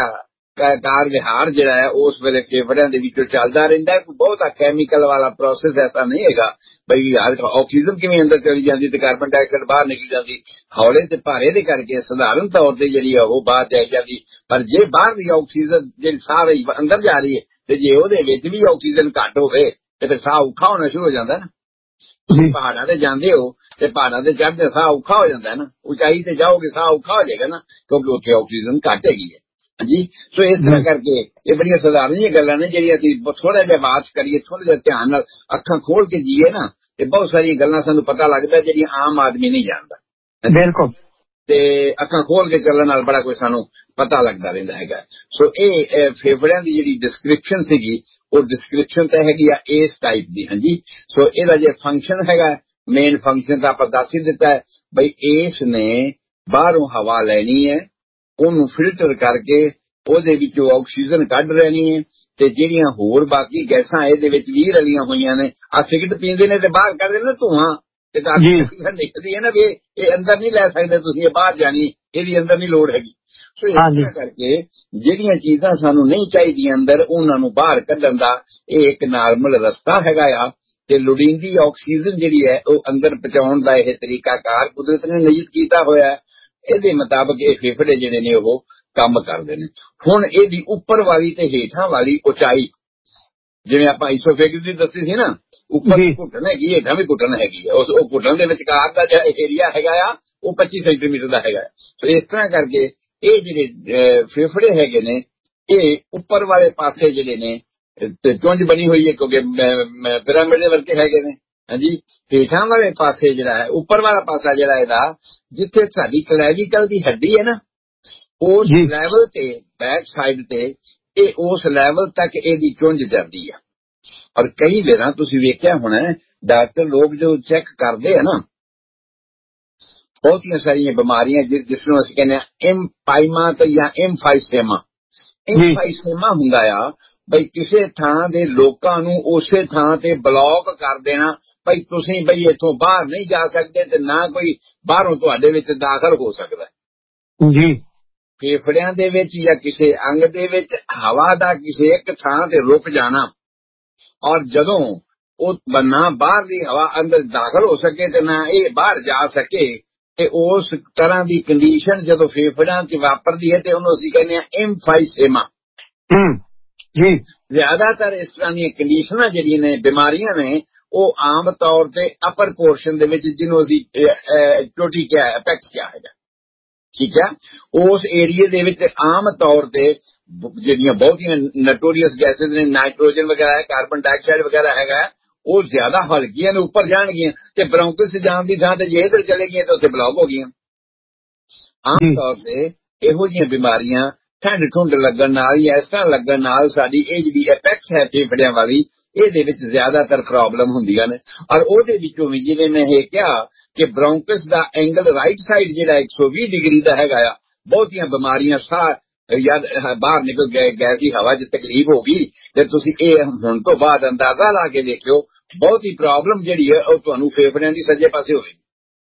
S1: ਕਾਰ ਵਿਹਾਰ ਜਿਹੜਾ ਹੈ ਉਸ ਵੇਲੇ ਫੇਫੜਿਆਂ ਦੇ ਵਿੱਚੋਂ ਚੱਲਦਾ ਰਹਿੰਦਾ। ਕੋਈ ਬਹੁਤਾ ਕੈਮੀਕਲ ਵਾਲਾ ਪ੍ਰੋਸੈਸ ਐਸਾ ਨਹੀਂ ਹੈਗਾ ਬਈ ਯਾਰ ਆਕਸੀਜਨ ਕਿਵੇਂ ਅੰਦਰ ਚਲੀ ਜਾਂਦੀ ਤੇ ਕਾਰਬਨ ਡਾਈਆਕਸਾਈਡ ਬਾਹਰ ਨਿਕਲ ਜਾਂਦੀ। ਹੌਲੇ ਤੇ ਭਾਰੇ ਦੇ ਕਰਕੇ ਸਧਾਰਨ ਤੌਰ ਤੇ ਜਿਹੜੀ ਆ ਉਹ ਬਾਹਰ ਜਾਈ ਜਾਂਦੀ, ਪਰ ਜੇ ਬਾਹਰ ਦੀ ਆਕਸੀਜਨ ਜਿਹੜੀ ਸਾਹ ਰਹੀ ਅੰਦਰ ਜਾ ਰਹੀ ਹੈ ਤੇ ਜੇ ਉਹਦੇ ਵਿੱਚ ਵੀ ਆਕਸੀਜਨ ਘੱਟ ਹੋਵੇ ਤੇ ਫਿਰ ਸਾਹ ਔਖਾ ਹੋਣਾ ਸ਼ੁਰੂ ਹੋ ਜਾਂਦਾ ਨਾ। ਤੁਸੀਂ ਪਹਾੜਾਂ ਤੇ ਜਾਂਦੇ ਹੋ ਤੇ ਪਹਾੜਾਂ ਤੇ ਚੜ੍ਹਦੇ ਸਾਹ ਔਖਾ ਹੋ ਜਾਂਦਾ ਨਾ, ਉਚਾਈ ਤੇ ਜਾਓਗੇ ਸਾਹ ਔਖਾ ਹੋ ਜਾਏਗਾ ਨਾ, ਕਿਉਂਕਿ ਉੱਥੇ ਆਕਸੀਜਨ ਘੱਟ ਹੈਗੀ ਹੈ। ਹਾਂਜੀ, ਸੋ ਇਸ ਤਰ੍ਹਾਂ ਕਰਕੇ ਇਹ ਬੜੀਆਂ ਸਧਾਰਨ ਜਿਹੀਆਂ ਗੱਲਾਂ ਨੇ ਜਿਹੜੀਆਂ ਅਸੀਂ ਥੋੜਾ ਜਿਹਾ ਬਾਤ ਕਰੀਏ, ਥੋੜਾ ਜਿਹਾ ਧਿਆਨ ਨਾਲ ਅੱਖਾਂ ਖੋਲ ਕੇ ਜੀਏ ਨਾ ਤੇ ਬਹੁਤ ਸਾਰੀਆਂ ਗੱਲਾਂ ਸਾਨੂੰ ਪਤਾ ਲੱਗਦਾ ਜਿਹੜੀਆਂ ਆਮ ਆਦਮੀ ਨਹੀਂ ਜਾਣਦਾ। ਬਿਲਕੁਲ। ਤੇ ਅੱਖਾਂ ਖੋਲ ਕੇ ਚੱਲਣ ਨਾਲ ਬੜਾ ਕੁਝ ਸਾਨੂੰ ਪਤਾ ਲੱਗਦਾ ਰਹਿੰਦਾ ਹੈਗਾ। ਸੋ ਇਹ ਫੇਫੜਿਆਂ ਦੀ ਜਿਹੜੀ ਡਿਸਕ੍ਰਿਪਸ਼ਨ ਸੀਗੀ ਉਹ ਡਿਸਕ੍ਰਿਪਸ਼ਨ ਤਾਂ ਹੈਗੀ ਆ ਇਸ ਟਾਈਪ ਦੀ। ਹਾਂਜੀ, ਸੋ ਇਹਦਾ ਜੇ ਫੰਕਸ਼ਨ ਹੈਗਾ, ਮੇਨ ਫੰਕਸ਼ਨ ਤਾਂ ਆਪਾਂ ਦੱਸ ਹੀ ਦਿੱਤਾ ਹੈ ਬਈ ਇਸ ਨੇ ਬਾਹਰੋਂ ਹਵਾ ਲੈਣੀ ਹੈ, ਉਹਨੂੰ ਫਿਲਟਰ ਕਰਕੇ ਉਹਦੇ ਵਿੱਚੋਂ ਆਕਸੀਜਨ ਕੱਢ ਲੈਣੀ ਹੈ ਤੇ ਜਿਹੜੀਆਂ ਹੋਰ ਬਾਕੀ ਗੈਸਾਂ ਇਹਦੇ ਵਿੱਚ ਵੀ ਰਲੀਆਂ ਹੋਈਆਂ ਨੇ, ਆ ਸਿਗਰਟ ਪੀਂਦੇ ਨੇ ਤੇ ਬਾਹਰ ਕੱਢਦੇ ਨੇ ਧੂਆਂ ਤੇ ਆਕਸੀਜਨ ਨਿਕਲਦੀ ਹੈ ਨਾ ਵੀ ਇਹ ਅੰਦਰ ਨਹੀਂ ਲੈ ਸਕਦੇ ਤੁਸੀਂ, ਇਹ ਬਾਹਰ ਜਾਣੀ, ਇਹਦੀ ਅੰਦਰ ਨਹੀਂ ਲੋੜ ਹੈਗੀ। ਸੋ ਇਸ ਤਰ੍ਹਾਂ ਕਰਕੇ ਜਿਹੜੀਆਂ ਚੀਜ਼ਾਂ ਸਾਨੂੰ ਨਹੀਂ ਚਾਹੀਦੀਆਂ ਅੰਦਰ ਉਹਨਾਂ ਨੂੰ ਬਾਹਰ ਕੱਢਣ ਦਾ ਇਹ ਇੱਕ ਨਾਰਮਲ ਰਸਤਾ ਹੈਗਾ ਆ ਤੇ ਲੋੜੀਂਦੀ ਆਕਸੀਜਨ ਜਿਹੜੀ ਹੈ ਉਹ ਅੰਦਰ ਪਹੁੰਚਾਉਣ ਦਾ ਇਹ ਤਰੀਕਾਕਾਰ ਕੁਦਰਤ ਨੇ ਨਿਯਤ ਕੀਤਾ ਹੋਇਆ ਹੈ। ਇਹਦੇ ਮੁਤਾਬਕ ਇਹ ਫੇਫੜੇ ਜਿਹੜੇ ਨੇ ਉਹ ਕੰਮ ਕਰਦੇ ਨੇ। ਹੁਣ ਇਹਦੀ ਉੱਪਰ ਵਾਲੀ ਤੇ ਹੇਠਾਂ ਵਾਲੀ ਉਚਾਈ, ਜਿਵੇਂ ਆਪਾਂ ਇਸੋਫੇਗਸ ਦੀ ਦੱਸੀ ਸੀ ਨਾ, ਉੱਪਰ ਘੁੱਟਣ ਹੈਗੀ, ਹੇਠਾਂ ਵੀ ਘੁੱਟਣ ਹੈਗੀ ਹੈ, ਉਸ ਉਹ ਘੁੱਟਣ ਦੇ ਵਿਚਕਾਰ ਦਾ ਜਿਹੜਾ ਏਰੀਆ ਹੈਗਾ ਆ ਉਹ ਪੱਚੀ ਸੈਂਟੀਮੀਟਰ ਦਾ ਹੈਗਾ। ਸੋ ਇਸ ਤਰ੍ਹਾਂ ਕਰਕੇ ਇਹ ਜਿਹੜੇ ਫੇਫੜੇ ਹੈਗੇ ਨੇ ਇਹ ਉੱਪਰ ਵਾਲੇ ਪਾਸੇ ਜਿਹੜੇ ਨੇ ਤੇ ਚੁੰਝ ਬਣੀ ਹੋਈ ਹੈ ਕਿਉਂਕਿ ਪਿਰਾਮਿਡ ਦੇ ਵਰਗੇ ਹੈਗੇ ਨੇ। ਹਾਂਜੀ, ਹੇਠਾਂ ਵਾਲੇ ਪਾਸੇ ਜਿਹੜਾ ਹੈ ਉੱਪਰ ਵਾਲਾ ਪਾਸਾ ਜਿਹੜਾ ਇਹਦਾ ਜਿੱਥੇ ਸਾਡੀ ਕਲੈਵੀਕਲ ਦੀ ਹੱਡੀ ਹੈ ਨਾ ਉਸ ਲੈਵਲ ਤੇ ਬੈਕ ਸਾਈਡ ਤੇ ਇਹ ਉਸ ਲੈਵਲ ਤੱਕ ਇਹਦੀ ਚੁੰਝ ਜਾਂਦੀ ਆ। ਔਰ ਕਈ ਵਾਰਾਂ ਤੁਸੀਂ ਵੇਖਿਆ ਹੋਣਾ ਡਾਕਟਰ ਲੋਕ ਜੋ ਚੈੱਕ ਕਰਦੇ ਆ ਨਾ ਬਹੁਤੀਆਂ ਸਾਰੀਆਂ ਬਿਮਾਰੀਆਂ ਜਿਸ ਨੂੰ ਅਸੀਂ ਕਹਿੰਦੇ ਹਾਂ ਐਮਪਾਈਮਾ ਤੇ ਜਾਂ ਐਮਫਾਈਸੇਮਾ। ਐਮਫਾਈਸੇਮਾ ਹੁੰਦਾ ਆ ਬਈ ਕਿਸੇ ਥਾਂ ਦੇ ਲੋਕਾਂ ਨੂੰ ਉਸੇ ਥਾਂ ਤੇ ਬਲੌਕ ਕਰ ਦੇਣਾ ਬਈ ਤੁਸੀਂ ਬਈ ਇੱਥੋਂ ਬਾਹਰ ਨਹੀਂ ਜਾ ਸਕਦੇ ਤੇ ਨਾ ਕੋਈ ਬਾਹਰੋਂ ਤੁਹਾਡੇ ਵਿੱਚ ਦਾਖਲ ਹੋ ਸਕਦਾ ਜੀ। ਫੇਫੜਿਆਂ ਦੇ ਵਿੱਚ ਜਾਂ ਕਿਸੇ ਅੰਗ ਦੇ ਵਿੱਚ ਹਵਾ ਦਾ ਕਿਸੇ ਇੱਕ ਥਾਂ ਤੇ ਰੁਕ ਜਾਣਾ ਔਰ ਜਦੋਂ ਉਹ ਨਾ ਬਾਹਰ ਦੀ ਹਵਾ ਅੰਦਰ ਦਾਖਲ ਹੋ ਸਕੇ ਤੇ ਨਾ ਇਹ ਬਾਹਰ ਜਾ ਸਕੇ ਤੇ ਉਸ ਤਰ੍ਹਾਂ ਦੀ ਕੰਡੀਸ਼ਨ ਜਦੋਂ ਫੇਫੜਿਆਂ 'ਚ ਵਾਪਰਦੀ ਹੈ ਤੇ ਉਹਨੂੰ ਅਸੀਂ ਕਹਿੰਦੇ ਹਾਂ ਐਮਫਾਈਸੇਮਾ ਜੀ। ਜ਼ਿਆਦਾਤਰ ਇਸ ਤਰ੍ਹਾਂ ਦੀਆਂ ਕੰਡੀਸ਼ਨਾਂ ਜਿਹੜੀਆਂ ਨੇ ਬਿਮਾਰੀਆਂ ਨੇ ਉਹ ਆਮ ਤੌਰ ਤੇ ਅਪਰ ਪੋਰਸ਼ਨ ਦੇ ਵਿੱਚ ਜਿਹਨੂੰ ਅਸੀਂ ਚੋਟੀ ਕਿਹਾ ਐਪੈਕਸ ਕਿਹਾ ਹੈਗਾ ਠੀਕ ਹੈ। ਉਸ ਏਰੀਏ ਦੇ ਵਿੱਚ ਆਮ ਤੌਰ ਤੇ ਜਿਹੜੀਆਂ ਬਹੁਤੀਆਂ ਨਟੋਰੀਅਸ ਗੈਸਿਸ ਨੇ, ਨਾਈਟ੍ਰੋਜਨ ਵਗੈਰਾ, ਕਾਰਬਨ ਡਾਈਆਕਸਾਈਡ ਵਗੈਰਾ ਹੈਗਾ, ਉਹ ਜ਼ਿਆਦਾ ਹਲਕੀਆਂ ਨੇ, ਉੱਪਰ ਜਾਣਗੀਆਂ ਤੇ ਬ੍ਰੌਂਕਸ ਜਾਣ ਦੀ ਥਾਂ ਤੇ ਜੇ ਇੱਧਰ ਚਲੇ ਗਈਆਂ ਤਾਂ ਉੱਥੇ ਬਲੌਕ ਹੋ ਗਈਆਂ। ਆਮ ਤੌਰ ਤੇ ਇਹੋ ਜਿਹੀਆਂ ਬਿਮਾਰੀਆਂ ਠੰਡ ਠੁੰਡ ਲੱਗਣ ਨਾਲ ਜਾਂ ਇਸ ਤਰ੍ਹਾਂ ਲੱਗਣ ਨਾਲ ਸਾਡੀ ਇਹ ਜਿਹੜੀ ਐਪੈਕਸ ਹੈ ਫੇਫੜਿਆਂ ਵਾਲੀ, ਇਹਦੇ ਵਿੱਚ ਜ਼ਿਆਦਾਤਰ ਪ੍ਰੋਬਲਮ ਹੁੰਦੀਆਂ ਨੇ। ਔਰ ਉਹਦੇ ਵਿੱਚੋਂ ਵੀ ਜਿਵੇਂ ਮੈਂ ਇਹ ਕਿਹਾ ਕਿ ਬ੍ਰੌਂਕਸ ਦਾ ਐਂਗਲ ਰਾਈਟ ਸਾਈਡ ਜਿਹੜਾ ਇੱਕ ਸੌ ਵੀਹ ਡਿਗਰੀ ਦਾ ਹੈਗਾ ਆ, ਬਹੁਤੀਆਂ ਬਿਮਾਰੀਆਂ ਸਾਹ ਜਾਂ ਬਾਹਰ ਨਿਕਲ ਗਏ, ਗੈਸੀ ਹਵਾ 'ਚ ਤਕਲੀਫ ਹੋ ਗਈ ਤੇ ਤੁਸੀਂ ਇਹ ਹੁਣ ਤੋਂ ਬਾਅਦ ਅੰਦਾਜ਼ਾ ਲਾ ਕੇ ਦੇਖਿਓ, ਬਹੁਤੀ ਪ੍ਰੋਬਲਮ ਜਿਹੜੀ ਹੈ ਉਹ ਤੁਹਾਨੂੰ ਫੇਫੜਿਆਂ ਦੀ ਸੱਜੇ ਪਾਸੇ ਹੋਵੇਗੀ।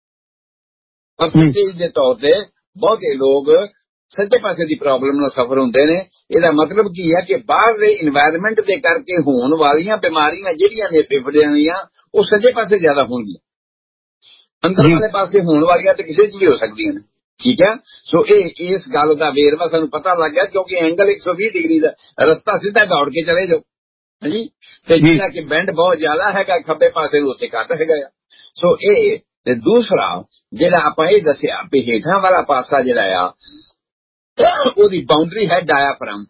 S1: ਪਰਸੈਂਟੇਜ ਦੇ ਤੌਰ ਤੇ ਬਹੁਤੇ ਲੋਕ ਸੱਜੇ ਪਾਸੇ ਦੀ ਪ੍ਰੋਬਲਮ ਨਾਲ ਸਫਰ ਹੁੰਦੇ ਨੇ। ਇਹਦਾ ਮਤਲਬ ਕੀ ਹੈ ਕਿ ਬਾਹਰ ਦੇ ਇਨਵਾਇਰਨਮੈਂਟ ਦੇ ਕਰਕੇ ਹੋਣ ਵਾਲੀਆਂ ਬਿਮਾਰੀਆਂ ਜਿਹੜੀਆਂ ਨੇ ਫੇਫੜਿਆਂ ਦੀਆਂ, ਉਹ ਸੱਜੇ ਪਾਸੇ ਜ਼ਿਆਦਾ ਹੋਣਗੀਆਂ। ਅੰਦਰ ਵਾਲੇ ਪਾਸੇ ਹੋਣ ਵਾਲੀਆਂ ਤੇ ਕਿਸੇ 'ਚ ਵੀ ਹੋ ਸਕਦੀਆਂ ਨੇ। ਠੀਕ ਹੈ। ਸੋ ਇਹ ਇਸ ਗੱਲ ਦਾ ਵੇਰਵਾ ਸਾਨੂੰ ਪਤਾ ਲੱਗ ਗਿਆ, ਕਿਉਂਕਿ ਐਂਗਲ ਇੱਕ ਸੌ ਵੀਹ ਡਿਗਰੀ ਦਾ ਰਸਤਾ ਸਿੱਧਾ ਦੌੜ ਕੇ ਚਲੇ ਜਾਓ ਹਾਂਜੀ, ਤੇ ਜਿਹੜਾ ਕਿ ਬੈਂਡ ਬਹੁਤ ਜ਼ਿਆਦਾ ਹੈਗਾ ਖੱਬੇ ਪਾਸੇ ਨੂੰ, ਉੱਥੇ ਘੱਟ ਹੈਗਾ ਆ। ਸੋ ਇਹ ਤੇ ਦੂਸਰਾ ਜਿਹੜਾ ਆਪਾਂ ਇਹ ਦੱਸਿਆ ਵੀ ਹੇਠਾਂ ਵਾਲਾ ਪਾਸਾ ਜਿਹੜਾ ਆ ਉਹਦੀ ਬਾਉਂਡਰੀ ਹੈ ਡਾਇਆਫ੍ਰਾਮ।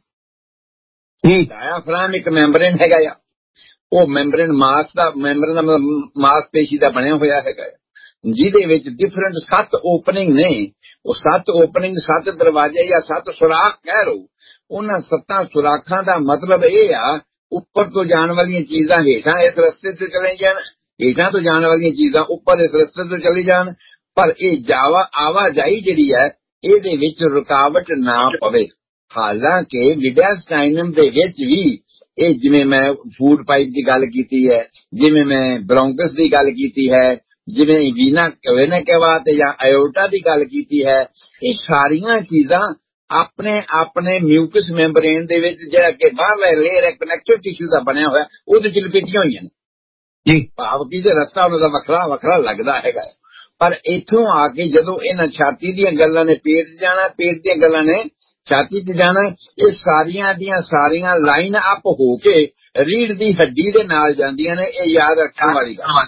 S1: ਡਾਇਆਫ੍ਰਾਮ ਇੱਕ ਮੈਂਬਰੇਨ ਹੈਗਾ ਆ, ਉਹ ਮੈਂਬਰੇਨ ਮਾਸ ਦਾ ਮੈਂਬਰੇਨ ਦਾ ਮਾਸਪੇਸ਼ੀ ਦਾ ਬਣਿਆ ਹੋਇਆ ਹੈਗਾ, ਜਿਹਦੇ ਵਿੱਚ ਡਿਫਰੈਂਟ ਸੱਤ ਓਪਨਿੰਗ ਨੇ। ਉਹ ਸੱਤ ਓਪਨਿੰਗ, ਸੱਤ ਦਰਵਾਜ਼ੇ ਜਾਂ ਸੱਤ ਸੁਰਾਖ ਕਹਿ ਲਓ। ਉਹਨਾਂ ਸੱਤਾਂ ਸੁਰਾਖਾਂ ਦਾ ਮਤਲਬ ਇਹ ਆ ਉੱਪਰ ਤੋਂ ਜਾਣ ਵਾਲੀਆਂ ਚੀਜ਼ਾਂ ਹੇਠਾਂ ਇਸ ਰਸਤੇ ਤੇ ਚਲੇ ਜਾਣ, ਹੇਠਾਂ ਤੋਂ ਜਾਣ ਵਾਲੀਆਂ ਚੀਜ਼ਾਂ ਉੱਪਰ ਇਸ ਰਸਤੇ ਤੋਂ ਚਲੀ ਜਾਣ, ਪਰ ਇਹ ਜਾਵਾ ਆਵਾਜਾਈ ਜਿਹੜੀ ਹੈ ਇਹਦੇ ਵਿੱਚ ਰੁਕਾਵਟ ਨਾ ਪਵੇ। ਹਾਲਾਂਕਿ ਮਿਡਿਆਸਟਾਈਨਮ ਦੇ ਵਿੱਚ ਵੀ ਇਹ, ਜਿਵੇਂ ਮੈਂ ਫੂਡ ਪਾਈਪ ਦੀ ਗੱਲ ਕੀਤੀ ਹੈ, ਜਿਵੇਂ ਮੈਂ ਬ੍ਰੌਂਕਸ ਦੀ ਗੱਲ ਕੀਤੀ ਹੈ, ਜਿਵੇਂ ਵੀਨਾ ਵੇਨਾ ਕੇਵਾ ਤੇ ਜਾਂ ਆਇਓਟਾ ਦੀ ਗੱਲ ਕੀਤੀ ਹੈ, ਇਹ ਸਾਰੀਆਂ ਚੀਜ਼ਾਂ ਆਪਣੇ ਆਪਣੇ ਮਿਊਕਸ ਮੈਂਬਰੇਨ ਦੇ ਵਿੱਚ ਜਿਹੜਾ ਕਿ ਬਾਹਰਲਾ ਲੇਅਰ ਹੈ ਕਨੈਕਟਿਵ ਟਿਸ਼ੂ ਦਾ ਬਣਿਆ ਹੋਇਆ, ਉਹਦੇ ਚ ਲਪੇਟੀਆਂ ਹੋਈਆਂ ਨੇ ਜੀ। ਭਾਵ ਕਿ ਜੇ ਰਸਤਾ ਉਹਨਾਂ ਦਾ ਵੱਖਰਾ ਵੱਖਰਾ ਲੱਗਦਾ ਹੈਗਾ, ਪਰ ਇੱਥੋਂ ਆ ਕੇ ਜਦੋਂ ਇਹਨਾਂ ਛਾਤੀ ਦੀਆਂ ਗੱਲਾਂ ਨੇ ਪੇਟ 'ਚ ਜਾਣਾ, ਪੇਟ ਦੀਆਂ ਗੱਲਾਂ ਨੇ ਛਾਤੀ 'ਚ ਜਾਣਾ, ਇਹ ਸਾਰੀਆਂ ਦੀਆਂ ਸਾਰੀਆਂ ਲਾਈਨ ਅਪ ਹੋ ਕੇ ਰੀੜ ਦੀ ਹੱਡੀ ਦੇ ਨਾਲ ਜਾਂਦੀਆਂ ਨੇ। ਇਹ ਯਾਦ ਰੱਖਣ ਵਾਲੀ ਗੱਲ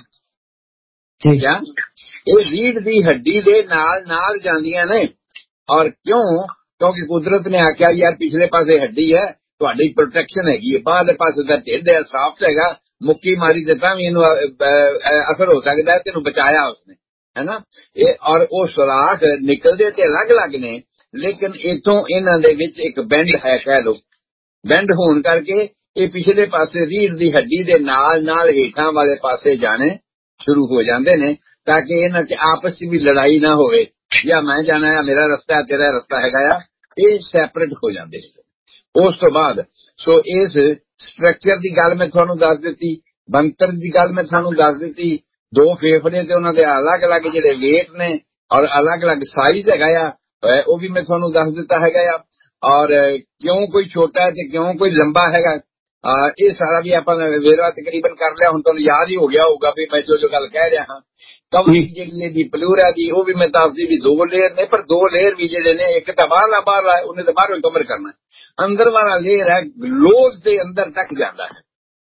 S1: ਠੀਕ ਆ, ਇਹ ਰੀੜ ਦੀ ਹੱਡੀ ਦੇ ਨਾਲ ਨਾਲ ਜਾਂਦੀਆਂ ਨੇ। ਔਰ ਕਿਉਂ? ਕਿਉਂਕਿ ਕੁਦਰਤ ਨੇ ਆਖਿਆ ਯਾਰ ਪਿਛਲੇ ਪਾਸੇ ਹੱਡੀ ਹੈ, ਤੁਹਾਡੀ ਪ੍ਰੋਟੈਕਸ਼ਨ ਹੈਗੀ ਹੈ, ਬਾਹਰਲੇ ਪਾਸੇ ਦਾ ਢਿੱਡ ਹੈ, ਸਾਫਟ ਹੈਗਾ, ਮੁੱਕੀ ਮਾਰੀ ਤੇ ਤਾਂ ਵੀ ਇਹਨੂੰ ਅਸਰ ਹੋ ਸਕਦਾ ਹੈ, ਤੈਨੂੰ ਬਚਾਇਆ ਉਸਨੇ, ਹੈ ਨਾ। ਇਹ ਔਰ ਉਹ ਸੁਰਾਖ ਨਿਕਲਦੇ ਤੇ ਅਲੱਗ ਅਲੱਗ ਨੇ, ਲੇਕਿਨ ਇੱਥੋਂ ਇਹਨਾਂ ਦੇ ਵਿੱਚ ਇੱਕ ਬੈਂਡ ਹੈ, ਕਹਿ ਲਓ। ਬੈਂਡ ਹੋਣ ਕਰਕੇ ਇਹ ਪਿਛਲੇ ਪਾਸੇ ਰੀੜ ਦੀ ਹੱਡੀ ਦੇ ਨਾਲ ਨਾਲ ਹੇਠਾਂ ਵਾਲੇ ਪਾਸੇ ਜਾਣੇ ਸ਼ੁਰੂ ਹੋ ਜਾਂਦੇ ਨੇ, ਤਾਂ ਕਿ ਇਹਨਾਂ 'ਚ ਆਪਸ 'ਚ ਵੀ ਲੜਾਈ ਨਾ ਹੋਵੇ, ਜਾਂ ਮੈਂ ਜਾਣਾ ਹੈ ਮੇਰਾ ਰਸਤਾ ਤੇਰਾ ਰਸਤਾ ਹੈਗਾ ਆ, ਇਹ ਸੈਪਰੇਟ ਹੋ ਜਾਂਦੇ ਨੇ। ਉਸ ਤੋਂ ਬਾਅਦ ਸੋ ਇਸ ਸਟਰਕਚਰ ਦੀ ਗੱਲ ਮੈਂ ਤੁਹਾਨੂੰ ਦੱਸ ਦਿੱਤੀ, ਬਣਤਰ ਦੀ ਗੱਲ ਮੈਂ ਤੁਹਾਨੂੰ ਦੱਸ ਦਿੱਤੀ। ਦੋ ਫੇਫੜੇ ਤੇ ਉਹਨਾਂ ਦੇ ਅਲੱਗ ਅਲੱਗ ਜਿਹੜੇ ਵੇਟ ਨੇ ਔਰ ਅਲੱਗ ਅਲੱਗ ਸਾਈਜ਼ ਹੈਗਾ ਆ, ਉਹ ਵੀ ਮੈਂ ਤੁਹਾਨੂੰ ਦੱਸ ਦਿੱਤਾ ਹੈਗਾ ਆ। ਔਰ ਕਿਉਂ ਕੋਈ ਛੋਟਾ ਹੈ ਤੇ ਕਿਉਂ ਕੋਈ ਲੰਬਾ ਹੈਗਾ, ਇਹ ਸਾਰਾ ਵੀ ਆਪਾਂ ਵੇਰਵਾ ਤਕਰੀਬਨ ਕਰ ਲਿਆ। ਹੁਣ ਤੁਹਾਨੂੰ ਯਾਦ ਹੀ ਹੋ ਗਿਆ ਹੋਊਗਾ ਵੀ ਮੈਂ ਜੋ ਜੋ ਗੱਲ ਕਹਿ ਰਿਹਾ ਹਾਂ। ਕਵਰੀ ਜਿਹੜੀ ਦੀ ਪਲੂਰਾ ਦੀ, ਉਹ ਵੀ ਮੈਂ ਦੱਸਦੀ ਵੀ ਦੋ ਲੇਅਰ ਨੇ, ਪਰ ਦੋ ਲੇਅਰ ਵੀ ਜਿਹੜੇ ਨੇ, ਇੱਕ ਤਾਂ ਬਾਹਰਲਾ ਬਾਹਰਲਾ ਹੈ, ਉਹਨੇ ਤਾਂ ਬਾਹਰੋਂ ਕਵਰ ਕਰਨਾ, ਅੰਦਰ ਵਾਲਾ ਲੇਅਰ ਹੈ ਲੋਬ ਦੇ ਅੰਦਰ ਤੱਕ ਜਾਂਦਾ ਹੈ।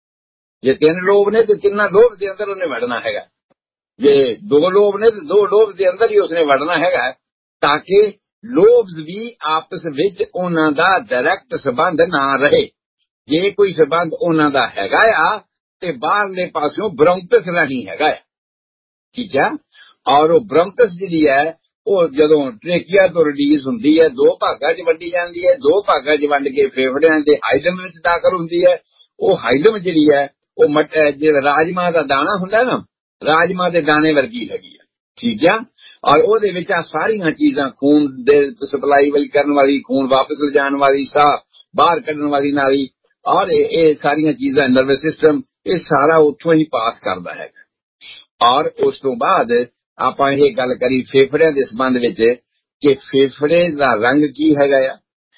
S1: ਜੇ ਤਿੰਨ ਲੋਬ ਨੇ ਤੇ ਤਿੰਨਾਂ ਲੋਬ ਦੇ ਅੰਦਰ ਉਹਨੇ ਵੜਨਾ ਹੈਗਾ, ਜੇ ਦੋ ਲੋਬ ਨੇ ਤੇ ਦੋ ਲੋਬ ਦੇ ਅੰਦਰ ਹੀ ਉਸਨੇ ਵੜਨਾ ਹੈਗਾ, ਤਾਂ ਕਿ ਲੋਬਸ ਵੀ ਆਪਸ ਵਿੱਚ ਉਹਨਾਂ ਦਾ ਡਾਇਰੈਕਟ ਸੰਬੰਧ ਨਾ ਰਹੇ। ਜੇ ਕੋਈ ਸੰਬੰਧ ਉਹਨਾਂ ਦਾ ਹੈਗਾ ਆ ਤੇ ਬਾਹਰਲੇ ਪਾਸਿਓਂ ਬ੍ਰੌਂਕਸ ਰਾਹੀਂ ਹੈਗਾ ਆ, ਠੀਕ ਹੈ। ਔਰ ਉਹ ਬ੍ਰੌਂਕਸ ਜਿਹੜੀ ਹੈ ਉਹ ਜਦੋਂ ਟ੍ਰੇਕੀਆ ਤੋਂ ਰਿਲੀਜ਼ ਹੁੰਦੀ ਹੈ, ਦੋ ਭਾਗਾਂ 'ਚ ਵੰਡੀ ਜਾਂਦੀ ਹੈ, ਦੋ ਭਾਗਾਂ 'ਚ ਵੰਡ ਕੇ ਫੇਫੜਿਆਂ ਦੇ ਹਾਈਲਮ ਵਿੱਚ ਦਾਖਲ ਹੁੰਦੀ ਹੈ। ਉਹ ਹਾਈਲਮ ਜਿਹੜੀ ਹੈ ਉਹ ਜਿਹੜਾ ਰਾਜਮਾਂ ਦਾ ਦਾਣਾ ਹੁੰਦਾ ਨਾ, ਰਾਜਮਾਂ ਦੇ ਦਾਣੇ ਵਰਗੀ ਹੈਗੀ ਹੈ, ਠੀਕ ਹੈ। ਔਰ ਉਹਦੇ ਵਿੱਚ ਆ ਸਾਰੀਆਂ ਚੀਜ਼ਾਂ, ਖੂਨ ਦੇ ਸਪਲਾਈ ਵਾਲੀ ਕਰਨ ਵਾਲੀ, ਖੂਨ ਵਾਪਸ ਲਿਜਾਣ ਵਾਲੀ, ਸਾਹ ਬਾਹਰ ਕੱਢਣ ਵਾਲੀ ਨਾਲੀ, ਔਰ ਇਹ ਸਾਰੀਆਂ ਚੀਜ਼ਾਂ, ਨਰਵਸ ਸਿਸਟਮ, ਇਹ ਸਾਰਾ ਉੱਥੋਂ ਹੀ ਪਾਸ ਕਰਦਾ ਹੈਗਾ। ਔਰ ਉਸ ਤੋਂ ਬਾਅਦ ਆਪਾਂ ਇਹ ਗੱਲ ਕਰੀ ਫੇਫੜਿਆਂ ਦੇ ਸੰਬੰਧ ਵਿੱਚ ਕਿ ਫੇਫੜੇ ਦਾ ਰੰਗ ਕੀ ਹੈਗਾ ਆ।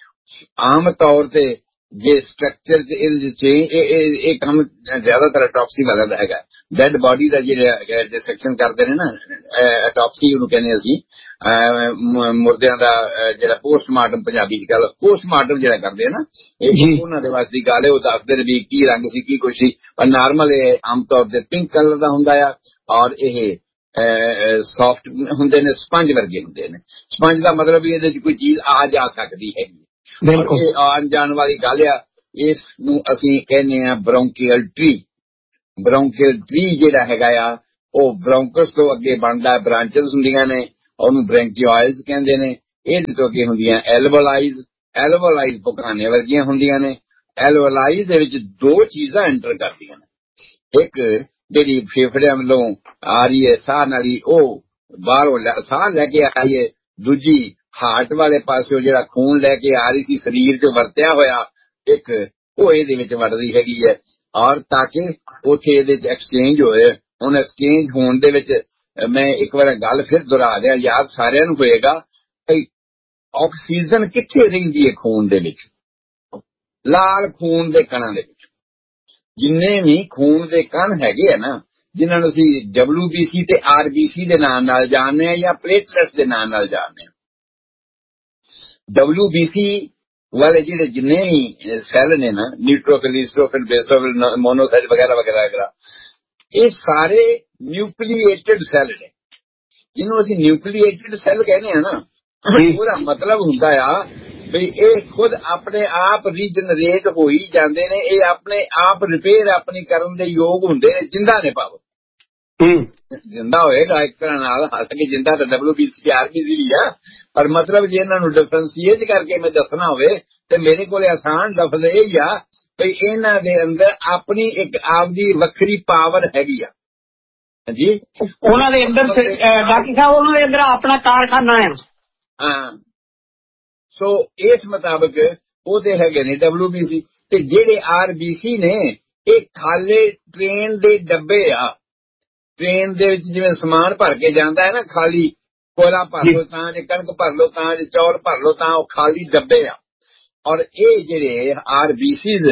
S1: ਆਮ ਤੌਰ ਤੇ ਜੇ ਸਟਰਕਚਰ ਚ ਇਹ ਕੰਮ ਜ਼ਿਆਦਾਤਰ ਅਟੋਪਸੀ ਵਾਲਾ ਦਾ ਹੈਗਾ। ਡੈਡ ਬਾਡੀ ਦਾ ਜਿਹੜਾ ਡਿਸੈਕਸ਼ਨ ਕਰਦੇ ਨੇ ਨਾ, ਅਟੋਪਸੀ ਉਹਨੂੰ ਕਹਿੰਦੇ ਅਸੀਂ, ਮੁਰਦਿਆਂ ਦਾ ਜਿਹੜਾ ਪੋਸਟਮਾਰਟਮ ਪੰਜਾਬੀ ਚ ਗੱਲ, ਪੋਸਟਮਾਰਟਮ ਜਿਹੜਾ ਕਰਦੇ ਨਾ, ਇਹ ਉਹਨਾਂ ਦੇ ਵਾਸਤੇ ਦੀ ਗੱਲ ਹੈ। ਉਹ ਦੱਸਦੇ ਨੇ ਵੀ ਕੀ ਰੰਗ ਸੀ, ਕੀ ਕੁਛ ਸੀ, ਪਰ ਨਾਰਮਲ ਇਹ ਆਮ ਤੌਰ ਤੇ ਪਿੰਕ ਕਲਰ ਦਾ ਹੁੰਦਾ ਆ। ਔਰ ਇਹ ਸੌਫਟ ਹੁੰਦੇ ਨੇ, ਸਪੰਜ ਵਰਗੇ ਹੁੰਦੇ ਨੇ। ਸਪੰਜ ਦਾ ਮਤਲਬ ਵੀ ਇਹਦੇ ਚ ਕੋਈ ਚੀਜ਼ ਆ ਜਾ ਸਕਦੀ ਹੈਗੀ। ਇਹ ਆਉਣ ਜਾਣ ਵਾਲੀ ਗੱਲ ਆ। ਇਸ ਨੂੰ ਅਸੀਂ ਕਹਿੰਦੇ ਆ ਬ੍ਰੌਂਕੀਅਲ ਟਰੀ। ਬ੍ਰੌਂਕੀਅਲ ਟਰੀ ਜਿਹੜਾ ਹੈਗਾ ਆ ਉਹ ਬ੍ਰੌਂਕਸ ਤੋਂ ਅੱਗੇ ਬਣਦਾ, ਬ੍ਰਾਂਚਸ ਹੁੰਦੀਆਂ ਨੇ, ਉਹਨੂੰ ਬ੍ਰੈਂਕੀਓਇਲਸ ਕਹਿੰਦੇ ਨੇ। ਇਹਦੇ ਤੋਂ ਅੱਗੇ ਹੁੰਦੀਆਂ ਐਲਵੋਲਾਈਜ਼। ਐਲਵੋਲਾਈਜ਼ ਪੁਕਾਨੇ ਵਰਗੀਆਂ ਹੁੰਦੀਆਂ ਨੇ। ਐਲਵੋਲਾਈਜ਼ ਦੇ ਵਿੱਚ ਦੋ ਚੀਜ਼ਾਂ ਐਂਟਰ ਕਰਦੀਆਂ ਨੇ। ਇੱਕ ਜਿਹੜੀ ਫੇਫੜਿਆਂ ਵੱਲੋਂ ਆ ਰਹੀ ਹੈ ਸਾਹ ਨਾਲੀ, ਉਹ ਬਾਹਰੋਂ ਸਾਹ ਲੈ ਕੇ ਆਈ ਹੈ। ਦੂਜੀ ਹਾਰਟ ਵਾਲੇ ਪਾਸਿਓਂ ਜਿਹੜਾ ਖੂਨ ਲੈ ਕੇ ਆ ਰਹੀ ਸੀ ਸਰੀਰ ਚ ਵਰਤਿਆ ਹੋਇਆ ਇੱਕ, ਉਹ ਇਹਦੇ ਵਿੱਚ ਵੜਦੀ ਹੈਗੀ ਹੈ। ਔਰ ਤਾਂ ਕਿ ਉੱਥੇ ਇਹਦੇ ਚ ਐਕਸਚੇਂਜ ਹੋਏ। ਹੁਣ ਐਕਸਚੇਂਜ ਹੋਣ ਦੇ ਵਿੱਚ ਮੈਂ ਇੱਕ ਵਾਰ ਗੱਲ ਫਿਰ ਦੁਹਰਾ ਦਿਆਂ, ਯਾਦ ਸਾਰਿਆਂ ਨੂੰ ਹੋਏਗਾ, ਆਕਸੀਜਨ ਕਿੱਥੇ ਰਹਿੰਦੀ ਹੈ ਖੂਨ ਦੇ ਵਿੱਚ? ਲਾਲ ਖੂਨ ਦੇ ਕਣਾਂ ਦੇ ਵਿੱਚ। ਜਿੰਨੇ ਵੀ ਖੂਨ ਦੇ ਕਣ ਹੈਗੇ ਆ ਨਾ, ਜਿਨ੍ਹਾਂ ਨੂੰ ਅਸੀਂ ਡਬਲਯੂ ਬੀ ਸੀ ਤੇ ਆਰ ਬੀ ਸੀ ਦੇ ਨਾਂ ਨਾਲ ਜਾਣਦੇ ਹਾਂ ਜਾਂ ਪਲੇਟਲੈਟਸ ਦੇ ਨਾਂ ਨਾਲ ਜਾਣਦੇ ਹਾਂ। ਡਬਲਯੂ ਬੀ ਸੀ ਵਾਲੇ ਜਿਹੜੇ ਜਿੰਨੇ ਵੀ ਸੈੱਲ ਨੇ ਨਾ, ਨਿਊਟ੍ਰੋਫਿਲ, ਈਸਟ੍ਰੋਫਿਲ, ਬੇਸੋਫਿਲ, ਮੋਨੋਸਾਈਟ ਵਗੈਰਾ ਵਗੈਰਾ ਵਗੈਰਾ, ਇਹ ਸਾਰੇ ਨਿਊਕਲੀਏਟਿਡ ਸੈੱਲ ਨੇ। ਜਿਹਨੂੰ ਅਸੀਂ ਨਿਊਕਲੀਏਟਿਡ ਸੈੱਲ ਕਹਿੰਦੇ ਆ ਨਾ, ਉਹਦਾ ਮਤਲਬ ਹੁੰਦਾ ਆ ਵੀ ਇਹ ਖੁਦ ਆਪਣੇ ਆਪ ਰੀਜਨਰੇਟ ਹੋਈ ਜਾਂਦੇ ਨੇ। ਇਹ ਆਪਣੇ ਆਪ ਰਿਪੇਅਰ ਆਪਣੀ ਕਰਨ ਦੇ ਯੋਗ ਹੁੰਦੇ ਨੇ, ਜਿੰਦਾ ਨੇ ਭਾਵ ਜਿੰਦਾ ਹੋਏਗਾ ਇੱਕ ਤਰ੍ਹਾਂ ਨਾਲ। ਹਾਲਾਂਕਿ ਜਿੰਦਾ ਤਾਂ W B C R B C ਵੀ ਆ, ਪਰ ਮਤਲਬ ਜੇ ਇਹਨਾਂ ਨੂੰ ਡਿਫਰੈਂਸ਼ੀਏਟ ਕਰਕੇ ਮੈਂ ਦੱਸਣਾ ਹੋਵੇ ਤੇ ਮੇਰੇ ਕੋਲ ਆਸਾਨ ਲਫ਼ਜ਼ ਇਹ ਹੀ ਆ ਵੀ ਇਹਨਾਂ ਦੇ ਅੰਦਰ ਆਪਣੀ ਇੱਕ ਆਪਦੀ ਵੱਖਰੀ ਪਾਵਰ ਹੈਗੀ ਆ ਜੀ।
S2: ਉਹਨਾਂ ਦੇ ਅੰਦਰ ਡਾਕਟਰ ਸਾਹਿਬ ਉਹਨਾਂ ਦੇ ਅੰਦਰ ਆਪਣਾ ਕਾਰਖਾਨਾ ਹੈ।
S1: ਹਾਂ, ਸੋ ਇਸ ਮੁਤਾਬਕ ਉਹ ਤੇ ਹੈਗੇ ਨੇ ਡਬਲਯੂ ਬੀ ਸੀ। ਤੇ ਜਿਹੜੇ ਆਰ ਬੀ ਸੀ ਨੇ, ਇਹ ਖਾਲੇ ਟ੍ਰੇਨ ਦੇ ਡੱਬੇ ਆ। ਟ੍ਰੇਨ ਦੇ ਵਿੱਚ ਜਿਵੇਂ ਸਮਾਨ ਭਰ ਕੇ ਜਾਂਦਾ ਹੈ ਨਾ, ਖਾਲੀ ਕੋਲਾ ਭਰ ਲੋ ਤਾਂ ਜੇ, ਕਣਕ ਭਰ ਲੋ ਤਾਂ ਜੇ, ਚੌਲ ਭਰ ਲੋ ਤਾਂ, ਉਹ ਖਾਲੀ ਡੱਬੇ ਆ। ਔਰ ਇਹ ਜਿਹੜੇ ਆਰ ਬੀ ਸੀਜ਼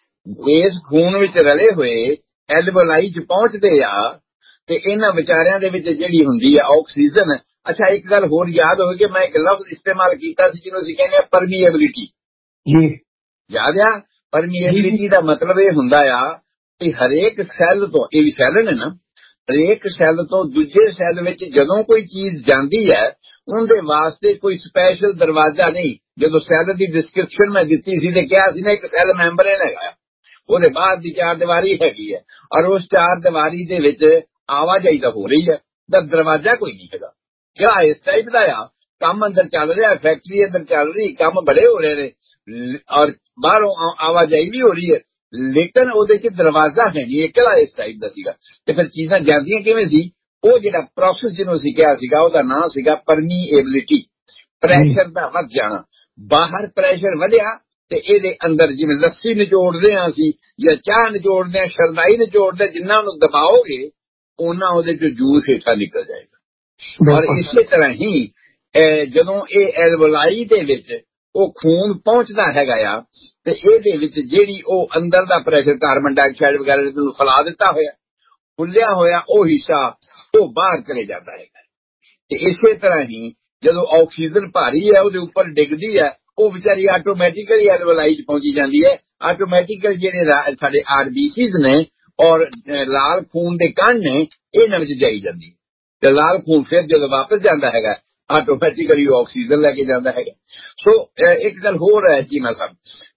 S1: ਇਸ ਖੂਨ ਵਿੱਚ ਰਲੇ ਹੋਏ ਐਲਵੋਲਾਈ ਚ ਪਹੁੰਚਦੇ ਆ ਤੇ ਇਹਨਾਂ ਵਿਚਾਰਿਆਂ ਦੇ ਵਿੱਚ ਜਿਹੜੀ ਹੁੰਦੀ ਆ ਆਕਸੀਜਨ। ਅੱਛਾ, ਇੱਕ ਗੱਲ ਹੋਰ ਯਾਦ ਹੋਵੇ ਕਿ ਮੈਂ ਇੱਕ ਲਫ਼ਜ਼ ਇਸਤੇਮਾਲ ਕੀਤਾ ਸੀ ਜਿਹਨੂੰ ਅਸੀਂ ਕਹਿੰਦੇ ਆ ਪਰਮੀਏਬਿਲਿਟੀ। ਜੀ ਯਾਦ ਆ? ਪਰਮੀਏਬਿਲਿਟੀ ਦਾ ਮਤਲਬ ਇਹ ਹੁੰਦਾ ਆ ਕਿ ਹਰੇਕ ਸੈੱਲ ਤੋਂ, ਇਹ ਵੀ ਸੈੱਲ ਨੇ ਨਾ, ਹਰੇਕ ਸੈੱਲ ਤੋਂ ਦੂਜੇ ਸੈੱਲ ਵਿੱਚ ਜਦੋਂ ਕੋਈ ਚੀਜ਼ ਜਾਂਦੀ ਹੈ ਉਹਦੇ ਵਾਸਤੇ ਕੋਈ ਸਪੈਸ਼ਲ ਦਰਵਾਜ਼ਾ ਨਹੀਂ। ਜਦੋਂ ਸੈੱਲ ਦੀ ਡਿਸਕ੍ਰਿਪਸ਼ਨ ਮੈਂ ਦਿੱਤੀ ਸੀ ਤੇ ਕਿਹਾ ਸੀ ਨਾ ਇੱਕ ਸੈੱਲ ਮੈਂਬਰੇਨ ਹੈਗਾ, ਉਹਦੇ ਬਾਅਦ ਦੀ ਚਾਰ ਦੀਵਾਰੀ ਹੈਗੀ ਹੈ, ਔਰ ਉਸ ਚਾਰ ਦੀਵਾਰੀ ਦੇ ਵਿੱਚ ਆਵਾਜਾਈ ਤਾਂ ਹੋ ਰਹੀ ਹੈ, ਦਾ ਦਰਵਾਜ਼ਾ ਕੋਈ ਨਹੀਂ ਹੈਗਾ। ਕਿਆ ਇਸ ਟਾਈਪ ਦਾ ਆ ਕੰਮ ਅੰਦਰ ਚੱਲ ਰਿਹਾ, ਫੈਕਟਰੀ ਅੰਦਰ ਚੱਲ ਰਹੀ, ਕੰਮ ਬੜੇ ਹੋ ਰਹੇ ਨੇ ਔਰ ਬਾਹਰੋਂ ਆਵਾਜਾਈ ਵੀ ਹੋ ਰਹੀ ਹੈ, ਲੇਕਿਨ ਉਹਦੇ ਚ ਦਰਵਾਜ਼ਾ ਹੈ ਨਹੀਂ। ਕਿਹੜਾ ਇਸ ਟਾਈਪ ਦਾ ਸੀਗਾ? ਤੇ ਫਿਰ ਚੀਜ਼ਾਂ ਜਾਂਦੀਆਂ ਕਿਵੇਂ ਸੀ? ਉਹ ਜਿਹੜਾ ਪ੍ਰੋਸੈਸ ਜਿਹਨੂੰ ਅਸੀਂ ਕਿਹਾ ਸੀਗਾ ਉਹਦਾ ਨਾਂ ਸੀਗਾ ਪਰਮੀਏਬਿਲਿਟੀ। ਪ੍ਰੈਸ਼ਰ ਦਾ ਵੱਧ ਜਾਣਾ। ਬਾਹਰ ਪ੍ਰੈਸ਼ਰ ਵਧਿਆ ਤੇ ਇਹਦੇ ਅੰਦਰ ਜਿਵੇਂ ਲੱਸੀ ਨਿਚੋੜਦੇ ਹਾਂ ਅਸੀਂ ਜਾਂ ਚਾਹ ਨਿਚੋੜਦੇ ਹਾਂ, ਸ਼ਰਦਾਈ ਨਿਚੋੜਦੇ, ਜਿੰਨਾ ਉਹਨੂੰ ਦਬਾਓਗੇ ਉਹਨਾਂ ਉਹਦੇ ਚੋਂ ਜੂਸ ਹੇਠਾਂ ਨਿਕਲ ਜਾਏਗਾ। ਔਰ ਇਸੇ ਤਰ੍ਹਾਂ ਹੀ ਜਦੋਂ ਇਹ ਐਲਵੋਲਾਈ ਦੇ ਵਿੱਚ ਉਹ ਖੂਨ ਪਹੁੰਚਦਾ ਹੈਗਾ ਆ ਤੇ ਇਹਦੇ ਵਿੱਚ ਜਿਹੜੀ ਉਹ ਅੰਦਰ ਦਾ ਪ੍ਰੈਸ਼ਰ, ਕਾਰਬਨ ਡਾਈਆਕਸਾਈਡ ਵਗੈਰਾ ਨੂੰ ਫੈਲਾ ਦਿੱਤਾ ਹੋਇਆ, ਫੁੱਲਿਆ ਹੋਇਆ ਉਹ ਹਿੱਸਾ ਉਹ ਬਾਹਰ ਚਲੇ ਜਾਂਦਾ ਹੈਗਾ। ਤੇ ਇਸੇ ਤਰ੍ਹਾਂ ਹੀ ਜਦੋਂ ਆਕਸੀਜਨ ਭਾਰੀ ਹੈ ਉਹਦੇ ਉੱਪਰ ਡਿੱਗਦੀ ਹੈ, ਉਹ ਵਿਚਾਰੀ ਆਟੋਮੈਟਿਕਲੀ ਐਲਵੋਲਾਈ ਚ ਪਹੁੰਚੀ ਜਾਂਦੀ ਹੈ। ਆਟੋਮੈਟਿਕਲ ਜਿਹੜੇ ਸਾਡੇ ਆਰਬੀਸੀਜ਼ ਨੇ ਔਰ ਲਾਲ ਖੂਨ ਦੇ ਕਣ ਨੇ, ਇਹਨਾਂ ਵਿੱਚ ਜਾਈ ਜਾਂਦੀ ਹੈ ਤੇ ਲਾਲ ਖੂਨ ਫਿਰ ਜਦੋਂ ਵਾਪਸ ਜਾਂਦਾ ਹੈਗਾ ਆਟੋਮੈਟਿਕਲੀ ਆਕਸੀਜਨ ਲੈ ਕੇ ਜਾਂਦਾ ਹੈਗਾ। ਸੋ ਇੱਕ ਗੱਲ ਹੋਰ ਹੈ ਚੀਮਾ ਸਾਹਿਬ,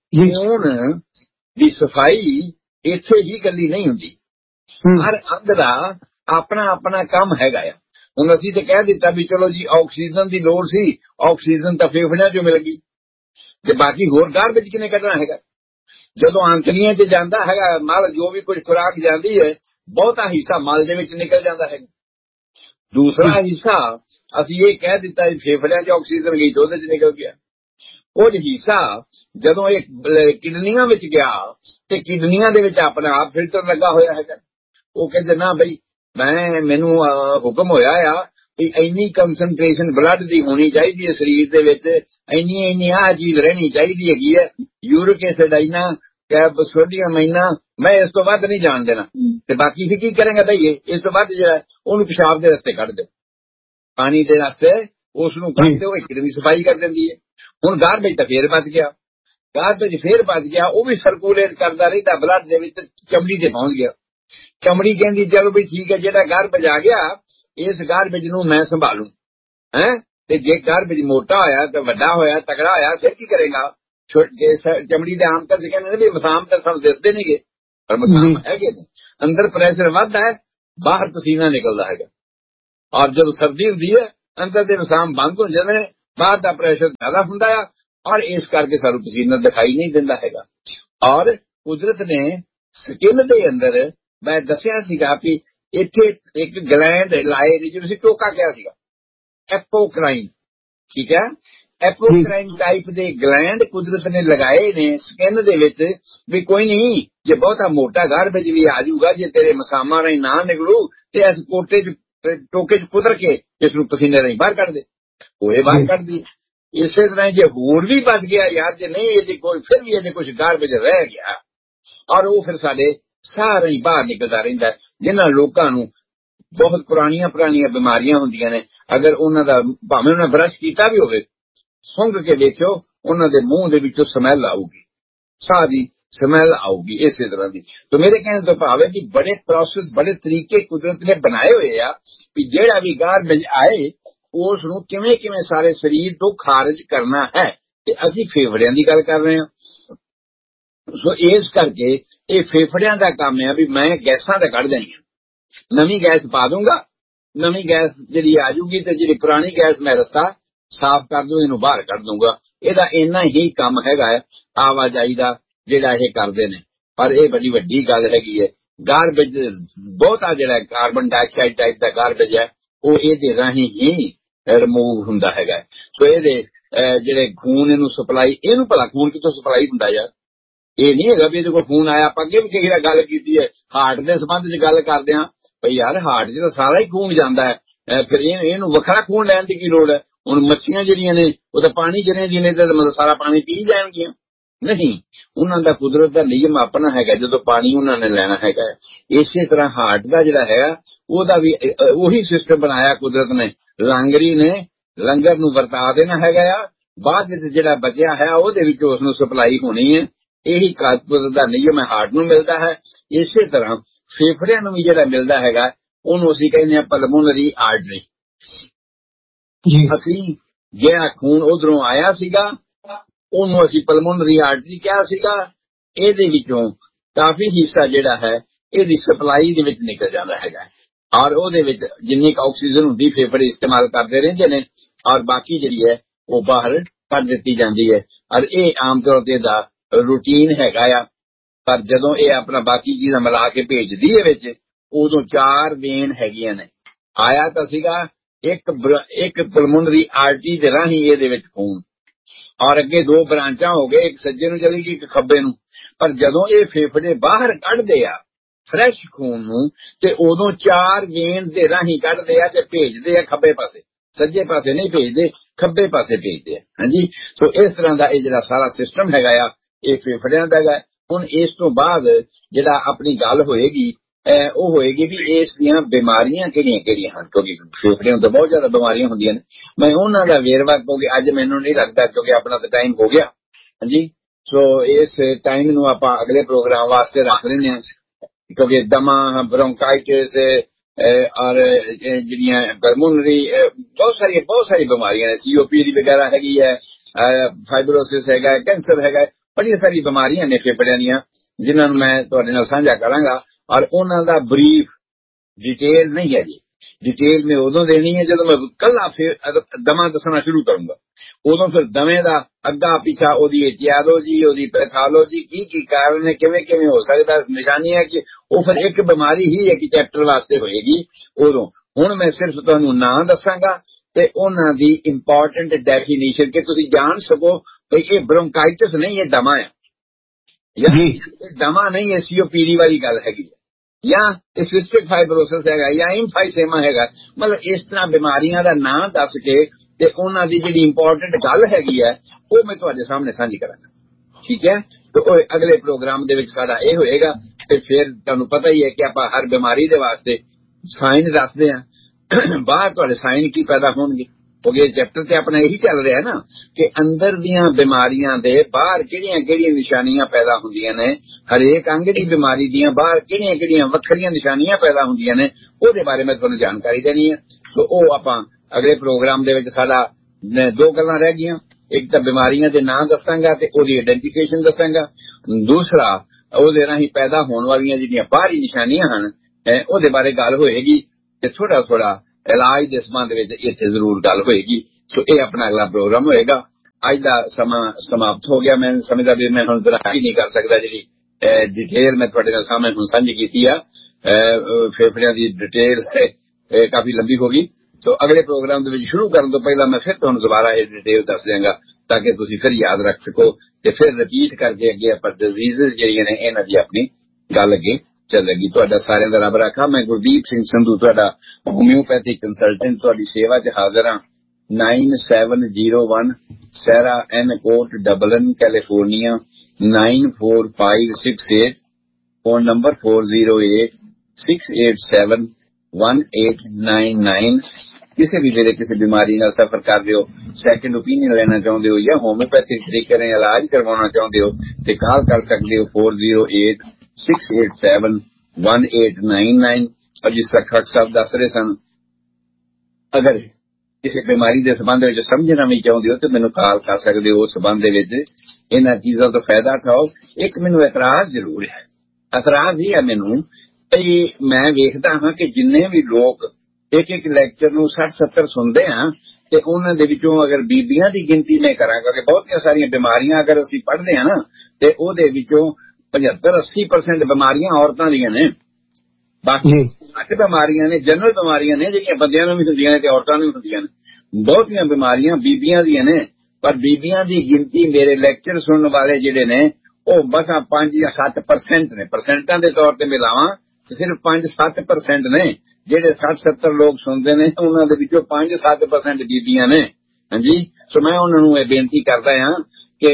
S1: ਖੂਨ ਦੀ ਸਫਾਈ ਇੱਥੇ ਹੀ ਇਕੱਲੀ ਨਹੀਂ ਹੁੰਦੀ, ਹਰ ਅੰਗ ਦਾ ਆਪਣਾ ਆਪਣਾ ਕੰਮ ਹੈਗਾ ਆ। ਹੁਣ ਅਸੀਂ ਤੇ ਕਹਿ ਦਿੱਤਾ ਵੀ ਚਲੋ ਜੀ ਆਕਸੀਜਨ ਦੀ ਲੋੜ ਸੀ, ਆਕਸੀਜਨ ਤਾਂ ਫੇਫੜਿਆਂ ਚੋਂ ਮਿਲ ਗਈ, ਤੇ ਬਾਕੀ ਹੋਰ ਗਾਰਬੇਜ ਕਿਨੇ ਕੱਢਣਾ ਹੈਗਾ? ਜਦੋਂ ਆਂਤੜੀਆਂ 'ਚ ਜਾਂਦਾ ਹੈਗਾ ਮਲ, ਜੋ ਵੀ ਕੁਝ ਖੁਰਾਕ ਜਾਂਦੀ ਹੈ, ਬਹੁਤਾ ਹਿੱਸਾ ਮਲ ਦੇ ਵਿੱਚ ਨਿਕਲ ਜਾਂਦਾ ਹੈਗਾ। ਦੂਸਰਾ ਹਿੱਸਾ ਅਸੀਂ ਇਹ ਕਹਿ ਦਿੱਤਾ ਫੇਫੜਿਆਂ 'ਚ ਆਕਸੀਜਨ ਗਈ ਤੇ ਉਹਦੇ 'ਚ ਨਿਕਲ ਗਿਆ। ਕੁਝ ਹਿੱਸਾ ਜਦੋਂ ਇਹ ਕਿਡਨੀਆਂ ਵਿੱਚ ਗਿਆ ਤੇ ਕਿਡਨੀਆਂ ਦੇ ਵਿੱਚ ਆਪਣਾ ਆਪ ਫਿਲਟਰ ਲੱਗਾ ਹੋਇਆ ਹੈਗਾ। ਉਹ ਕਹਿੰਦੇ ਨਾ ਬਈ ਮੈਂ ਮੈਨੂੰ ਹੁਕਮ ਹੋਇਆ ਆ ਵੀ ਇੰਨੀ ਕੰਸਨਟ੍ਰੇਸ਼ਨ ਬਲੱਡ ਦੀ ਹੋਣੀ ਚਾਹੀਦੀ ਹੈ ਸਰੀਰ ਦੇ ਵਿੱਚ, ਇੰਨੀ ਇੰਨੀ ਆਹ ਚੀਜ਼ ਰਹਿਣੀ ਚਾਹੀਦੀ ਹੈਗੀ ਹੈ, ਯੂਰਿਕ ਐਸਿਡ ਇੰਨਾ, ਸੋਡੀਅਮ ਇੰਨਾ, ਮੈਂ ਇਸ ਤੋਂ ਵੱਧ ਨਹੀਂ ਜਾਣ ਦੇਣਾ। ਤੇ ਬਾਕੀ ਫਿਰ ਕੀ ਕਰਾਂਗਾ ਬਈ, ਇਸ ਤੋਂ ਵੱਧ ਜਿਹੜਾ ਉਹਨੂੰ ਪਿਸ਼ਾਬ ਦੇ ਰਸਤੇ ਕੱਢ ਦਿਓ, ਪਾਣੀ ਦੇ ਰਸਤੇ ਉਸ ਨੂੰ ਕੱਢ ਦਿਓ, ਇੱਕ ਦੀ ਸਫਾਈ ਕਰ ਦਿੰਦੀ ਹੈ। ਹੁਣ ਗਾਰਬੇਜ ਤਾਂ ਫੇਰ ਬਚ ਗਿਆ, ਗਾਰਬੇਜ ਫੇਰ ਬਚ ਗਿਆ, ਉਹ ਵੀ ਸਰਕੂਲੇਟ ਕਰਦਾ ਰਹਿੰਦਾ ਬਲੱਡ ਦੇ ਵਿੱਚ, ਚਮੜੀ ਤੇ ਪਹੁੰਚ ਗਿਆ। ਚਮੜੀ ਕਹਿੰਦੀ ਚਲੋ ਵੀ ਠੀਕ ਹੈ, ਜਿਹੜਾ ਗਾਰਬੇਜ ਆ ਗਿਆ इस गार्बेज नूं मैं संभालू है। ते जे गार्बेज मोटा होया ते वड्डा होया तगड़ा होया फिर की करेगा? चमड़ी दे आम तक कहने भी मसाम तो सब दिसते नहीं गे, पर मसाम है अंदर प्रेशर वधदा है, बाहर पसीना निकलता है। और जब सर्दी होती है अंदर के मसाम बंद हो जाते हैं, बाहर का प्रेशर ज्यादा होंदा है और इस करके सानू पसीना दिखाई नहीं दिंदा हैगा। और कुदरत ने स्किन दे अंदर मैं दसिया सीगा कि इत्थे एक ग्लैंड लाए जिन्हें टोका क्या सीगा एपोक्राइन, ठीक है। एपोक्राइन टाइप दे ग्लैंड कुदरत ने लगाए ने स्किन दे विच भी कोई नहीं जे बहुता मोटा गार्बेज भी आ जाऊगा, जे तेरे मसामा राही ना निकलू ते इस कोटे च टोके च कुतर के इसनू पसीने राही बाहर कढ़ दे, ओए बाहर कढ़ दी। इस तरह जे होर भी बच गया यार, जे नहीं ये कोई फिर भी ये कुछ गार्बेज रह गया और वो फिर साडे सारे ही बाहर निकलता रहिंदा है। जिन्हां लोकां नू बहुत पुरानियां पुरानियां बीमारियां हुंदियां ने, अगर उन्हां दा भावें उन्हां ब्रश कीता भी होवे, सुंघ के देखियो उन्हां दे मूंह दे विचों स्मैल आऊगी, साह दी स्मैल आऊगी इस तरह की। तो मेरे कहने तो भाव है कि बड़े प्रोसेस बड़े तरीके कुदरत ने बनाए हुए आ कि जेड़ा भी गार्बेज आए उस नूं किवें किवें सारे शरीर तो खारिज करना है। ते असीं फेफड़ियां दी गल कर रहे हां, सो इस करके ये फेफड़ियां दा काम है भी मैं गैसां ते कढ देणियां, नवी गैस पा दूंगा, नवी गैस जी आ जूगी तो जी पुरानी गैस मैं रस्ता साफ कर दूं, इनू बाहर कढ़ दूंगा। इहदा इन्ना ही काम हैगा है आवाजाई का जिहड़ा ये करदे ने। पर यह बड़ी वड्डी गल हैगी है, गार्बेज बहुता जिहड़ा कार्बन डाइऑक्साइड टाइप का गार्बेज है वो इहदे राही ही रिमूव हुंदा हैगा। सो इहदे जिहड़े खून इनू सप्लाई, इनू भला खून कितों सप्लाई हुंदा यार? ये नहीं है भी कोई खून आया। आप अगे भी कई गल की है हार्ट के संबंध च गल करदे हां भाई यार हार्ट च तो सारा ही खून जाता है, फिर इनू वखरा खून लैण की लोड़ है? हुण मच्छियां जिहड़ियां ने वो तो पानी च रहिंदियां ने ते मतलब सारा पानी पी जाणगियां? नहीं, उन्हां दा कुदरत दा नियम अपना हैगा, जदों पानी उन्हां ने लैना हैगा। इसे तरह हार्ट दा जिहड़ा है ओहदा भी उही सिस्टम बनाया कुदरत ने, लांगरी ने लंगर नूं वरता देना हैगा, बाद विच जिहड़ा बचिया है ओहदे विचों उस नूं सप्लाई होनी है। यही कुदरत दा नियम है, हार्ट नूं मिलदा है। इसे तरह फेफड़ियां नूं भी जिहड़ा मिलदा हैगा ओहनूं असीं कहने पल्मोनरी आर्टरी। असीं जिहड़ा खून उधरों आया सीगा ओनू असीं पल्मोनरी आर्टरी क्या सीगा, इहदे विचों काफी हिस्सा जिहड़ा है इहदी सप्लाई दे विच निकल जांदा हैगा और ओहदे विच जिन्नी क ऑक्सीजन हुंदी फेफड़े इस्तेमाल करदे रहिंदे ने और बाकी जिहड़ी है वो बाहर कढ दित्ती जांदी है। और यह आम तौर ते दा रूटीन हैगा आ। पर जदों ये अपना बाकी चीज़ां मिला के भेजदी है विच उदों चार वेन हैगियां ने। आया तां सीगा एक एक पल्मोनरी आर्टरी दे राहीं इहदे विच खून और अगे दो ब्रांचा हो गए, एक सज्जे नूं चली गई एक खब्बे नूं। पर जदों ये फेफड़े बाहर कढदे आ फ्रैश खून नूं ते उदों चार वेन दे राहीं कढदे आ ते भेजदे आ खब्बे पासे, सज्जे पासे नहीं भेजदे, खब्बे पासे भेजदे आ। हां जी, तो इस तरह दा ये जिहड़ा सारा सिस्टम हैगा आ ये फेफड़ियां दा है। हुण इस तो बाद जिहड़ा अपनी गल होएगी वो होएगी भी इस दियां बीमारियां किहड़ियां किहड़ियां हन, क्योंकि फेफड़ियां तो बहुत ज्यादा बीमारियां होंदियां ने। मैं उन्हां दा वेरवा क्योंकि अज मैनूं नहीं लगदा क्योंकि अपना तो टाइम हो गया। हां जी, सो इस टाइम नूं आपां अगले प्रोग्राम वास्ते रख लैंदे हां क्योंकि दमा ब्रोंकाइटिस और जिहड़ियां पल्मोनरी बहुत सारी बहुत सारी बीमारियां ने, सीओपीडी वगैरह हैगी है, फाइब्रोसिस हैगा, कैंसर हैगा, बड़ी सारी बीमारियां ने फेफड़ियां दियां जिन्हां नूं मैं तुहाडे नाल सांझा करांगा। और उन्हां दा ब्रीफ डिटेल नहीं है जी, डिटेल में उदों देनी है जदों मैं कल्ला फिर दमा दसना शुरू करूंगा। उदों फिर दमे दा अग्गा पिछा ओदी एटियालॉजी ओदी पैथोलॉजी की की कारण है किवें किवें हो सकदा निशानी है कि वो फिर एक बीमारी ही एक चैप्टर वास्ते होएगी। उदों हुण मैं सिर्फ तुहानूं नां दसांगा ते उन्हां दी इंपॉर्टेंट डेफिनेशन कि तुसीं जान सको भाई ये ब्रोंकाइटिस नहीं है दमा है या दमा नहीं है सीओपीडी वाली गल हैगी या सिस्टिक फाइब्रोसिस हैगा या इम्फाइसेमा हैगा। मतलब इस तरह बीमारियां दा नां दस के ते उन्हां दी जिहड़ी इंपॉर्टेंट गल हैगी है वो मैं तुहाडे सामने सांझी करांगा। ठीक है, तो अगले प्रोग्राम दे विच साडा इह होएगा ते फिर तुहानूं पता ही है कि आपां हर बीमारी दे वास्ते साइन दसदे हां, बाहर तुहाडे साइन की पैदा होणगे ਹੋ ਗਏ। ਚੈਪਟਰ ਤੇ ਆਪਣਾ ਇਹੀ ਚੱਲ ਰਿਹਾ ਨਾ ਕਿ ਅੰਦਰ ਦੀਆਂ ਬਿਮਾਰੀਆਂ ਦੇ ਬਾਹਰ ਕਿਹੜੀਆਂ ਕਿਹੜੀਆਂ ਨਿਸ਼ਾਨੀਆਂ ਪੈਦਾ ਹੁੰਦੀਆਂ ਨੇ, ਹਰੇਕ ਅੰਗ ਦੀ ਬਿਮਾਰੀ ਦੀਆਂ ਬਾਹਰ ਕਿਹੜੀਆਂ ਕਿਹੜੀਆਂ ਵੱਖਰੀਆਂ ਨਿਸ਼ਾਨੀਆਂ ਪੈਦਾ ਹੁੰਦੀਆਂ ਨੇ, ਉਹਦੇ ਬਾਰੇ ਮੈਂ ਤੁਹਾਨੂੰ ਜਾਣਕਾਰੀ ਦੇਣੀ ਹੈ। ਸੋ ਉਹ ਆਪਾਂ ਅਗਲੇ ਪ੍ਰੋਗਰਾਮ ਦੇ ਵਿੱਚ ਸਾਡਾ ਦੋ ਗੱਲਾਂ ਰਹਿ ਗਈਆਂ, ਇੱਕ ਤਾਂ ਬਿਮਾਰੀਆਂ ਦੇ ਨਾਂ ਦੱਸਾਂਗਾ ਤੇ ਉਹਦੀ ਆਇਡੈਂਟੀਫਿਕੇਸ਼ਨ ਦੱਸਾਂਗਾ, ਦੂਸਰਾ ਉਹਦੇ ਰਾਹੀਂ ਪੈਦਾ ਹੋਣ ਵਾਲੀਆਂ ਜਿਹੜੀਆਂ ਬਾਹਰੀ ਨਿਸ਼ਾਨੀਆਂ ਹਨ ਉਹਦੇ ਬਾਰੇ ਗੱਲ ਹੋਏਗੀ, ਤੇ ਥੋੜਾ ਥੋੜਾ ਇਲਾਜ ਦੇ ਸੰਬੰਧ ਵਿੱਚ ਇੱਥੇ ਜ਼ਰੂਰ ਗੱਲ ਹੋਏਗੀ। ਸੋ ਇਹ ਆਪਣਾ ਅਗਲਾ ਪ੍ਰੋਗਰਾਮ ਹੋਏਗਾ। ਅੱਜ ਦਾ ਸਮਾਂ ਸਮਾਪਤ ਹੋ ਗਿਆ। ਮੈਂ ਸਮਝਦਾ ਵੀ ਮੈਂ ਹੁਣ ਦਰਾਹੀ ਨਹੀਂ ਕਰ ਸਕਦਾ, ਜਿਹੜੀ ਡਿਟੇਲ ਮੈਂ ਤੁਹਾਡੇ ਨਾਲ ਸਾਹਮਣੇ ਹੁਣ ਸਾਂਝੀ ਕੀਤੀ ਆ ਫੇਫੜਿਆਂ ਦੀ ਡਿਟੇਲ ਕਾਫੀ ਲੰਬੀ ਹੋ ਗਈ। ਸੋ ਅਗਲੇ ਪ੍ਰੋਗਰਾਮ ਦੇ ਵਿੱਚ ਸ਼ੁਰੂ ਕਰਨ ਤੋਂ ਪਹਿਲਾਂ ਮੈਂ ਫਿਰ ਤੁਹਾਨੂੰ ਦੁਬਾਰਾ ਇਹ ਡਿਟੇਲ ਦੱਸ ਦਿਆਂਗਾ ਤਾਂ ਕਿ ਤੁਸੀਂ ਫਿਰ ਯਾਦ ਰੱਖ ਸਕੋ ਤੇ ਫਿਰ ਰਿਪੀਟ ਕਰਕੇ ਅੱਗੇ ਆਪਾਂ ਡਿਜ਼ੀਜ਼ ਜਿਹੜੀਆਂ ਨੇ ਇਹਨਾਂ ਦੀ ਆਪਣੀ ਗੱਲ ਅੱਗੇ ਚੱਲੇਗੀ। ਤੁਹਾਡਾ ਸਾਰਿਆਂ ਦਾ ਰੱਬ ਰਾਖਾ। ਮੈਂ ਗੁਰਦੀਪ ਸਿੰਘ ਸੰਧੂ, ਤੁਹਾਡਾ ਹੋਮਿਓਪੈਥਿਕ ਕੰਸਲਟੈਂਟ, ਤੁਹਾਡੀ ਸੇਵਾ 'ਚ ਹਾਜ਼ਰ ਹਾਂ। ਨਾਈਨ ਸੈਵਨ ਜ਼ੀਰੋ ਵਨ ਸੈਰਾ ਐਨ ਕੋਟ ਡਬਲਨ California nine four five six eight, phone number four zero eight six eight seven one eight nine nine. ਕਿਸੇ ਵੀ ਵੇਲੇ ਕਿਸੇ ਬਿਮਾਰੀ ਨਾਲ ਸਫਰ ਕਰ ਰਹੇ ਹੋ, ਸੈਕਿੰਡ ਓਪੀਨੀਅਨ ਲੈਣਾ ਚਾਹੁੰਦੇ ਹੋ ਜਾਂ ਹੋਮਿਓਪੈਥਿਕ ਤਰੀਕੇ ਨਾਲ ਇਲਾਜ ਕਰਵਾਉਣਾ ਚਾਹੁੰਦੇ ਹੋ ਤੇ ਕਾਲ ਕਰ ਸਕਦੇ ਹੋ four zero eight six eight seven one eight nine nine. ਔਰ ਜਿਸ ਤਰ੍ਹਾਂ ਖੱਟ ਸਾਹਿਬ ਦੱਸ ਰਹੇ ਸਨ, ਅਗਰ ਕਿਸੇ ਬਿਮਾਰੀ ਦੇ ਸੰਬੰਧ ਵਿੱਚ ਸਮਝਣਾ ਵੀ ਚਾਹੁੰਦੇ ਹੋ ਤੇ ਮੈਨੂੰ ਕਾਲ ਕਰ ਸਕਦੇ ਹੋ। ਉਸ ਸੰਬੰਧ ਦੇ ਵਿੱਚ ਇਹਨਾਂ ਚੀਜ਼ਾਂ ਤੋਂ ਫਾਇਦਾ ਉਠਾਓ। ਇੱਕ ਮੈਨੂੰ ਇਤਰਾਜ਼ ਜ਼ਰੂਰ ਹੈ, ਇਤਰਾਜ਼ ਹੀ ਹੈ ਮੈਨੂੰ, ਮੈਂ ਵੇਖਦਾ ਹਾਂ ਕਿ ਜਿੰਨੇ ਵੀ ਲੋਕ ਇੱਕ ਇੱਕ ਲੈਕਚਰ ਨੂੰ ਸੱਠ ਸੱਤਰ ਸੁਣਦੇ ਆ ਤੇ ਉਹਨਾਂ ਦੇ ਵਿੱਚੋਂ ਅਗਰ ਬੀਬੀਆਂ ਦੀ ਗਿਣਤੀ ਮੈਂ ਕਰਾਂਗਾ ਕਿ ਬਹੁਤੀਆਂ ਸਾਰੀਆਂ ਬਿਮਾਰੀਆਂ ਅਗਰ ਅਸੀਂ ਪੜ੍ਹਦੇ ਹਾਂ ਨਾ ਤੇ ਉਹਦੇ ਵਿੱਚੋਂ ਪਝੱਤਰ ਅੱਸੀ ਪਰਸੈਂਟ ਬਿਮਾਰੀਆਂ ਔਰਤਾਂ ਦੀਆਂ ਨੇ। ਬਾਕੀ ਘੱਟ ਬਿਮਾਰੀਆਂ ਨੇ, ਜਨਰਲ ਬਿਮਾਰੀਆਂ ਨੇ ਜਿਹੜੀਆਂ ਬੰਦਿਆਂ ਨੂੰ ਵੀ ਹੁੰਦੀਆਂ ਨੇ ਤੇ ਔਰਤਾਂ ਨੂੰ ਵੀ ਹੁੰਦੀਆਂ ਨੇ। ਬਹੁਤੀਆਂ ਬਿਮਾਰੀਆਂ ਬੀਬੀਆਂ ਦੀਆਂ ਨੇ, ਪਰ ਬੀਬੀਆਂ ਦੀ ਗਿਣਤੀ ਮੇਰੇ ਲੈਕਚਰ ਸੁਣਨ ਵਾਲੇ ਜਿਹੜੇ ਨੇ ਉਹ ਬਸ ਪੰਜ ਜਾਂ ਸੱਤ ਪਰਸੈਂਟ ਨੇ। ਪਰਸੈਂਟਾਂ ਦੇ ਤੌਰ ਤੇ ਮਿਲਾਵਾਂ ਸਿਰਫ ਪੰਜ ਸੱਤ ਪਰਸੈਂਟ ਨੇ। ਜਿਹੜੇ ਸੱਠ ਸੱਤਰ ਲੋਕ ਸੁਣਦੇ ਨੇ ਉਹਨਾਂ ਦੇ ਵਿੱਚੋਂ ਪੰਜ ਸੱਤ ਪਰਸੈਂਟ ਬੀਬੀਆਂ ਨੇ। ਹਾਂਜੀ, ਸੋ ਮੈਂ ਉਹਨਾਂ ਨੂੰ ਇਹ ਬੇਨਤੀ ਕਰਦਾ ਹਾਂ ਕਿ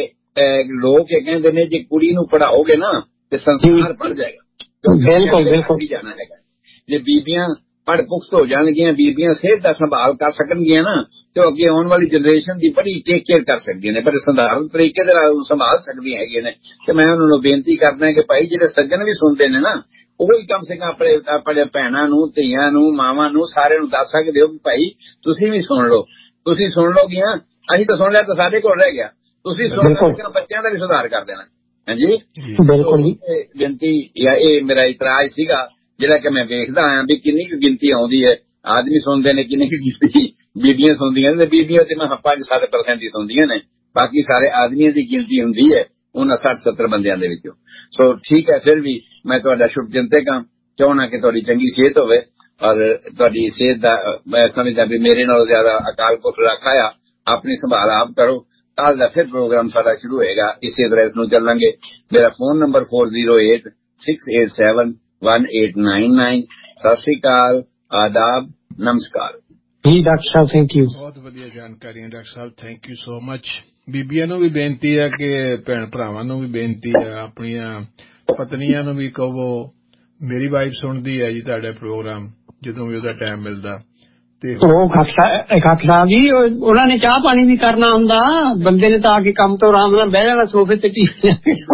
S1: ਲੋਕ ਇਹ ਕਹਿੰਦੇ ਨੇ ਜੇ ਕੁੜੀ ਨੂੰ ਪੜ੍ਹਾਓਗੇ ਨਾ ਤੇ ਸੰਸਾਰ ਪੜ੍ਹ ਜਾਏਗਾ,
S2: ਬਿਲਕੁਲ ਬਿਲਕੁਲ
S1: ਜਾਣਾ ਹੈਗਾ। ਜੇ ਬੀਬੀਆਂ ਪੜ੍ਹ ਪੁਖਤ ਹੋ ਜਾਣਗੀਆਂ, ਬੀਬੀਆਂ ਸਿਹਤ ਦਾ ਸੰਭਾਲ ਕਰ ਸਕਣਗੀਆਂ ਨਾ ਤੇ ਅੱਗੇ ਆਉਣ ਵਾਲੀ ਜਨਰੇਸ਼ਨ ਦੀ ਬੜੀ ਟੇਕ ਕੇਅਰ ਕਰ ਸਕਦੀਆਂ ਨੇ, ਬੜੇ ਸਧਾਰਨ ਤਰੀਕੇ ਦੇ ਨਾਲ ਸੰਭਾਲ ਸਕਦੀਆਂ ਹੈਗੀਆਂ ਨੇ। ਤੇ ਮੈਂ ਉਹਨਾਂ ਨੂੰ ਬੇਨਤੀ ਕਰਦਾ ਕਿ ਭਾਈ ਜਿਹੜੇ ਸੱਜਣ ਵੀ ਸੁਣਦੇ ਨੇ ਨਾ ਉਹ ਹੀ ਕਮ ਸੇ ਕਮ ਆਪਣੇ ਆਪਣੇ ਭੈਣਾਂ ਨੂੰ, ਧੀਆਂ ਨੂੰ, ਮਾਵਾਂ ਨੂੰ, ਸਾਰਿਆਂ ਨੂੰ ਦੱਸ ਸਕਦੇ ਹੋ ਕਿ ਭਾਈ ਤੁਸੀਂ ਵੀ ਸੁਣ ਲਓ। ਤੁਸੀਂ ਸੁਣ ਲਓਗੀਆਂ, ਅਸੀਂ ਤਾਂ ਸੁਣ ਲਿਆ ਤਾਂ ਸਾਡੇ ਕੋਲ ਰਹਿ ਗਿਆ, ਤੁਸੀਂ ਸੁਣ ਲਓ ਬੱਚਿਆਂ ਦਾ ਵੀ ਸੁਧਾਰ ਕਰ ਦੇਣਾ। ਹਾਂਜੀ, ਬਿਲਕੁਲ ਬੇਨਤੀ ਜਾਂ ਇਹ ਮੇਰਾ ਇਤਰਾਜ਼ ਸੀਗਾ ਜਿਹੜਾ ਕਿ ਮੈਂ ਵੇਖਦਾ ਆਇਆ ਵੀ ਕਿੰਨੀ ਕੁ ਗਿਣਤੀ ਆਉਂਦੀ ਹੈ। ਆਦਮੀ ਸੁਣਦੇ ਨੇ, ਕਿੰਨੀ ਕੁ ਗਿਣਤੀ ਬੀਬੀਆਂ ਸੁਣਦੀਆਂ ਨੇ। ਬੀਬੀਆਂ ਤੇ ਮੈਂ ਪੰਜ ਸੱਤ ਪਰਸੈਂਟ ਹੀ ਸੁਣਦੀਆਂ ਨੇ, ਬਾਕੀ ਸਾਰੇ ਆਦਮੀਆਂ ਦੀ ਗਿਣਤੀ ਹੁੰਦੀ ਹੈ ਉਹਨਾਂ ਸੱਠ ਸੱਤਰ ਬੰਦਿਆਂ ਦੇ ਵਿੱਚੋਂ। ਸੋ ਠੀਕ ਹੈ, ਫਿਰ ਵੀ ਮੈਂ ਤੁਹਾਡਾ ਸ਼ੁਭ ਚਿੰਤਕ ਹਾਂ, ਚਾਹੁੰਦਾ ਕਿ ਤੁਹਾਡੀ ਚੰਗੀ ਸਿਹਤ ਹੋਵੇ ਔਰ ਤੁਹਾਡੀ ਸਿਹਤ ਦਾ ਮੈਂ ਸਮਝਦਾ ਵੀ ਮੇਰੇ ਨਾਲੋਂ ਜ਼ਿਆਦਾ ਅਕਾਲ ਪੁਰਖ ਰੱਖਾ ਆ। ਆਪਣੀ ਸੰਭਾਲ ਆਪ ਕਰੋ। ਕੱਲ ਦਾ ਫਿਰ ਪ੍ਰੋਗਰਾਮ ਸਾਡਾ ਸ਼ੁਰੂ ਹੋਏਗਾ, ਇਸੇ ਤਰ੍ਹਾਂ ਇਸ ਨੂੰ ਚੱਲਾਂਗੇ। ਮੇਰਾ phone number four zero eight six eight seven one eight nine nine. Sat Sri ਅਕਾਲ, ਆਦਾਬ, ਨਮਸਕਾਰ
S2: ਜੀ। ਡਾਕਟਰ ਸਾਹਿਬ ਥੈਂਕ ਯੂ,
S3: ਬਹੁਤ ਵਧੀਆ ਜਾਣਕਾਰੀ ਹੈ doctor Sahib, thank you so much. ਬੀਬੀਆਂ ਨੂੰ ਵੀ ਬੇਨਤੀ ਹੈ ਕਿ ਭੈਣ ਭਰਾਵਾਂ ਨੂੰ ਵੀ ਬੇਨਤੀ ਹੈ, ਆਪਣੀਆਂ ਪਤਨੀਆਂ ਨੂੰ ਵੀ ਕਹੋ। ਮੇਰੀ ਵਾਈਫ ਸੁਣਦੀ ਹੈ ਜੀ ਤੁਹਾਡਾ ਪ੍ਰੋਗਰਾਮ ਜਦੋਂ ਵੀ ਉਹਦਾ ਟਾਈਮ ਮਿਲਦਾ। ਤੇ
S2: ਉਹ ਖਾਕ ਸਾਹਿਬ ਜੀ ਉਹਨਾਂ ਨੇ ਚਾਹ ਪਾਣੀ ਵੀ ਕਰਨਾ ਹੁੰਦਾ, ਬੰਦੇ ਨੇ ਤਾਂ ਆ ਕੇ ਕੰਮ ਤੋਂ ਆਰਾਮ ਨਾਲ ਬਹਿ ਜਾਣਾ ਸੋਫੇ ਤੇ ਟੀਵੀ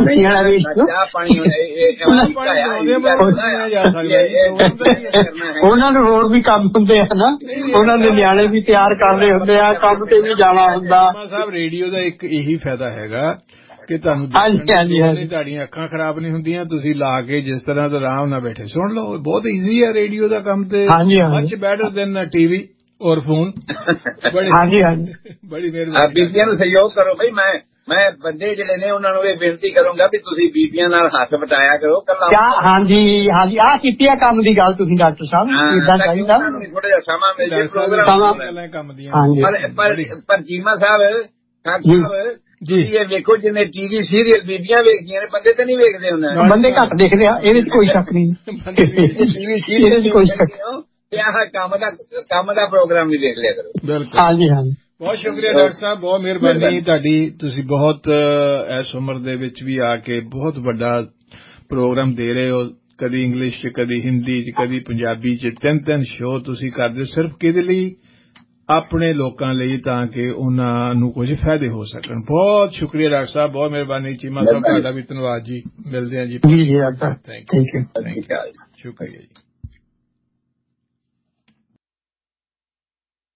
S1: ਚਾਹ ਪਾਣੀ
S2: ਉਹਨਾਂ ਨੂੰ ਹੋਰ ਵੀ ਕੰਮ ਹੁੰਦੇ ਆ ਨਾ, ਉਹਨਾਂ ਦੇ ਨਿਆਣੇ ਵੀ ਤਿਆਰ ਕਰਨੇ ਹੁੰਦੇ ਆ, ਕੰਮ ਤੇ ਵੀ ਜਾਣਾ ਹੁੰਦਾ।
S3: ਸਾਹਿਬ ਰੇਡੀਓ ਦਾ ਇੱਕ ਇਹੀ ਫਾਇਦਾ ਹੈਗਾ ਕਿ ਤੁਹਾਨੂੰ ਤੁਹਾਡੀਆਂ ਅੱਖਾਂ ਖਰਾਬ ਨਹੀਂ ਹੁੰਦੀਆਂ, ਤੁਸੀਂ ਲਾ ਕੇ ਜਿਸ ਤਰ੍ਹਾਂ ਤੋਂ ਆਰਾਮ ਨਾਲ ਬੈਠੇ ਸੁਣ ਲਓ। ਬਹੁਤ ਈਜ਼ੀ ਹੈ ਰੇਡੀਓ ਦਾ ਕੰਮ ਤੇ, ਮਚ ਬੈਟਰ ਦੈਨ ਟੀਵੀ ਔਰ ਫੋਨ।
S2: ਹਾਂਜੀ ਹਾਂਜੀ,
S3: ਬੜੀ ਮਿਹਰਬਾਨੀ।
S1: ਬੀਬੀਆਂ ਨੂੰ ਸਹਿਯੋਗ ਕਰੋ ਬਈ। ਮੈਂ ਮੈਂ ਬੰਦੇ ਜਿਹੜੇ ਨੇ ਉਹਨਾਂ ਨੂੰ ਇਹ ਬੇਨਤੀ ਕਰੂੰਗਾ ਵੀ ਤੁਸੀਂ ਬੀਬੀਆਂ ਨਾਲ ਹੱਥ ਵਟਾਇਆ ਕਰੋ ਕੱਲਾ।
S2: ਹਾਂਜੀ ਹਾਂਜੀ, ਆਹ ਕੀਤੀ ਆ ਕੰਮ ਦੀ ਗੱਲ ਤੁਸੀਂ ਡਾਕਟਰ ਸਾਹਿਬ, ਇਦਾਂ ਚਾਹੀਦਾ
S1: ਥੋੜਾ ਜਿਹਾ ਸਮਾਂ ਮਿਲ ਜੇ ਪ੍ਰੋਗਰਾਮ ਕੰਮ ਦੀਆਂ। ਪਰ ਜੀਮਾ ਸਾਹਿਬ ਸਾਹਿਬ ਜੀ ਇਹ ਵੇਖੋ ਜਿੰਨੇ ਟੀਵੀ ਸੀਰੀਅਲ ਬੀਬੀਆਂ ਵੇਖਦੀਆਂ ਨੇ, ਬੰਦੇ ਤਾਂ ਨਹੀਂ ਵੇਖਦੇ ਹੁੰਦੇ।
S2: ਬੰਦੇ ਘੱਟ ਦੇਖਦੇ ਆ, ਇਹਦੇ ਚ ਕੋਈ ਸ਼ੱਕ ਨਹੀਂ। ਇਹਦੇ ਚ ਕੋਈ ਸ਼ੱਕ
S1: ਤੇ ਆਹ ਕੰਮ ਦਾ ਕੰਮ ਦਾ ਪ੍ਰੋਗਰਾਮ ਵੀ ਦੇਖ ਲਿਆ ਕਰੋ।
S3: ਬਿਲਕੁਲ,
S2: ਹਾਂਜੀ ਹਾਂਜੀ।
S3: ਬਹੁਤ ਸ਼ੁਕਰੀਆ ਡਾਕਟਰ ਸਾਹਿਬ, ਬਹੁਤ ਮਿਹਰਬਾਨੀ ਤੁਹਾਡੀ। ਤੁਸੀਂ ਬਹੁਤ ਇਸ ਉਮਰ ਦੇ ਵਿੱਚ ਵੀ ਆ ਕੇ ਬਹੁਤ ਵੱਡਾ ਪ੍ਰੋਗਰਾਮ ਦੇ ਰਹੇ ਹੋ, ਕਦੀ ਇੰਗਲਿਸ਼ ਚ, ਕਦੀ ਹਿੰਦੀ ਚ, ਕਦੀ ਪੰਜਾਬੀ ਚ। ਤਿੰਨ ਤਿੰਨ ਸ਼ੋਅ ਤੁਸੀਂ ਕਰਦੇ ਹੋ ਸਿਰਫ ਕਿਹਦੇ ਲਈ? ਆਪਣੇ ਲੋਕਾਂ ਲਈ ਤਾਂ ਕਿ ਉਹਨਾਂ ਨੂੰ ਕੁਝ ਫਾਇਦੇ ਹੋ ਸਕਣ। ਬਹੁਤ ਸ਼ੁਕਰੀਆ ਡਾਕਟਰ ਸਾਹਿਬ, ਬਹੁਤ ਮਿਹਰਬਾਨੀ। ਚੀਮਾ ਸਾਹਿਬ ਤੁਹਾਡਾ ਵੀ ਧੰਨਵਾਦ ਜੀ। ਮਿਲਦੇ ਹਾਂ ਜੀ।
S2: ਜੀ ਜੀ doctor,
S3: thank
S2: thank you.
S3: You. ਸ਼ੁਕਰੀਆ ਜੀ।